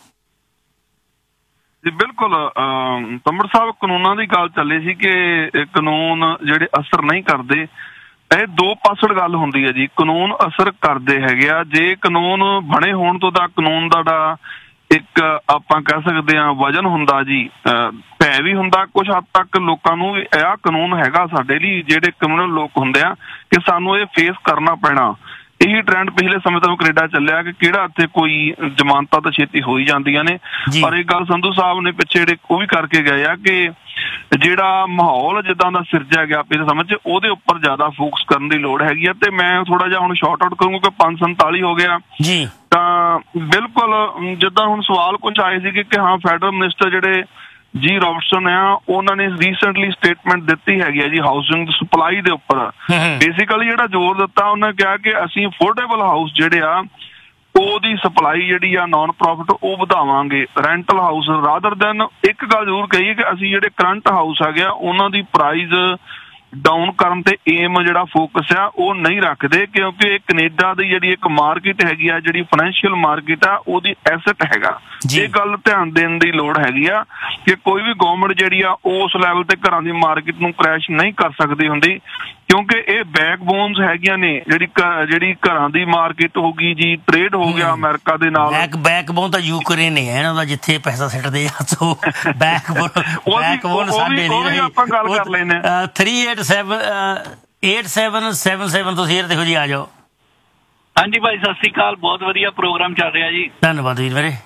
ਜੀ ਬਿਲਕੁਲ ਤੰਬੜ ਸਾਹਿਬ, ਕਾਨੂੰਨਾਂ ਦੀ ਗੱਲ ਚੱਲੀ ਸੀ ਕਿ ਕਾਨੂੰਨ ਜਿਹੜੇ ਅਸਰ ਨਹੀਂ ਕਰਦੇ। ਇਹ ਦੋ ਪਾਸੜ ਗੱਲ ਹੁੰਦੀ ਹੈ ਜੀ। ਕਾਨੂੰਨ ਅਸਰ ਕਰਦੇ ਹੈਗੇ ਆ ਜੇ ਕਾਨੂੰਨ ਬਣੇ ਹੋਣ ਤੋਂ ਤਾਂ ਕਾਨੂੰਨ ਦਾ ਇੱਕ ਆਪਾਂ ਕਹਿ ਸਕਦੇ ਹਾਂ ਵਜਨ ਹੁੰਦਾ ਜੀ, ਭੈ ਵੀ ਹੁੰਦਾ ਕੁਛ ਹੱਦ ਤੱਕ ਲੋਕਾਂ ਨੂੰ ਵੀ ਇਹ ਕਾਨੂੰਨ ਹੈਗਾ ਸਾਡੇ ਲਈ। ਜਿਹੜੇ ਕ੍ਰਿਮੀਨਲ ਲੋਕ ਹੁੰਦੇ ਆ ਕਿ ਸਾਨੂੰ ਇਹ ਫੇਸ ਕਰਨਾ ਪੈਣਾ। ਇਹੀ ਟ੍ਰੈਂਡ ਪਿਛਲੇ ਸਮੇਂ ਤੋਂ ਕੈਨੇਡਾ ਚੱਲਿਆ ਕਿ ਕਿਹੜਾ ਇੱਥੇ ਕੋਈ ਜ਼ਮਾਨਤਾਂ ਤਾਂ ਛੇਤੀ ਹੋ ਹੀ ਜਾਂਦੀਆਂ ਨੇ। ਪਰ ਇਹ ਗੱਲ ਸੰਧੂ ਸਾਹਿਬ ਨੇ ਪਿੱਛੇ ਜਿਹੜੇ ਉਹ ਵੀ ਕਰਕੇ ਗਏ ਆ ਕਿ ਜਿਹੜਾ ਮਾਹੌਲ ਜਿੱਦਾਂ ਦਾ ਸਿਰਜਿਆ ਗਿਆ ਪਿਛਲੇ ਸਮੇਂ 'ਚ ਉਹਦੇ ਉੱਪਰ ਜ਼ਿਆਦਾ ਫੋਕਸ ਕਰਨ ਦੀ ਲੋੜ ਹੈਗੀ ਆ। ਤੇ ਮੈਂ ਥੋੜਾ ਜਿਹਾ ਹੁਣ ਸ਼ਾਰਟ ਆਊਟ ਕਰੂੰਗਾ ਕਿ ਪੰਜ ਸੰਤਾਲੀ ਹੋ ਗਿਆ ਜੀ। ਤਾਂ ਬਿਲਕੁਲ ਜਿੱਦਾਂ ਹੁਣ ਸਵਾਲ ਕੁਝ ਆਏ ਸੀਗੇ ਕਿ ਹਾਂ ਫੈਡਰਲ ਮਿਨਿਸਟਰ ਜਿਹੜੇ ਜੀ ਰੌਬਰਟਸਨ ਆ ਉਹਨਾਂ ਨੇ ਰੀਸੈਂਟਲੀ ਸਟੇਟਮੈਂਟ ਦਿੱਤੀ ਹੈਗੀ ਹੈ ਜੀ ਹਾਊਸਿੰਗ ਸਪਲਾਈ ਦੇ ਉੱਪਰ। ਬੇਸਿਕਲੀ ਜਿਹੜਾ ਜ਼ੋਰ ਦਿੱਤਾ ਉਹਨਾਂ ਕਿਹਾ ਕਿ ਅਸੀਂ ਅਫੋਰਡੇਬਲ ਹਾਊਸ ਜਿਹੜੇ ਆ ਉਹਦੀ ਸਪਲਾਈ ਜਿਹੜੀ ਆ ਨੋਨ ਪ੍ਰੋਫਿਟ ਉਹ ਵਧਾਵਾਂਗੇ ਰੈਂਟਲ ਹਾਊਸ ਰਾਦਰ ਦੈਨ। ਇੱਕ ਗੱਲ ਜ਼ਰੂਰ ਕਹੀਏ ਕਿ ਅਸੀਂ ਜਿਹੜੇ ਕਰੰਟ ਹਾਊਸ ਹੈਗੇ ਆ ਉਹਨਾਂ ਦੀ ਪ੍ਰਾਈਜ਼ ਡਾਊਨ ਕਰਨ ਤੇ ਏਮ ਜਿਹੜਾ ਫੋਕਸ ਆ ਉਹ ਨਹੀਂ ਰੱਖਦੇ ਕਿਉਂਕਿ ਇਹ ਕੈਨੇਡਾ ਦੀ ਜਿਹੜੀ ਇੱਕ ਮਾਰਕੀਟ ਹੈਗੀ ਆ ਜਿਹੜੀ ਫਾਈਨੈਂਸ਼ੀਅਲ ਮਾਰਕੀਟ ਆ ਉਹਦੀ ਐਸਟ ਹੈਗਾ। ਇਹ ਗੱਲ ਧਿਆਨ ਦੇਣ ਦੀ ਲੋੜ ਹੈਗੀ ਆ ਕਿ ਕੋਈ ਵੀ ਗਵਰਨਮੈਂਟ ਜਿਹੜੀ ਆ ਉਸ ਲੈਵਲ ਤੇ ਘਰਾਂ ਦੀ ਮਾਰਕੀਟ ਨੂੰ ਕ੍ਰੈਸ਼ ਨਹੀਂ ਕਰ ਸਕਦੀ ਹੁੰਦੀ ਕਿਉਂਕਿ ਇਹ ਬੈਕਬੋਨਸ ਹੈਗੀਆਂ ਨੇ। ਜਿਹੜੀ ਜਿਹੜੀ ਘਰਾਂ ਦੀ ਮਾਰਕੀਟ ਹੋ ਗਈ ਜੀ, ਟ੍ਰੇਡ ਹੋ ਗਿਆ ਅਮਰੀਕਾ ਦੇ ਨਾਲ। ਬੈਕ ਬੈਕਬੋਨ ਤਾਂ ਯੂਕਰੇਨ ਹੈ ਇਹਨਾਂ ਦਾ ਜਿੱਥੇ ਪੈਸਾ ਸਿੱਟਦੇ ਆ। ਸੋ ਬੈਕਬੋਨ ਬੈਕਬੋਨ ਸਾਡੇ ਨਹੀਂ ਰਹੀ। ਆਪਾਂ ਗੱਲ ਕਰ ਲੈਨੇ three eight seven eight seven seven seven ਤੁਸੀਂ ਇਹ ਦੇਖੋ ਜੀ ਆ ਜਾਓ। ਹਾਂਜੀ ਭਾਈ ਸਤਿ ਸ਼੍ਰੀ ਅਕਾਲ, ਬਹੁਤ ਵਧੀਆ ਪ੍ਰੋਗਰਾਮ ਚੱਲ ਰਿਹਾ ਜੀ। ਧੰਨਵਾਦ ਵੀਰ ਮੇਰੇ।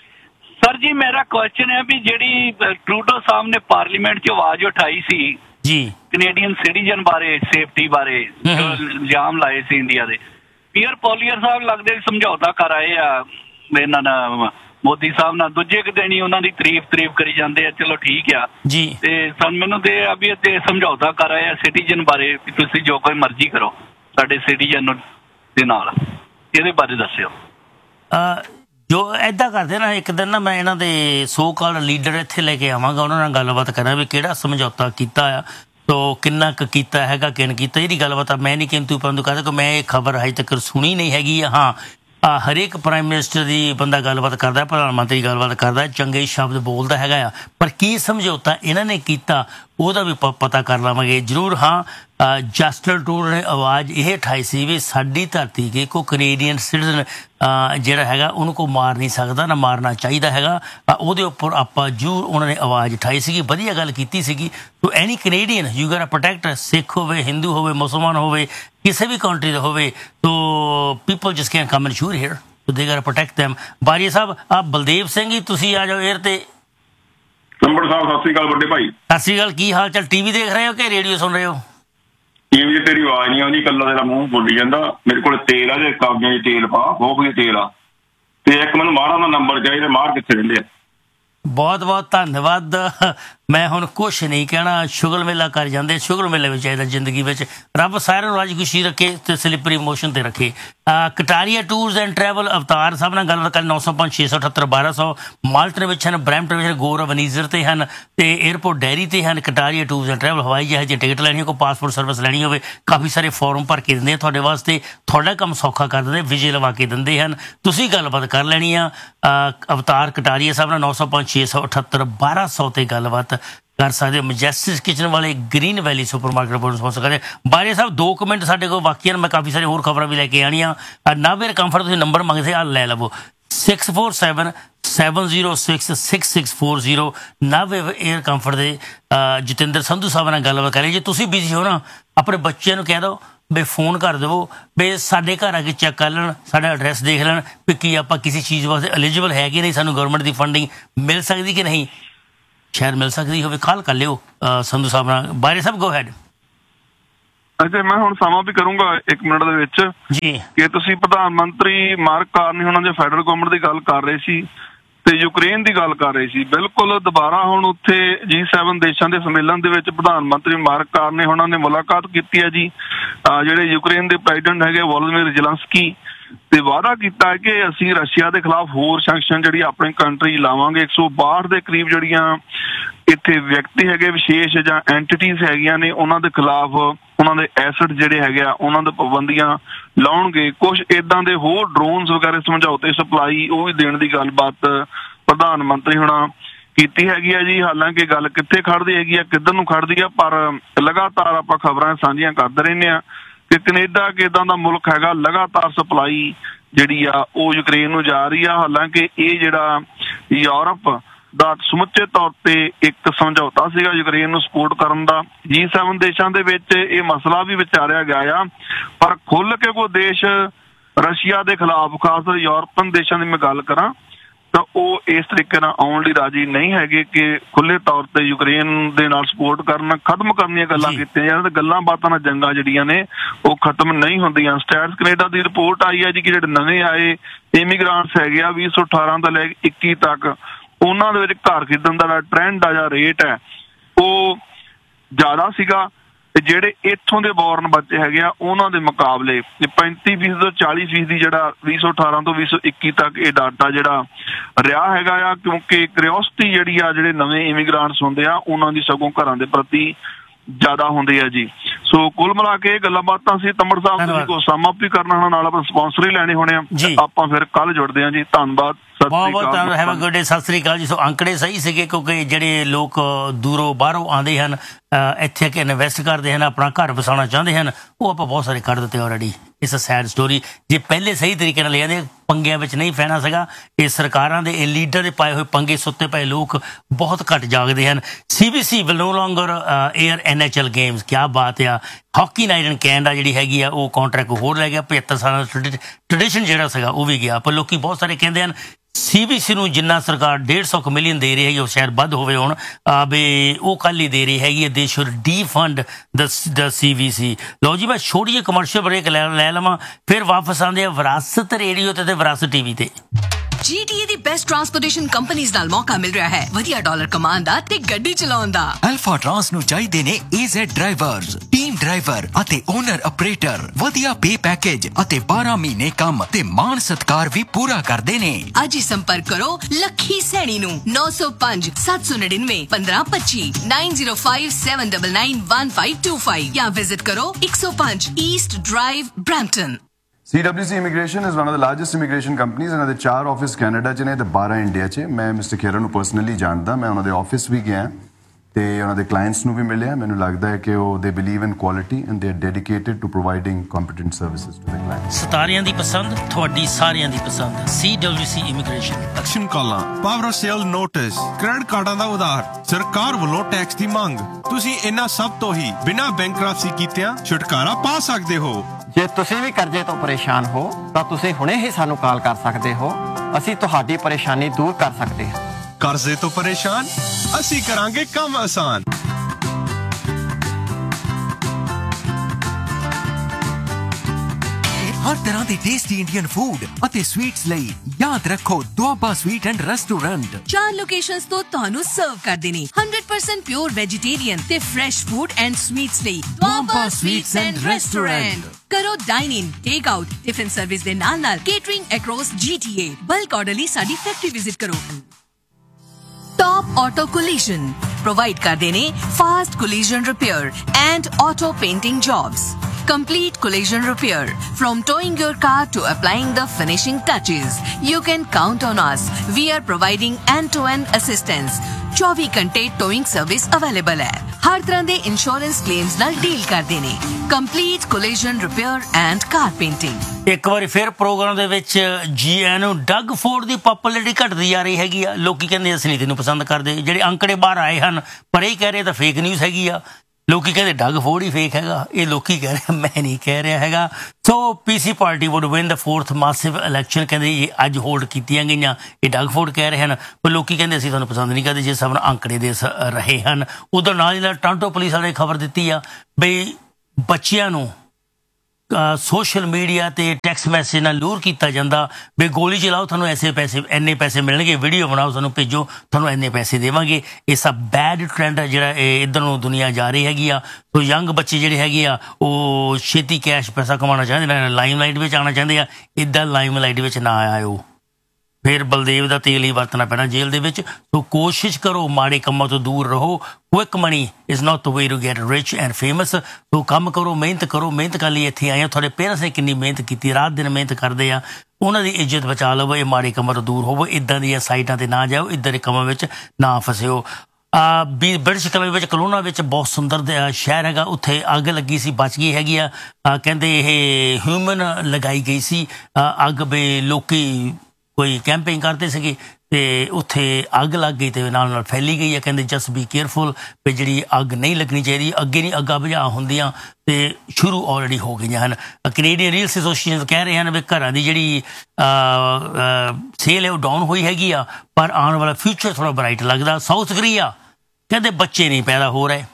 ਸਰ ਜੀ ਮੇਰਾ ਕੁਐਸਚਨ ਹੈ ਵੀ ਜਿਹੜੀ ਟਰੂਡੋ ਸਾਹਿਬ ਨੇ ਪਾਰਲੀਮੈਂਟ 'ਚ ਆਵਾਜ਼ ਉਠਾਈ ਸੀ ਜੀ ਕੈਨੇਡੀਅਨ ਸਿਟੀਜ਼ਨ ਬਾਰੇ, ਸੇਫਟੀ ਬਾਰੇ ਇਲਜ਼ਾਮ ਲਾਏ ਸੀ ਇੰਡੀਆ ਦੇ, ਪੀਅਰ ਪੋਲੀਅਰ ਸਾਹਿਬ ਲੱਗਦੇ ਸਮਝੌਤਾ ਕਰ ਆਏ ਆ ਇਹਨਾਂ ਨਾਲ ਮੋਦੀ ਸਾਹਿਬ ਨਾਲ। ਦੂਜੇ ਕਿਤੇ ਨਹੀਂ ਉਹਨਾਂ ਦੀ ਤਾਰੀਫ ਤਾਰੀਫ ਕਰੀ ਜਾਂਦੇ ਆ। ਚਲੋ ਠੀਕ ਆ ਜੀ। ਤੇ ਸਾਨੂੰ ਮੈਨੂੰ ਤੇ ਆ ਵੀ ਤੇ ਸਮਝੌਤਾ ਕਰ ਆਏ ਆ ਸਿਟੀਜ਼ਨ ਬਾਰੇ ਵੀ ਤੁਸੀਂ ਜੋ ਕੋਈ ਮਰਜ਼ੀ ਕਰੋ ਸਾਡੇ ਸਿਟੀਜ਼ਨ ਦੇ ਨਾਲ। ਇਹਦੇ ਬਾਰੇ ਦੱਸਿਓ। ਜੋ ਇੱਦਾਂ ਕਰਦੇ ਨਾ ਇੱਕ ਦਿਨ ਨਾ ਮੈਂ ਇਹਨਾਂ ਦੇ ਸੋ ਕਾਲਡ ਲੀਡਰ ਇੱਥੇ ਲੈ ਕੇ ਆਵਾਂਗਾ, ਉਹਨਾਂ ਨਾਲ ਗੱਲਬਾਤ ਕਰਾਂ ਵੀ ਕਿਹੜਾ ਸਮਝੌਤਾ ਕੀਤਾ ਆ ਤੋ ਕਿੰਨਾ ਕੁ ਕੀਤਾ ਹੈਗਾ ਕਿਨ ਕੀਤਾ। ਇਹਦੀ ਗੱਲਬਾਤ ਮੈਂ ਨਹੀਂ ਕਿੰਤੂ ਪਰੰਤੂ ਕਰਦਾ ਕਿ ਮੈਂ ਇਹ ਖਬਰ ਹਜੇ ਤੱਕ ਸੁਣੀ ਨਹੀਂ ਹੈਗੀ ਆ। ਹਾਂ ਹਰੇਕ ਪ੍ਰਾਈਮ ਮਿਨਿਸਟਰ ਦੀ ਬੰਦਾ ਗੱਲਬਾਤ ਕਰਦਾ, ਪ੍ਰਧਾਨ ਮੰਤਰੀ ਗੱਲਬਾਤ ਕਰਦਾ, ਚੰਗੇ ਸ਼ਬਦ ਬੋਲਦਾ ਹੈਗਾ ਆ, ਪਰ ਕੀ ਸਮਝੌਤਾ ਇਹਨਾਂ ਨੇ ਕੀਤਾ ਉਹਦਾ ਵੀ ਪ ਪਤਾ ਕਰ ਲਵਾਂਗੇ ਜ਼ਰੂਰ। ਹਾਂ ਜਸਟਿਨ ਟਰੂਡੋ ਨੇ ਆਵਾਜ਼ ਇਹ ਉਠਾਈ ਸੀ ਵੀ ਸਾਡੀ ਧਰਤੀ ਕੇ ਕੋਈ ਕੈਨੇਡੀਅਨ ਸਿਟੀਜ਼ਨ ਜਿਹੜਾ ਹੈਗਾ ਉਹਨੂੰ ਕੋਈ ਮਾਰ ਨਹੀਂ ਸਕਦਾ, ਨਾ ਮਾਰਨਾ ਚਾਹੀਦਾ ਹੈਗਾ। ਉਹਦੇ ਉੱਪਰ ਆਪਾਂ ਜ਼ਰੂਰ ਉਹਨਾਂ ਨੇ ਆਵਾਜ਼ ਉਠਾਈ ਸੀਗੀ, ਵਧੀਆ ਗੱਲ ਕੀਤੀ ਸੀਗੀ। ਤੋ ਐਨੀ ਕੈਨੇਡੀਅਨ ਯੂ ਗੋਟ ਪ੍ਰੋਟੈਕਟ, ਸਿੱਖ ਹੋਵੇ, ਹਿੰਦੂ ਹੋਵੇ, ਮੁਸਲਮਾਨ ਹੋਵੇ, ਕਿਸੇ ਵੀ ਕੰਟਰੀ ਦਾ ਹੋਵੇ, ਤੋ people just can come and shoot hair, ਤੋ ਦੇ ਗੋਟ ਪ੍ਰੋਟੈਕਟ ਦੈਮ। ਬਾਰੀਆ ਸਾਹਿਬ ਆ ਬਲਦੇਵ ਸਿੰਘ ਜੀ ਤੁਸੀਂ ਆ ਜਾਓ ਏਅਰ ਤੇ। ਤੰਬੜ ਸਾਹਿਬ ਸਤਿ ਸ਼੍ਰੀ ਅਕਾਲ ਵੱਡੇ ਭਾਈ। ਸਤਿ ਸ਼੍ਰੀ ਅਕਾਲ, ਕੀ ਹਾਲ ਚਾਲ? ਟੀਵੀ ਦੇਖ ਰਹੇ ਹੋ ਕਿ ਰੇਡੀਓ ਸੁਣ ਰਹੇ ਹੋ? ਟੀਵੀ 'ਚ ਤੇਰੀ ਆਵਾਜ਼ ਨਹੀਂ ਆਉਂਦੀ, ਕੱਲਾ ਤੇਰਾ ਮੂੰਹ ਬੋਲੀ ਜਾਂਦਾ। ਮੇਰੇ ਕੋਲ ਤੇਲ ਆ ਜੇ ਕਾਗਜ਼ਾਂ 'ਚ ਤੇਲ ਪਾ, ਬਹੁਤ ਵਧੀਆ ਤੇਲ ਆ। ਤੇ ਇੱਕ ਮੈਨੂੰ ਮਾਰਾਂ ਦਾ ਨੰਬਰ ਚਾਹੀਦਾ, ਮਾਰ ਕਿੱਥੇ ਰਹਿੰਦੇ ਆ? ਬਹੁਤ ਬਹੁਤ ਧੰਨਵਾਦ। ਮੈਂ ਹੁਣ ਕੁਛ ਨਹੀਂ ਕਹਿਣਾ, ਸ਼ੁਗਲ ਮੇਲਾ ਕਰ ਜਾਂਦੇ। ਸ਼ੁਗਲ ਮੇਲੇ ਵਿੱਚ ਚਾਹੀਦਾ ਜ਼ਿੰਦਗੀ ਵਿੱਚ ਰੱਬ ਸਾਰਿਆਂ ਨੂੰ ਰਾਜੀ ਖੁਸ਼ੀ ਰੱਖੇ ਤੇ ਸਲਿਪਰੀ ਮੋਸ਼ਨ ਤੇ ਰੱਖੇ। ਕਟਾਰੀਆ ਟੂਰਸ ਐਂਡ ਟਰੈਵਲ ਅਵਤਾਰ ਸਾਹਿਬ ਨਾਲ ਗੱਲਬਾਤ ਕਰ। ਨੌ ਸੌ ਪੰਜ ਛੇ ਸੌ ਅਠੱਤਰ ਬਾਰਾਂ ਸੌ ਮਾਲਟਨ ਵਿੱਚ ਹਨ, ਬਰੈਂਪਟਨ ਵਿੱਚ ਗੋਰ ਵਨੀਜ਼ਰ ਤੇ ਹਨ ਤੇ ਏਅਰਪੋਰਟ ਡੈਰੀ ਤੇ ਹਨ। ਕਟਾਰੀਆ ਟੂਰਸ ਐਂਡ ਟਰੈਵਲ ਹਵਾਈ ਜਹਾਜ਼ ਦੀ ਟਿਕਟ ਲੈਣੀ, ਕੋਈ ਪਾਸਪੋਰਟ ਸਰਵਿਸ ਲੈਣੀ ਹੋਵੇ, ਕਾਫੀ ਸਾਰੇ ਫਾਰਮ ਭਰ ਕੇ ਦਿੰਦੇ ਆ ਤੁਹਾਡੇ ਵਾਸਤੇ, ਤੁਹਾਡਾ ਕੰਮ ਸੌਖਾ ਕਰ ਦਿੰਦੇ, ਵਿਜੇ ਲਵਾ ਕੇ ਦਿੰਦੇ ਹਨ। ਤੁਸੀਂ ਗੱਲਬਾਤ ਕਰ ਲੈਣੀ ਆ ਅਵਤਾਰ ਕਟਾਰੀਆ ਸਾਹਿਬ ਨਾਲ ਨੌ ਸੌ ਪੰਜ ਛੇ ਸੌ ਅਠੱਤਰ ਬਾਰਾਂ ਸੌ ਤੇ ਗੱਲਬਾਤ ਕਰ ਸਕਦੇ ਹੋ। ਮੈਜੈਸਟਿਕ ਕਿਚਨ ਵਾਲੇ ਗ੍ਰੀਨ ਵੈਲੀ ਸੁਪਰ ਮਾਰਕੀਟ ਬੋਰਡ ਸਪਾਂਸਰ ਕਰਦੇ। ਬਾਰੇ ਸਾਹਿਬ ਦੋ ਕੁ ਮਿੰਟ ਸਾਡੇ ਕੋਲ ਬਾਕੀ ਹਨ, ਮੈਂ ਕਾਫੀ ਸਾਰੀ ਹੋਰ ਖਬਰਾਂ ਵੀ ਲੈ ਕੇ ਆਉਣੀਆਂ। ਨਾਵੇਰ ਕੰਫਰਟ ਤੁਸੀਂ ਨੰਬਰ ਮੰਗਦੇ ਆ, ਲੈ ਲਵੋ six four seven seven zero six six six four zero. ਨਵ ਏਅਰ ਕੰਫਰਟ ਦੇ ਜਤਿੰਦਰ ਸੰਧੂ ਸਾਹਿਬ ਨਾਲ ਗੱਲਬਾਤ ਕਰੀਏ। ਜੇ ਤੁਸੀਂ ਬਿਜ਼ੀ ਹੋ ਨਾ, ਆਪਣੇ ਬੱਚਿਆਂ ਨੂੰ ਕਹਿ ਦਿਓ ਵੀ ਫੋਨ ਕਰ ਦੇਵੋ ਵੀ ਸਾਡੇ ਘਰ ਆ ਕੇ ਚੈੱਕ ਕਰ ਲੈਣ, ਸਾਡਾ ਐਡਰੈਸ ਦੇਖ ਲੈਣ ਵੀ ਕੀ ਆਪਾਂ ਕਿਸੇ ਚੀਜ਼ ਵਾਸਤੇ ਐਲੀਜੀਬਲ ਹੈ ਕਿ ਨਹੀਂ, ਸਾਨੂੰ ਗਵਰਨਮੈਂਟ ਦੀ ਫੰਡਿੰਗ ਮਿਲ ਸਕਦੀ ਕਿ ਨਹੀਂ। ਸ਼ਾਇਦ ਮਿਲ ਸਕਦੀ ਹੋਵੇ, ਕਾਲ ਕਰ ਲਿਓ ਸੰਧੂ ਸਾਹਿਬ ਨਾਲ। ਬਾਰੇ ਸਾਹਿਬ ਗੋ ਹੈਡ। ਅੱਛਾ, ਮੈਂ ਹੁਣ ਸਮਾਂ ਵੀ ਕਰੂੰਗਾ ਇੱਕ ਮਿੰਟ ਦੇ ਵਿੱਚ ਜੀ ਕਿ ਤੁਸੀਂ ਪ੍ਰਧਾਨ ਮੰਤਰੀ ਮਾਰਕ ਕਾਰਨੀ ਉਹਨਾਂ ਦੇ ਫੈਡਰਲ ਗਵਰਨਮੈਂਟ ਦੀ ਗੱਲ ਕਰ ਰਹੇ ਸੀ ਤੇ ਯੂਕਰੇਨ ਦੀ ਗੱਲ ਕਰ ਰਹੇ ਸੀ। ਬਿਲਕੁਲ ਦੁਬਾਰਾ ਹੁਣ ਉੱਥੇ ਜੀ ਸੈਵਨ ਦੇਸ਼ਾਂ ਦੇ ਸੰਮੇਲਨ ਦੇ ਵਿੱਚ ਪ੍ਰਧਾਨ ਮੰਤਰੀ ਮਾਰਕ ਕਾਰਨੀ ਉਹਨਾਂ ਨੇ ਮੁਲਾਕਾਤ ਕੀਤੀ ਹੈ ਜੀ ਜਿਹੜੇ ਯੂਕਰੇਨ ਦੇ ਪ੍ਰੈਜ਼ੀਡੈਂਟ ਹੈਗੇ ਵੋਲੋਦੀਮੀਰ ਜ਼ੈਲੈਂਸਕੀ, ਤੇ ਵਾਅਦਾ ਕੀਤਾ ਹੈ ਕਿ ਅਸੀਂ ਰਸ਼ੀਆ ਦੇ ਖਿਲਾਫ ਹੋਰ ਸੈਂਕਸ਼ਨ ਜਿਹੜੀ ਆਪਣੀ ਕੰਟਰੀ ਲਾਵਾਂਗੇ। ਇੱਕ ਸੌ ਬਾਹਠ ਦੇ ਕਰੀਬ ਜਿਹੜੀਆਂ ਇੱਥੇ ਵਿਅਕਤੀ ਹੈਗੇ ਵਿਸ਼ੇਸ਼ ਜਾਂ ਐਂਟੀਟੀਜ਼ ਹੈਗੀਆਂ ਨੇ, ਉਹਨਾਂ ਦੇ ਖਿਲਾਫ ਉਹਨਾਂ ਦੇ ਐਸਟ ਜਿਹੜੇ ਹੈਗੇ ਆ ਉਹਨਾਂ ਦੇ ਪਾਬੰਦੀਆਂ ਲਾਉਣਗੇ। ਕੁਝ ਏਦਾਂ ਦੇ ਹੋਰ ਡਰੋਨਸ ਵਗੈਰਾ ਸਮਝੌਤੇ ਸਪਲਾਈ ਉਹ ਵੀ ਦੇਣ ਦੀ ਗੱਲਬਾਤ ਪ੍ਰਧਾਨ ਮੰਤਰੀ ਹੁਣਾਂ ਕੀਤੀ ਹੈਗੀ ਆ ਜੀ। ਹਾਲਾਂਕਿ ਗੱਲ ਕਿੱਥੇ ਖੜਦੀ ਹੈਗੀ ਆ, ਕਿੱਧਰ ਨੂੰ ਖੜਦੀ ਆ, ਪਰ ਲਗਾਤਾਰ ਆਪਾਂ ਖਬਰਾਂ ਸਾਂਝੀਆਂ ਕਰਦੇ ਰਹਿੰਦੇ ਆ ਕਿ ਕੈਨੇਡਾ ਕਿੱਦਾਂ ਦਾ ਮੁਲਕ ਹੈਗਾ, ਲਗਾਤਾਰ ਸਪਲਾਈ ਜਿਹੜੀ ਆ ਉਹ ਯੂਕਰੇਨ ਨੂੰ ਜਾ ਰਹੀ ਆ। ਹਾਲਾਂਕਿ ਇਹ ਜਿਹੜਾ ਯੂਰਪ ਦਾ ਸਮੁੱਚੇ ਤੌਰ ਤੇ ਇੱਕ ਸਮਝੌਤਾ ਸੀਗਾ ਯੂਕਰੇਨ ਨੂੰ ਸਪੋਰਟ ਕਰਨ ਦਾ, ਜੀ ਸੈਵਨ ਦੇਸ਼ਾਂ ਦੇ ਵਿੱਚ ਇਹ ਮਸਲਾ ਵੀ ਵਿਚਾਰਿਆ ਗਿਆ ਆ, ਪਰ ਖੁੱਲ ਕੇ ਕੋਈ ਦੇਸ਼ ਰਸ਼ੀਆ ਦੇ ਖਿਲਾਫ, ਖਾਸ ਕਰ ਯੂਰਪਨ ਦੇਸ਼ਾਂ ਦੀ ਮੈਂ ਗੱਲ ਕਰਾਂ ਤਾਂ ਉਹ ਇਸ ਤਰੀਕੇ ਨਾਲ ਆਉਣ ਲਈ ਰਾਜੀ ਨਹੀਂ ਹੈਗੇ ਕਿ ਖੁੱਲੇ ਤੌਰ ਤੇ ਯੂਕਰੇਨ ਦੇ ਨਾਲ ਸਪੋਰਟ ਕਰਨ, ਖਤਮ ਕਰਨ ਦੀਆਂ ਗੱਲਾਂ ਕੀਤੀਆਂ ਜਾਣ ਤੇ ਗੱਲਾਂ ਬਾਤਾਂ ਨਾਲ ਜੰਗਾਂ ਜਿਹੜੀਆਂ ਨੇ ਉਹ ਖਤਮ ਨਹੀਂ ਹੁੰਦੀਆਂ। ਸਟੈਟਸ ਕੈਨੇਡਾ ਦੀ ਰਿਪੋਰਟ ਆਈ ਹੈ ਜੀ ਕਿ ਜਿਹੜੇ ਨਵੇਂ ਆਏ ਇਮੀਗ੍ਰਾਂਟਸ ਹੈਗੇ ਆ ਵੀਹ ਸੌ ਅਠਾਰਾਂ ਤੋਂ ਲੈ ਕੇ ਇੱਕੀ ਤੱਕ, ਉਹਨਾਂ ਦੇ ਵਿੱਚ ਘਰ ਖਰੀਦਣ ਦਾ ਟ੍ਰੈਂਡ ਆ ਜਾਂ ਰੇਟ ਹੈ ਉਹ ਜ਼ਿਆਦਾ ਸੀਗਾ, ਤੇ ਜਿਹੜੇ ਇੱਥੋਂ ਦੇ ਬੋਰਨ ਬੱਚੇ ਹੈਗੇ ਆ ਉਹਨਾਂ ਦੇ ਮੁਕਾਬਲੇ ਪੈਂਤੀ ਫੀਸਦ ਤੋਂ ਚਾਲੀ ਫੀਸਦੀ ਜਿਹੜਾ ਵੀਹ ਸੌ ਅਠਾਰਾਂ ਤੋਂ ਵੀਹ ਸੌ ਇੱਕੀ ਤੱਕ ਇਹ ਡਾਟਾ ਜਿਹੜਾ ਰਿਹਾ ਹੈਗਾ ਆ, ਕਿਉਂਕਿ ਕਿਉਰਿਓਸਿਟੀ ਜਿਹੜੀ ਆ ਜਿਹੜੇ ਨਵੇਂ ਇਮੀਗ੍ਰਾਂਟਸ ਹੁੰਦੇ ਆ ਉਹਨਾਂ ਦੀ ਸਗੋਂ ਘਰਾਂ ਦੇ ਪ੍ਰਤੀ ਜ਼ਿਆਦਾ ਹੁੰਦੀ ਆ ਜੀ। ਸੋ ਕੁੱਲ ਮਿਲਾ ਕੇ ਇਹ ਗੱਲਾਂ ਬਾਤਾਂ ਸੀ। ਤੰਮੜ ਸਾਹਿਬ ਤੁਸੀਂ ਕੋ ਸਮ ਅਪ ਵੀ ਕਰਨਾ ਨਾਲ ਆਪਾਂ ਸਪਾਂਸਰ ਹੀ ਲੈਣੇ ਹੋਣੇ ਆ, ਆਪਾਂ ਫਿਰ ਕੱਲ ਜੁੜਦੇ ਆ ਜੀ। ਧੰਨਵਾਦ, ਸਤਿ ਸ੍ਰੀ ਅਕਾਲ। Have a good day, Sat Sri ਅਕਾਲ ਜੀ। ਸੋ ਅੰਕੜੇ ਸਹੀ ਸੀਗੇ ਕਿਉਂਕਿ ਜਿਹੜੇ ਲੋਕ ਦੂਰੋਂ ਬਾਹਰੋਂ ਆਉਂਦੇ ਹਨ, ਇੱਥੇ ਆ ਕੇ ਇਨਵੈਸਟ ਕਰਦੇ ਹਨ, ਆਪਣਾ ਘਰ ਵਸਾਉਣਾ ਚਾਹੁੰਦੇ ਹਨ, ਉਹ ਆਪਾਂ ਬਹੁਤ ਸਾਰੇ ਕੱਢ ਦਿੱਤੇ already. It's a sad story. ਜੇ ਪਹਿਲੇ ਸਹੀ ਤਰੀਕੇ ਨਾਲ ਲਿਆਂਦੇ ਪੰਗਿਆਂ ਵਿੱਚ ਨਹੀਂ ਪੈਣਾ ਸੀਗਾ। ਇਹ ਸਰਕਾਰਾਂ ਦੇ, ਇਹ ਲੀਡਰ ਦੇ ਪਾਏ ਹੋਏ ਪੰਗੇ, ਸੁੱਤੇ ਪਏ ਲੋਕ ਬਹੁਤ ਘੱਟ ਜਾਗਦੇ ਹਨ। C B C will no ਲੋਂਗਰ air N H L games, ਕਿਆ ਬਾਤ ਆ। ਹਾਕੀ ਨਾਈਟ ਇਨ ਕੈਨੇਡਾ ਜਿਹੜੀ ਹੈਗੀ ਆ ਉਹ ਕੰਟਰੈਕਟ ਹੋਰ ਲੈ ਗਿਆ। ਪਝੱਤਰ ਸਾਲਾਂ ਦਾ ਟ੍ਰੈਡੀਸ਼ਨ ਜਿਹੜਾ ਸੀਗਾ ਉਹ ਵੀ ਗਿਆ। ਪਰ ਲੋਕੀ ਬਹੁਤ ਸਾਰੇ ਕਹਿੰਦੇ ਹਨ ਸੀ ਬੀ ਸੀ ਨੂੰ ਜਿੰਨਾ ਸਰਕਾਰ ਡੇਢ ਸੌ ਕੁ ਮਿਲੀਅਨ ਦੇ ਰਹੀ ਹੈਗੀ, ਉਹ ਸ਼ਾਇਦ ਵੱਧ ਹੋਵੇ ਹੁਣ, ਵੀ ਉਹ ਕੱਲ ਹੀ ਦੇ ਰਹੀ ਹੈਗੀ ਹੈ। ਦੇ should D fund the C B C. ਲਓ ਜੀ, ਮੈਂ ਛੋਟੀ ਜਿਹੀ ਕਮਰਸ਼ੀਅਲ ਬ੍ਰੇਕ ਲੈ ਲੈ ਲਵਾਂ, ਫਿਰ ਵਾਪਸ ਆਉਂਦੇ ਆ ਵਿਰਾਸਤ ਰੇਡੀਓ ਤੇ ਵਿਰਾਸਤ ਟੀ ਵੀ ਤੇ। G T A the best transportation ਕੰਪਨੀਆਂ ਨਾਲ ਮੌਕਾ ਮਿਲ ਰਿਹਾ ਹੈ ਵਧੀਆ ਡਾਲਰ ਕਮਾਉਣ ਦਾ ਤੇ ਗੱਡੀ ਚਲਾਉਣ ਦਾ। ਅਲਫਾ ਟਰਾਂਸ ਨੂੰ ਚਾਹੀਦੇ ਨੇ A Z drivers, team driver ਅਤੇ ਓਨਰ ਆਪਰੇਟਰ, ਵਧੀਆ ਪੇ ਪੈਕੇਜ ਅਤੇ ਬਾਰਾਂ ਮਹੀਨੇ ਕੰਮ ਤੇ ਮਾਣ ਸਤਕਾਰ ਵੀ ਪੂਰਾ ਕਰਦੇ ਨੇ। ਅੱਜ ਹੀ ਸੰਪਰਕ ਕਰੋ ਲੱਖੀ ਸੈਣੀ ਨੂੰ ਨੌ ਸੌ ਪੰਜ ਸੱਤ ਸੌ ਨੜਿਨਵੇਂ ਪੰਦਰਾਂ ਪੱਚੀ nine zero five seven nine nine one five to five ਜਾਂ ਵਿਜ਼ਿਟ ਕਰੋ ਇੱਕ ਸੌ ਪੰਜ East drive Brampton. C W C Immigration is one of the largest immigration companies. ਇਹਨਾਂ ਦੇ ਚਾਰ ਆਫਿਸ ਕੈਨੇਡਾ 'ਚ ਨੇ ਤੇ ਬਾਰਾਂ ਇੰਡੀਆ 'ਚ। ਮੈਂ ਮਿਸਟਰ ਖੇਰਾ ਨੂੰ ਪਰਸਨਲੀ ਜਾਣਦਾ, ਮੈਂ ਉਹਨਾਂ ਦੇ ਆਫਿਸ ਵੀ ਗਿਆ ਤੇ ਉਹਨਾਂ ਦੇ ਕਲਾਇੰਟਸ ਨੂੰ ਵੀ ਮਿਲਿਆ। ਮੈਨੂੰ ਲੱਗਦਾ ਹੈ ਕਿ ਉਹ ਦੇ believe in quality and they are dedicated to providing competent services to the clients. ਸਤਾਰਿਆਂ ਦੀ ਪਸੰਦ, ਤੁਹਾਡੀ ਸਾਰਿਆਂ ਦੀ ਪਸੰਦ। C W C Immigration। Action ਕਾਲਾਂ, power of sale notice, credit ਕਾਰਡਾਂ ਦਾ ਉਧਾਰ, ਸਰਕਾਰ ਵੱਲੋਂ ਟੈਕਸ ਦੀ ਮੰਗ, ਤੁਸੀਂ ਇਹਨਾਂ ਸਭ ਤੋਂ ਹੀ ਬਿਨਾਂ ਬੈਂਕਰਪਸੀ ਕੀਤਿਆਂ ਛੁਟਕਾਰਾ ਪਾ ਸਕਦੇ ਹੋ। ਜੇ ਤੁਸੀਂ ਵੀ ਕਰਜ਼ੇ ਤੋਂ ਪਰੇਸ਼ਾਨ ਹੋ ਤਾਂ ਤੁਸੀਂ ਹੁਣੇ ਹੀ ਸਾਨੂੰ ਕਾਲ ਕਰ ਸਕਦੇ ਹੋ, ਅਸੀਂ ਤੁਹਾਡੀ ਪਰੇਸ਼ਾਨੀ ਦੂਰ ਕਰ ਸਕਦੇ ਹਾਂ। ਕਰਜ਼ੇ ਤੋਂ ਪਰੇਸ਼ਾਨ, ਅਸੀਂ ਕਰਾਂਗੇ ਕੰਮ ਆਸਾਨ। ਹਰ ਤਰ੍ਹਾਂ ਦੇ ਟੇਸਟੀ ਇੰਡੀਅਨ ਫੂਡ ਅਤੇ ਸਵੀਟਸ ਲਈ ਯਾਦ ਰੱਖੋ ਦੁਆਬਾ ਸਵੀਟ ਐਂਡ ਰੈਸਟੋਰੈਂਟ। ਚਾਰ ਲੋਕੇਸ਼ਨਸ ਤੋਂ ਤੁਹਾਨੂੰ ਸਰਵ ਕਰਦੇ ਨੇ ਹੰਡਰਡ ਪਰਸੈਂਟ ਪਿਓਰ ਵੈਜੀਟੇਰੀਅਨ ਤੇ ਫਰੈਸ਼ ਫੂਡ ਐਂਡ ਸਵੀਟਸ ਲਈ ਦੁਆਬਾ ਸਵੀਟਸ ਐਂਡ ਰੈਸਟੋਰੈਂਟ। ਕਰੋ ਡਾਈਨ ਇਨ, ਟੇਕ ਆਊਟ, ਟਿਫਿਨ ਸਰਵਿਸ ਦੇ ਨਾਲ ਨਾਲ catering across G T A। Bulk order ਲਈ ਸਾਡੀ ਫੈਕਟਰੀ ਵਿਜ਼ਿਟ ਕਰੋ। ਟੌਪ ਆਟੋ ਕੋਲੀਜਨ ਪ੍ਰੋਵਾਈਡ ਕਰਦੇ ਨੇ fast collision repair and auto painting jobs. Complete collision repair. From towing your car to applying the finishing touches, you can count on us. We are providing end-to-end assistance. चौबीस घंटे towing service available है। हर तरह के insurance claims नाल deal करते ने। Complete collision repair and car painting. एक बार फिर प्रोग्राम ਦੇ ਵਿੱਚ ਜੀ ਐਨ ਨੂੰ ਡਗ ਫੋਰਡ ਦੀ ਪਪੂਲੈਰਿਟੀ ਘਟਦੀ ਜਾ ਰਹੀ ਹੈਗੀ ਆ। ਲੋਕੀ ਕਹਿੰਦੇ ਅਸੀਂ ਨਹੀਂ ਤੈਨੂੰ ਪਸੰਦ ਕਰਦੇ। ਜਿਹੜੇ ਅੰਕੜੇ ਬਾਹਰ ਆਏ ਹਨ ਪਰ ਇਹ ਕਹਿ ਰਹੇ ਤਾਂ ਫੇਕ ਨਿਊਜ਼ ਹੈਗੀ ਆ। ਲੋਕੀ ਕਹਿੰਦੇ ਡਗ ਫੋਰਡ ਹੀ ਫੇਕ ਹੈਗਾ। ਇਹ ਲੋਕੀ ਕਹਿ ਰਹੇ, ਮੈਂ ਨਹੀਂ ਕਹਿ ਰਿਹਾ ਹੈਗਾ। ਸੋ ਪੀਸੀ ਪਾਰਟੀ ਵੁੱਡ ਵਿਨ ਦ ਫੋਰਥ ਮਾਸਿਵ ਇਲੈਕਸ਼ਨ ਕਹਿੰਦੇ ਇਹ ਅੱਜ ਹੋਲਡ ਕੀਤੀਆਂ ਗਈਆਂ। ਇਹ ਡਗ ਫੋਰਡ ਕਹਿ ਰਹੇ ਹਨ ਪਰ ਲੋਕੀ ਕਹਿੰਦੇ ਅਸੀਂ ਤੁਹਾਨੂੰ ਪਸੰਦ ਨਹੀਂ ਕਰਦੇ ਜਿਸ ਹਿਸਾਬ ਨਾਲ ਅੰਕੜੇ ਦੇ ਰਹੇ ਹਨ। ਉਧਰ ਨਾਲ ਹੀ ਨਾਲ ਟੋਰਾਂਟੋ ਪੁਲਿਸ ਵਾਲੇ ਨੇ ਖਬਰ ਦਿੱਤੀ ਆ ਬਈ ਬੱਚਿਆਂ ਨੂੰ ਸੋਸ਼ਲ ਮੀਡੀਆ ਤੇ ਟੈਕਸਟ ਮੈਸੇਜ ਨਾਲ ਲੂਰ ਕੀਤਾ ਜਾਂਦਾ ਵੀ ਗੋਲੀ ਚਲਾਓ ਤੁਹਾਨੂੰ ਐਸੇ ਪੈਸੇ ਇੰਨੇ ਪੈਸੇ ਮਿਲਣਗੇ, ਵੀਡੀਓ ਬਣਾਓ ਸਾਨੂੰ ਭੇਜੋ ਤੁਹਾਨੂੰ ਇੰਨੇ ਪੈਸੇ ਦੇਵਾਂਗੇ। ਇਹ ਸਭ ਬੈਡ ਟ੍ਰੈਂਡ ਜਿਹੜਾ ਇਹ ਇੱਧਰ ਨੂੰ ਦੁਨੀਆ ਜਾ ਰਹੀ ਹੈਗੀ ਆ। ਸੋ ਯੰਗ ਬੱਚੇ ਜਿਹੜੇ ਹੈਗੇ ਆ ਉਹ ਛੇਤੀ ਕੈਸ਼ ਪੈਸਾ ਕਮਾਉਣਾ ਚਾਹੁੰਦੇ ਨੇ, ਲਾਈਮ ਲਾਈਟ ਵਿੱਚ ਆਉਣਾ ਚਾਹੁੰਦੇ ਆ। ਇੱਦਾਂ ਲਾਈਮ ਲਾਈਟ ਵਿੱਚ ਨਾ ਆਇਓ, ਫਿਰ ਬਲਦੇਵ ਦਾ ਤੇਲ ਹੀ ਵਰਤਣਾ ਪੈਣਾ ਜੇਲ੍ਹ ਦੇ ਵਿੱਚ। ਸੋ ਕੋਸ਼ਿਸ਼ ਕਰੋ ਮਾੜੇ ਕੰਮਾਂ ਤੋਂ ਦੂਰ ਰਹੋ। Quick money is not the way to get rich and famous. ਸੋ ਕੰਮ ਕਰੋ, ਮਿਹਨਤ ਕਰੋ। ਮਿਹਨਤ ਕਰਨ ਲਈ ਇੱਥੇ ਆਏ ਆ। ਤੁਹਾਡੇ ਪੇਰੈਂਟਸ ਨੇ ਕਿੰਨੀ ਮਿਹਨਤ ਕੀਤੀ, ਰਾਤ ਦਿਨ ਮਿਹਨਤ ਕਰਦੇ ਆ। ਉਹਨਾਂ ਦੀ ਇੱਜ਼ਤ ਬਚਾ ਲਵੋ, ਇਹ ਮਾੜੇ ਕੰਮਾਂ ਤੋਂ ਦੂਰ ਹੋਵੋ। ਇੱਦਾਂ ਦੀਆਂ ਸਾਈਟਾਂ 'ਤੇ ਨਾ ਜਾਓ, ਇੱਦਾਂ ਦੇ ਕੰਮਾਂ ਵਿੱਚ ਨਾ ਫਸਿਓ। ਵੀ ਬ੍ਰਿਟਿਸ਼ ਕਲੰਬੀਆ ਵਿੱਚ ਕਲੋਨਾ ਵਿੱਚ ਬਹੁਤ ਸੁੰਦਰ ਸ਼ਹਿਰ ਹੈਗਾ, ਉੱਥੇ ਅੱਗ ਲੱਗੀ ਸੀ, ਬਚ ਗਈ ਹੈਗੀ ਆ। ਕਹਿੰਦੇ ਇਹ ਹਿਊਮਨ ਲਗਾਈ ਗਈ ਸੀ ਅੱਗ ਵੀ ਲੋਕੀ ਕੋਈ ਕੈਂਪਿੰਗ ਕਰਦੇ ਸੀਗੇ ਤੇ ਉੱਥੇ ਅੱਗ ਲੱਗ ਗਈ ਤੇ ਨਾਲ ਨਾਲ ਫੈਲੀ ਗਈ ਹੈ। ਕਹਿੰਦੇ ਜਸਟ ਬੀ ਕੇਅਰਫੁਲ ਵੀ ਜਿਹੜੀ ਅੱਗ ਨਹੀਂ ਲੱਗਣੀ ਚਾਹੀਦੀ। ਅੱਗੇ ਨਹੀਂ ਅੱਗਾਂ ਬੁਝਾ ਹੁੰਦੀਆਂ ਤੇ ਸ਼ੁਰੂ ਆਲਰੇਡੀ ਹੋ ਗਈਆਂ ਹਨ। ਕੈਨੇਡੀਅਨ ਰੀਲਸ ਐਸੋਸੀਏਸ਼ਨ ਕਹਿ ਰਹੇ ਹਨ ਵੀ ਘਰਾਂ ਦੀ ਜਿਹੜੀ ਸੇਲ ਹੈ ਉਹ ਡਾਊਨ ਹੋਈ ਹੈਗੀ ਆ ਪਰ ਆਉਣ ਵਾਲਾ ਫਿਊਚਰ ਥੋੜ੍ਹਾ ਬਰਾਈਟ ਲੱਗਦਾ। ਸਾਊਥ ਕੋਰੀਆ ਕਹਿੰਦੇ ਬੱਚੇ ਨਹੀਂ ਪੈਦਾ ਹੋ ਰਹੇ,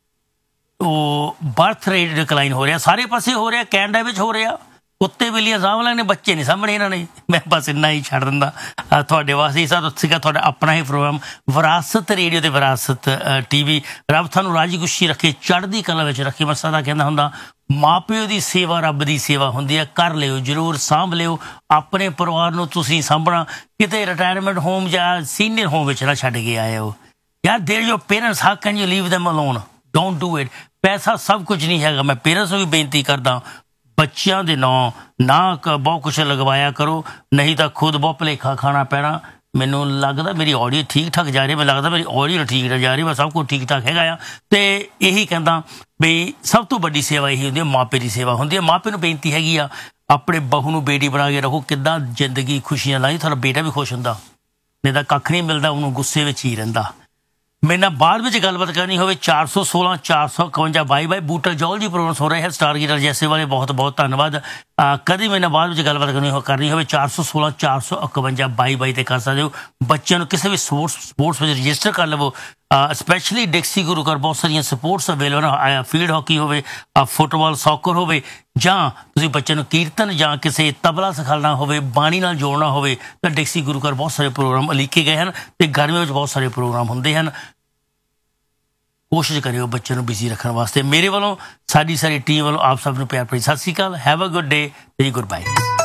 ਉਹ ਬਰਥ ਰੇਟ ਡਿਕਲਾਈਨ ਹੋ ਰਿਹਾ, ਸਾਰੇ ਪਾਸੇ ਹੋ ਰਿਹਾ, ਕੈਨੇਡਾ ਵਿੱਚ ਹੋ ਰਿਹਾ। ਕੁੱਤੇ ਬਿੱਲੀਆਂ ਸਾਂਭ ਨੇ, ਬੱਚੇ ਨਹੀਂ ਸਾਂਭਣੇ ਇਹਨਾਂ ਨੇ। ਮੈਂ ਬਸ ਇੰਨਾ ਹੀ ਛੱਡ ਦਿੰਦਾ ਤੁਹਾਡੇ ਵਾਸਤੇ। ਸਰ ਸੀਗਾ ਤੁਹਾਡਾ ਆਪਣਾ ਹੀ ਪ੍ਰੋਗਰਾਮ ਵਿਰਾਸਤ ਰੇਡੀਓ ਤੇ ਵਿਰਾਸਤ ਟੀ ਵੀ। ਰੱਬ ਤੁਹਾਨੂੰ ਰਾਜੀ ਖੁਸ਼ੀ ਰੱਖੇ, ਚੜ੍ਹਦੀ ਕਲਾ ਵਿੱਚ ਰੱਖੇ। ਮੈਂ ਸਦਾ ਕਹਿੰਦਾ ਹੁੰਦਾ ਮਾਂ ਪਿਓ ਦੀ ਸੇਵਾ ਰੱਬ ਦੀ ਸੇਵਾ ਹੁੰਦੀ ਹੈ। ਕਰ ਲਿਓ, ਜ਼ਰੂਰ ਸਾਂਭ ਲਿਓ ਆਪਣੇ ਪਰਿਵਾਰ ਨੂੰ। ਤੁਸੀਂ ਸਾਂਭਣਾ ਕਿਤੇ ਰਿਟਾਇਰਮੈਂਟ ਹੋਮ ਜਾਂ ਸੀਨੀਅਰ ਹੋਮ ਵਿੱਚ ਨਾ ਛੱਡ ਕੇ ਆਏ ਹੋ। ਯਾਰ ਦੇਰ ਯੋਰ parents, how can you leave them alone? Don't do it. ਪੈਸਾ ਸਭ ਕੁਝ ਨਹੀਂ ਹੈਗਾ। ਮੈਂ ਪੇਰੈਂਟਸ ਨੂੰ ਵੀ ਬੇਨਤੀ ਕਰਦਾ ਬੱਚਿਆਂ ਦੇ ਨਾਂ ਨਾ ਬਹੁਤ ਕੁਛ ਲਗਵਾਇਆ ਕਰੋ, ਨਹੀਂ ਤਾਂ ਖੁਦ ਬਹੁਤ ਭੁਲੇਖਾ ਖਾਣਾ ਪੈਣਾ। ਮੈਨੂੰ ਲੱਗਦਾ ਮੇਰੀ ਆਡੀਓ ਠੀਕ ਠਾਕ ਜਾ ਰਹੀ, ਮੈਨੂੰ ਲੱਗਦਾ ਮੇਰੀ ਆਡੀਓ ਠੀਕ ਠਾਕ ਜਾ ਰਹੀ, ਮੈਂ ਸਭ ਕੁਝ ਠੀਕ ਠਾਕ ਹੈਗਾ ਆ। ਅਤੇ ਇਹੀ ਕਹਿੰਦਾ ਵੀ ਸਭ ਤੋਂ ਵੱਡੀ ਸੇਵਾ ਇਹੀ ਹੁੰਦੀ ਹੈ, ਮਾਪੇ ਦੀ ਸੇਵਾ ਹੁੰਦੀ ਹੈ। ਮਾਪੇ ਨੂੰ ਬੇਨਤੀ ਹੈਗੀ ਆ ਆਪਣੇ ਬਹੂ ਨੂੰ ਬੇਟੀ ਬਣਾ ਕੇ ਰੱਖੋ। ਕਿੱਦਾਂ ਜ਼ਿੰਦਗੀ ਖੁਸ਼ੀਆਂ ਲਾਈ, ਤੁਹਾਡਾ ਬੇਟਾ ਵੀ ਖੁਸ਼ ਹੁੰਦਾ, ਨਹੀਂ ਤਾਂ ਕੱਖ ਨਹੀਂ ਮਿਲਦਾ, ਉਹਨੂੰ ਗੁੱਸੇ ਵਿੱਚ ਹੀ ਰਹਿੰਦਾ। ਮੇਰੇ ਨਾਲ ਬਾਅਦ ਵਿੱਚ ਗੱਲਬਾਤ ਕਰਨੀ ਹੋਵੇ ਚਾਰ ਸੌ ਸੋਲਾਂ ਚਾਰ ਸੌ ਇਕਵੰਜਾ ਬਾਈ ਬਾਈ ਬੂਟਾ ਜੌਲ ਜੀ ਪ੍ਰੋਗਰਾਮ ਹੋ ਰਿਹਾ ਹੈ ਸਟਾਰ ਗੀਟਰ ਜੈਸੇ ਵਾਲੇ। ਬਹੁਤ ਬਹੁਤ ਧੰਨਵਾਦ। ਕਦੀ ਮੇਰੇ ਨਾਲ ਬਾਅਦ ਵਿੱਚ ਗੱਲਬਾਤ ਕਰਨੀ ਹੋ ਕਰਨੀ ਹੋਵੇ ਚਾਰ ਸੌ ਸੋਲਾਂ ਚਾਰ ਸੌ ਇਕਵੰਜਾ ਬਾਈ ਬਾਈ 'ਤੇ ਕਰ ਸਕਦੇ ਹੋ। ਬੱਚਿਆਂ ਨੂੰ ਕਿਸੇ ਵੀ ਸਪੋਰਟਸ ਸਪੋਰਟਸ ਵਿੱਚ ਰਜਿਸਟਰ ਕਰ ਲਵੋ। ਸਪੈਸ਼ਲੀ ਡਿਕਸੀ ਗੁਰੂ ਘਰ ਬਹੁਤ ਸਾਰੀਆਂ ਸਪੋਰਟਸ ਅਵੇਲੇਬਲ ਹਨ। ਫੀਲਡ ਹਾਕੀ ਹੋਵੇ, ਫੁੱਟਬਾਲ, ਸੌਕਰ ਹੋਵੇ, ਜਾਂ ਤੁਸੀਂ ਬੱਚਿਆਂ ਨੂੰ ਕੀਰਤਨ ਜਾਂ ਕਿਸੇ ਤਬਲਾ ਸਿਖਾਉਣਾ ਹੋਵੇ, ਬਾਣੀ ਨਾਲ ਜੋੜਨਾ ਹੋਵੇ ਤਾਂ ਡਿਕਸੀ ਗੁਰੂ ਘਰ ਬਹੁਤ ਸਾਰੇ ਪ੍ਰੋਗਰਾਮ ਉਲੀਕੇ ਗਏ ਹਨ ਅਤੇ ਗਰਮੀਆਂ ਵਿੱਚ ਬਹੁਤ ਸਾਰੇ ਪ੍ਰੋਗਰਾਮ ਹੁੰਦੇ ਹਨ। ਕੋਸ਼ਿਸ਼ ਕਰਿਓ ਬੱਚਿਆਂ ਨੂੰ ਬਿਜ਼ੀ ਰੱਖਣ ਵਾਸਤੇ। ਮੇਰੇ ਵੱਲੋਂ ਸਾਡੀ ਸਾਰੀ ਟੀਮ ਵੱਲੋਂ ਆਪ ਸਭ ਨੂੰ ਪਿਆਰ ਭਰੀ ਸਤਿ ਸ਼੍ਰੀ ਅਕਾਲ। Have a good day, very good bye.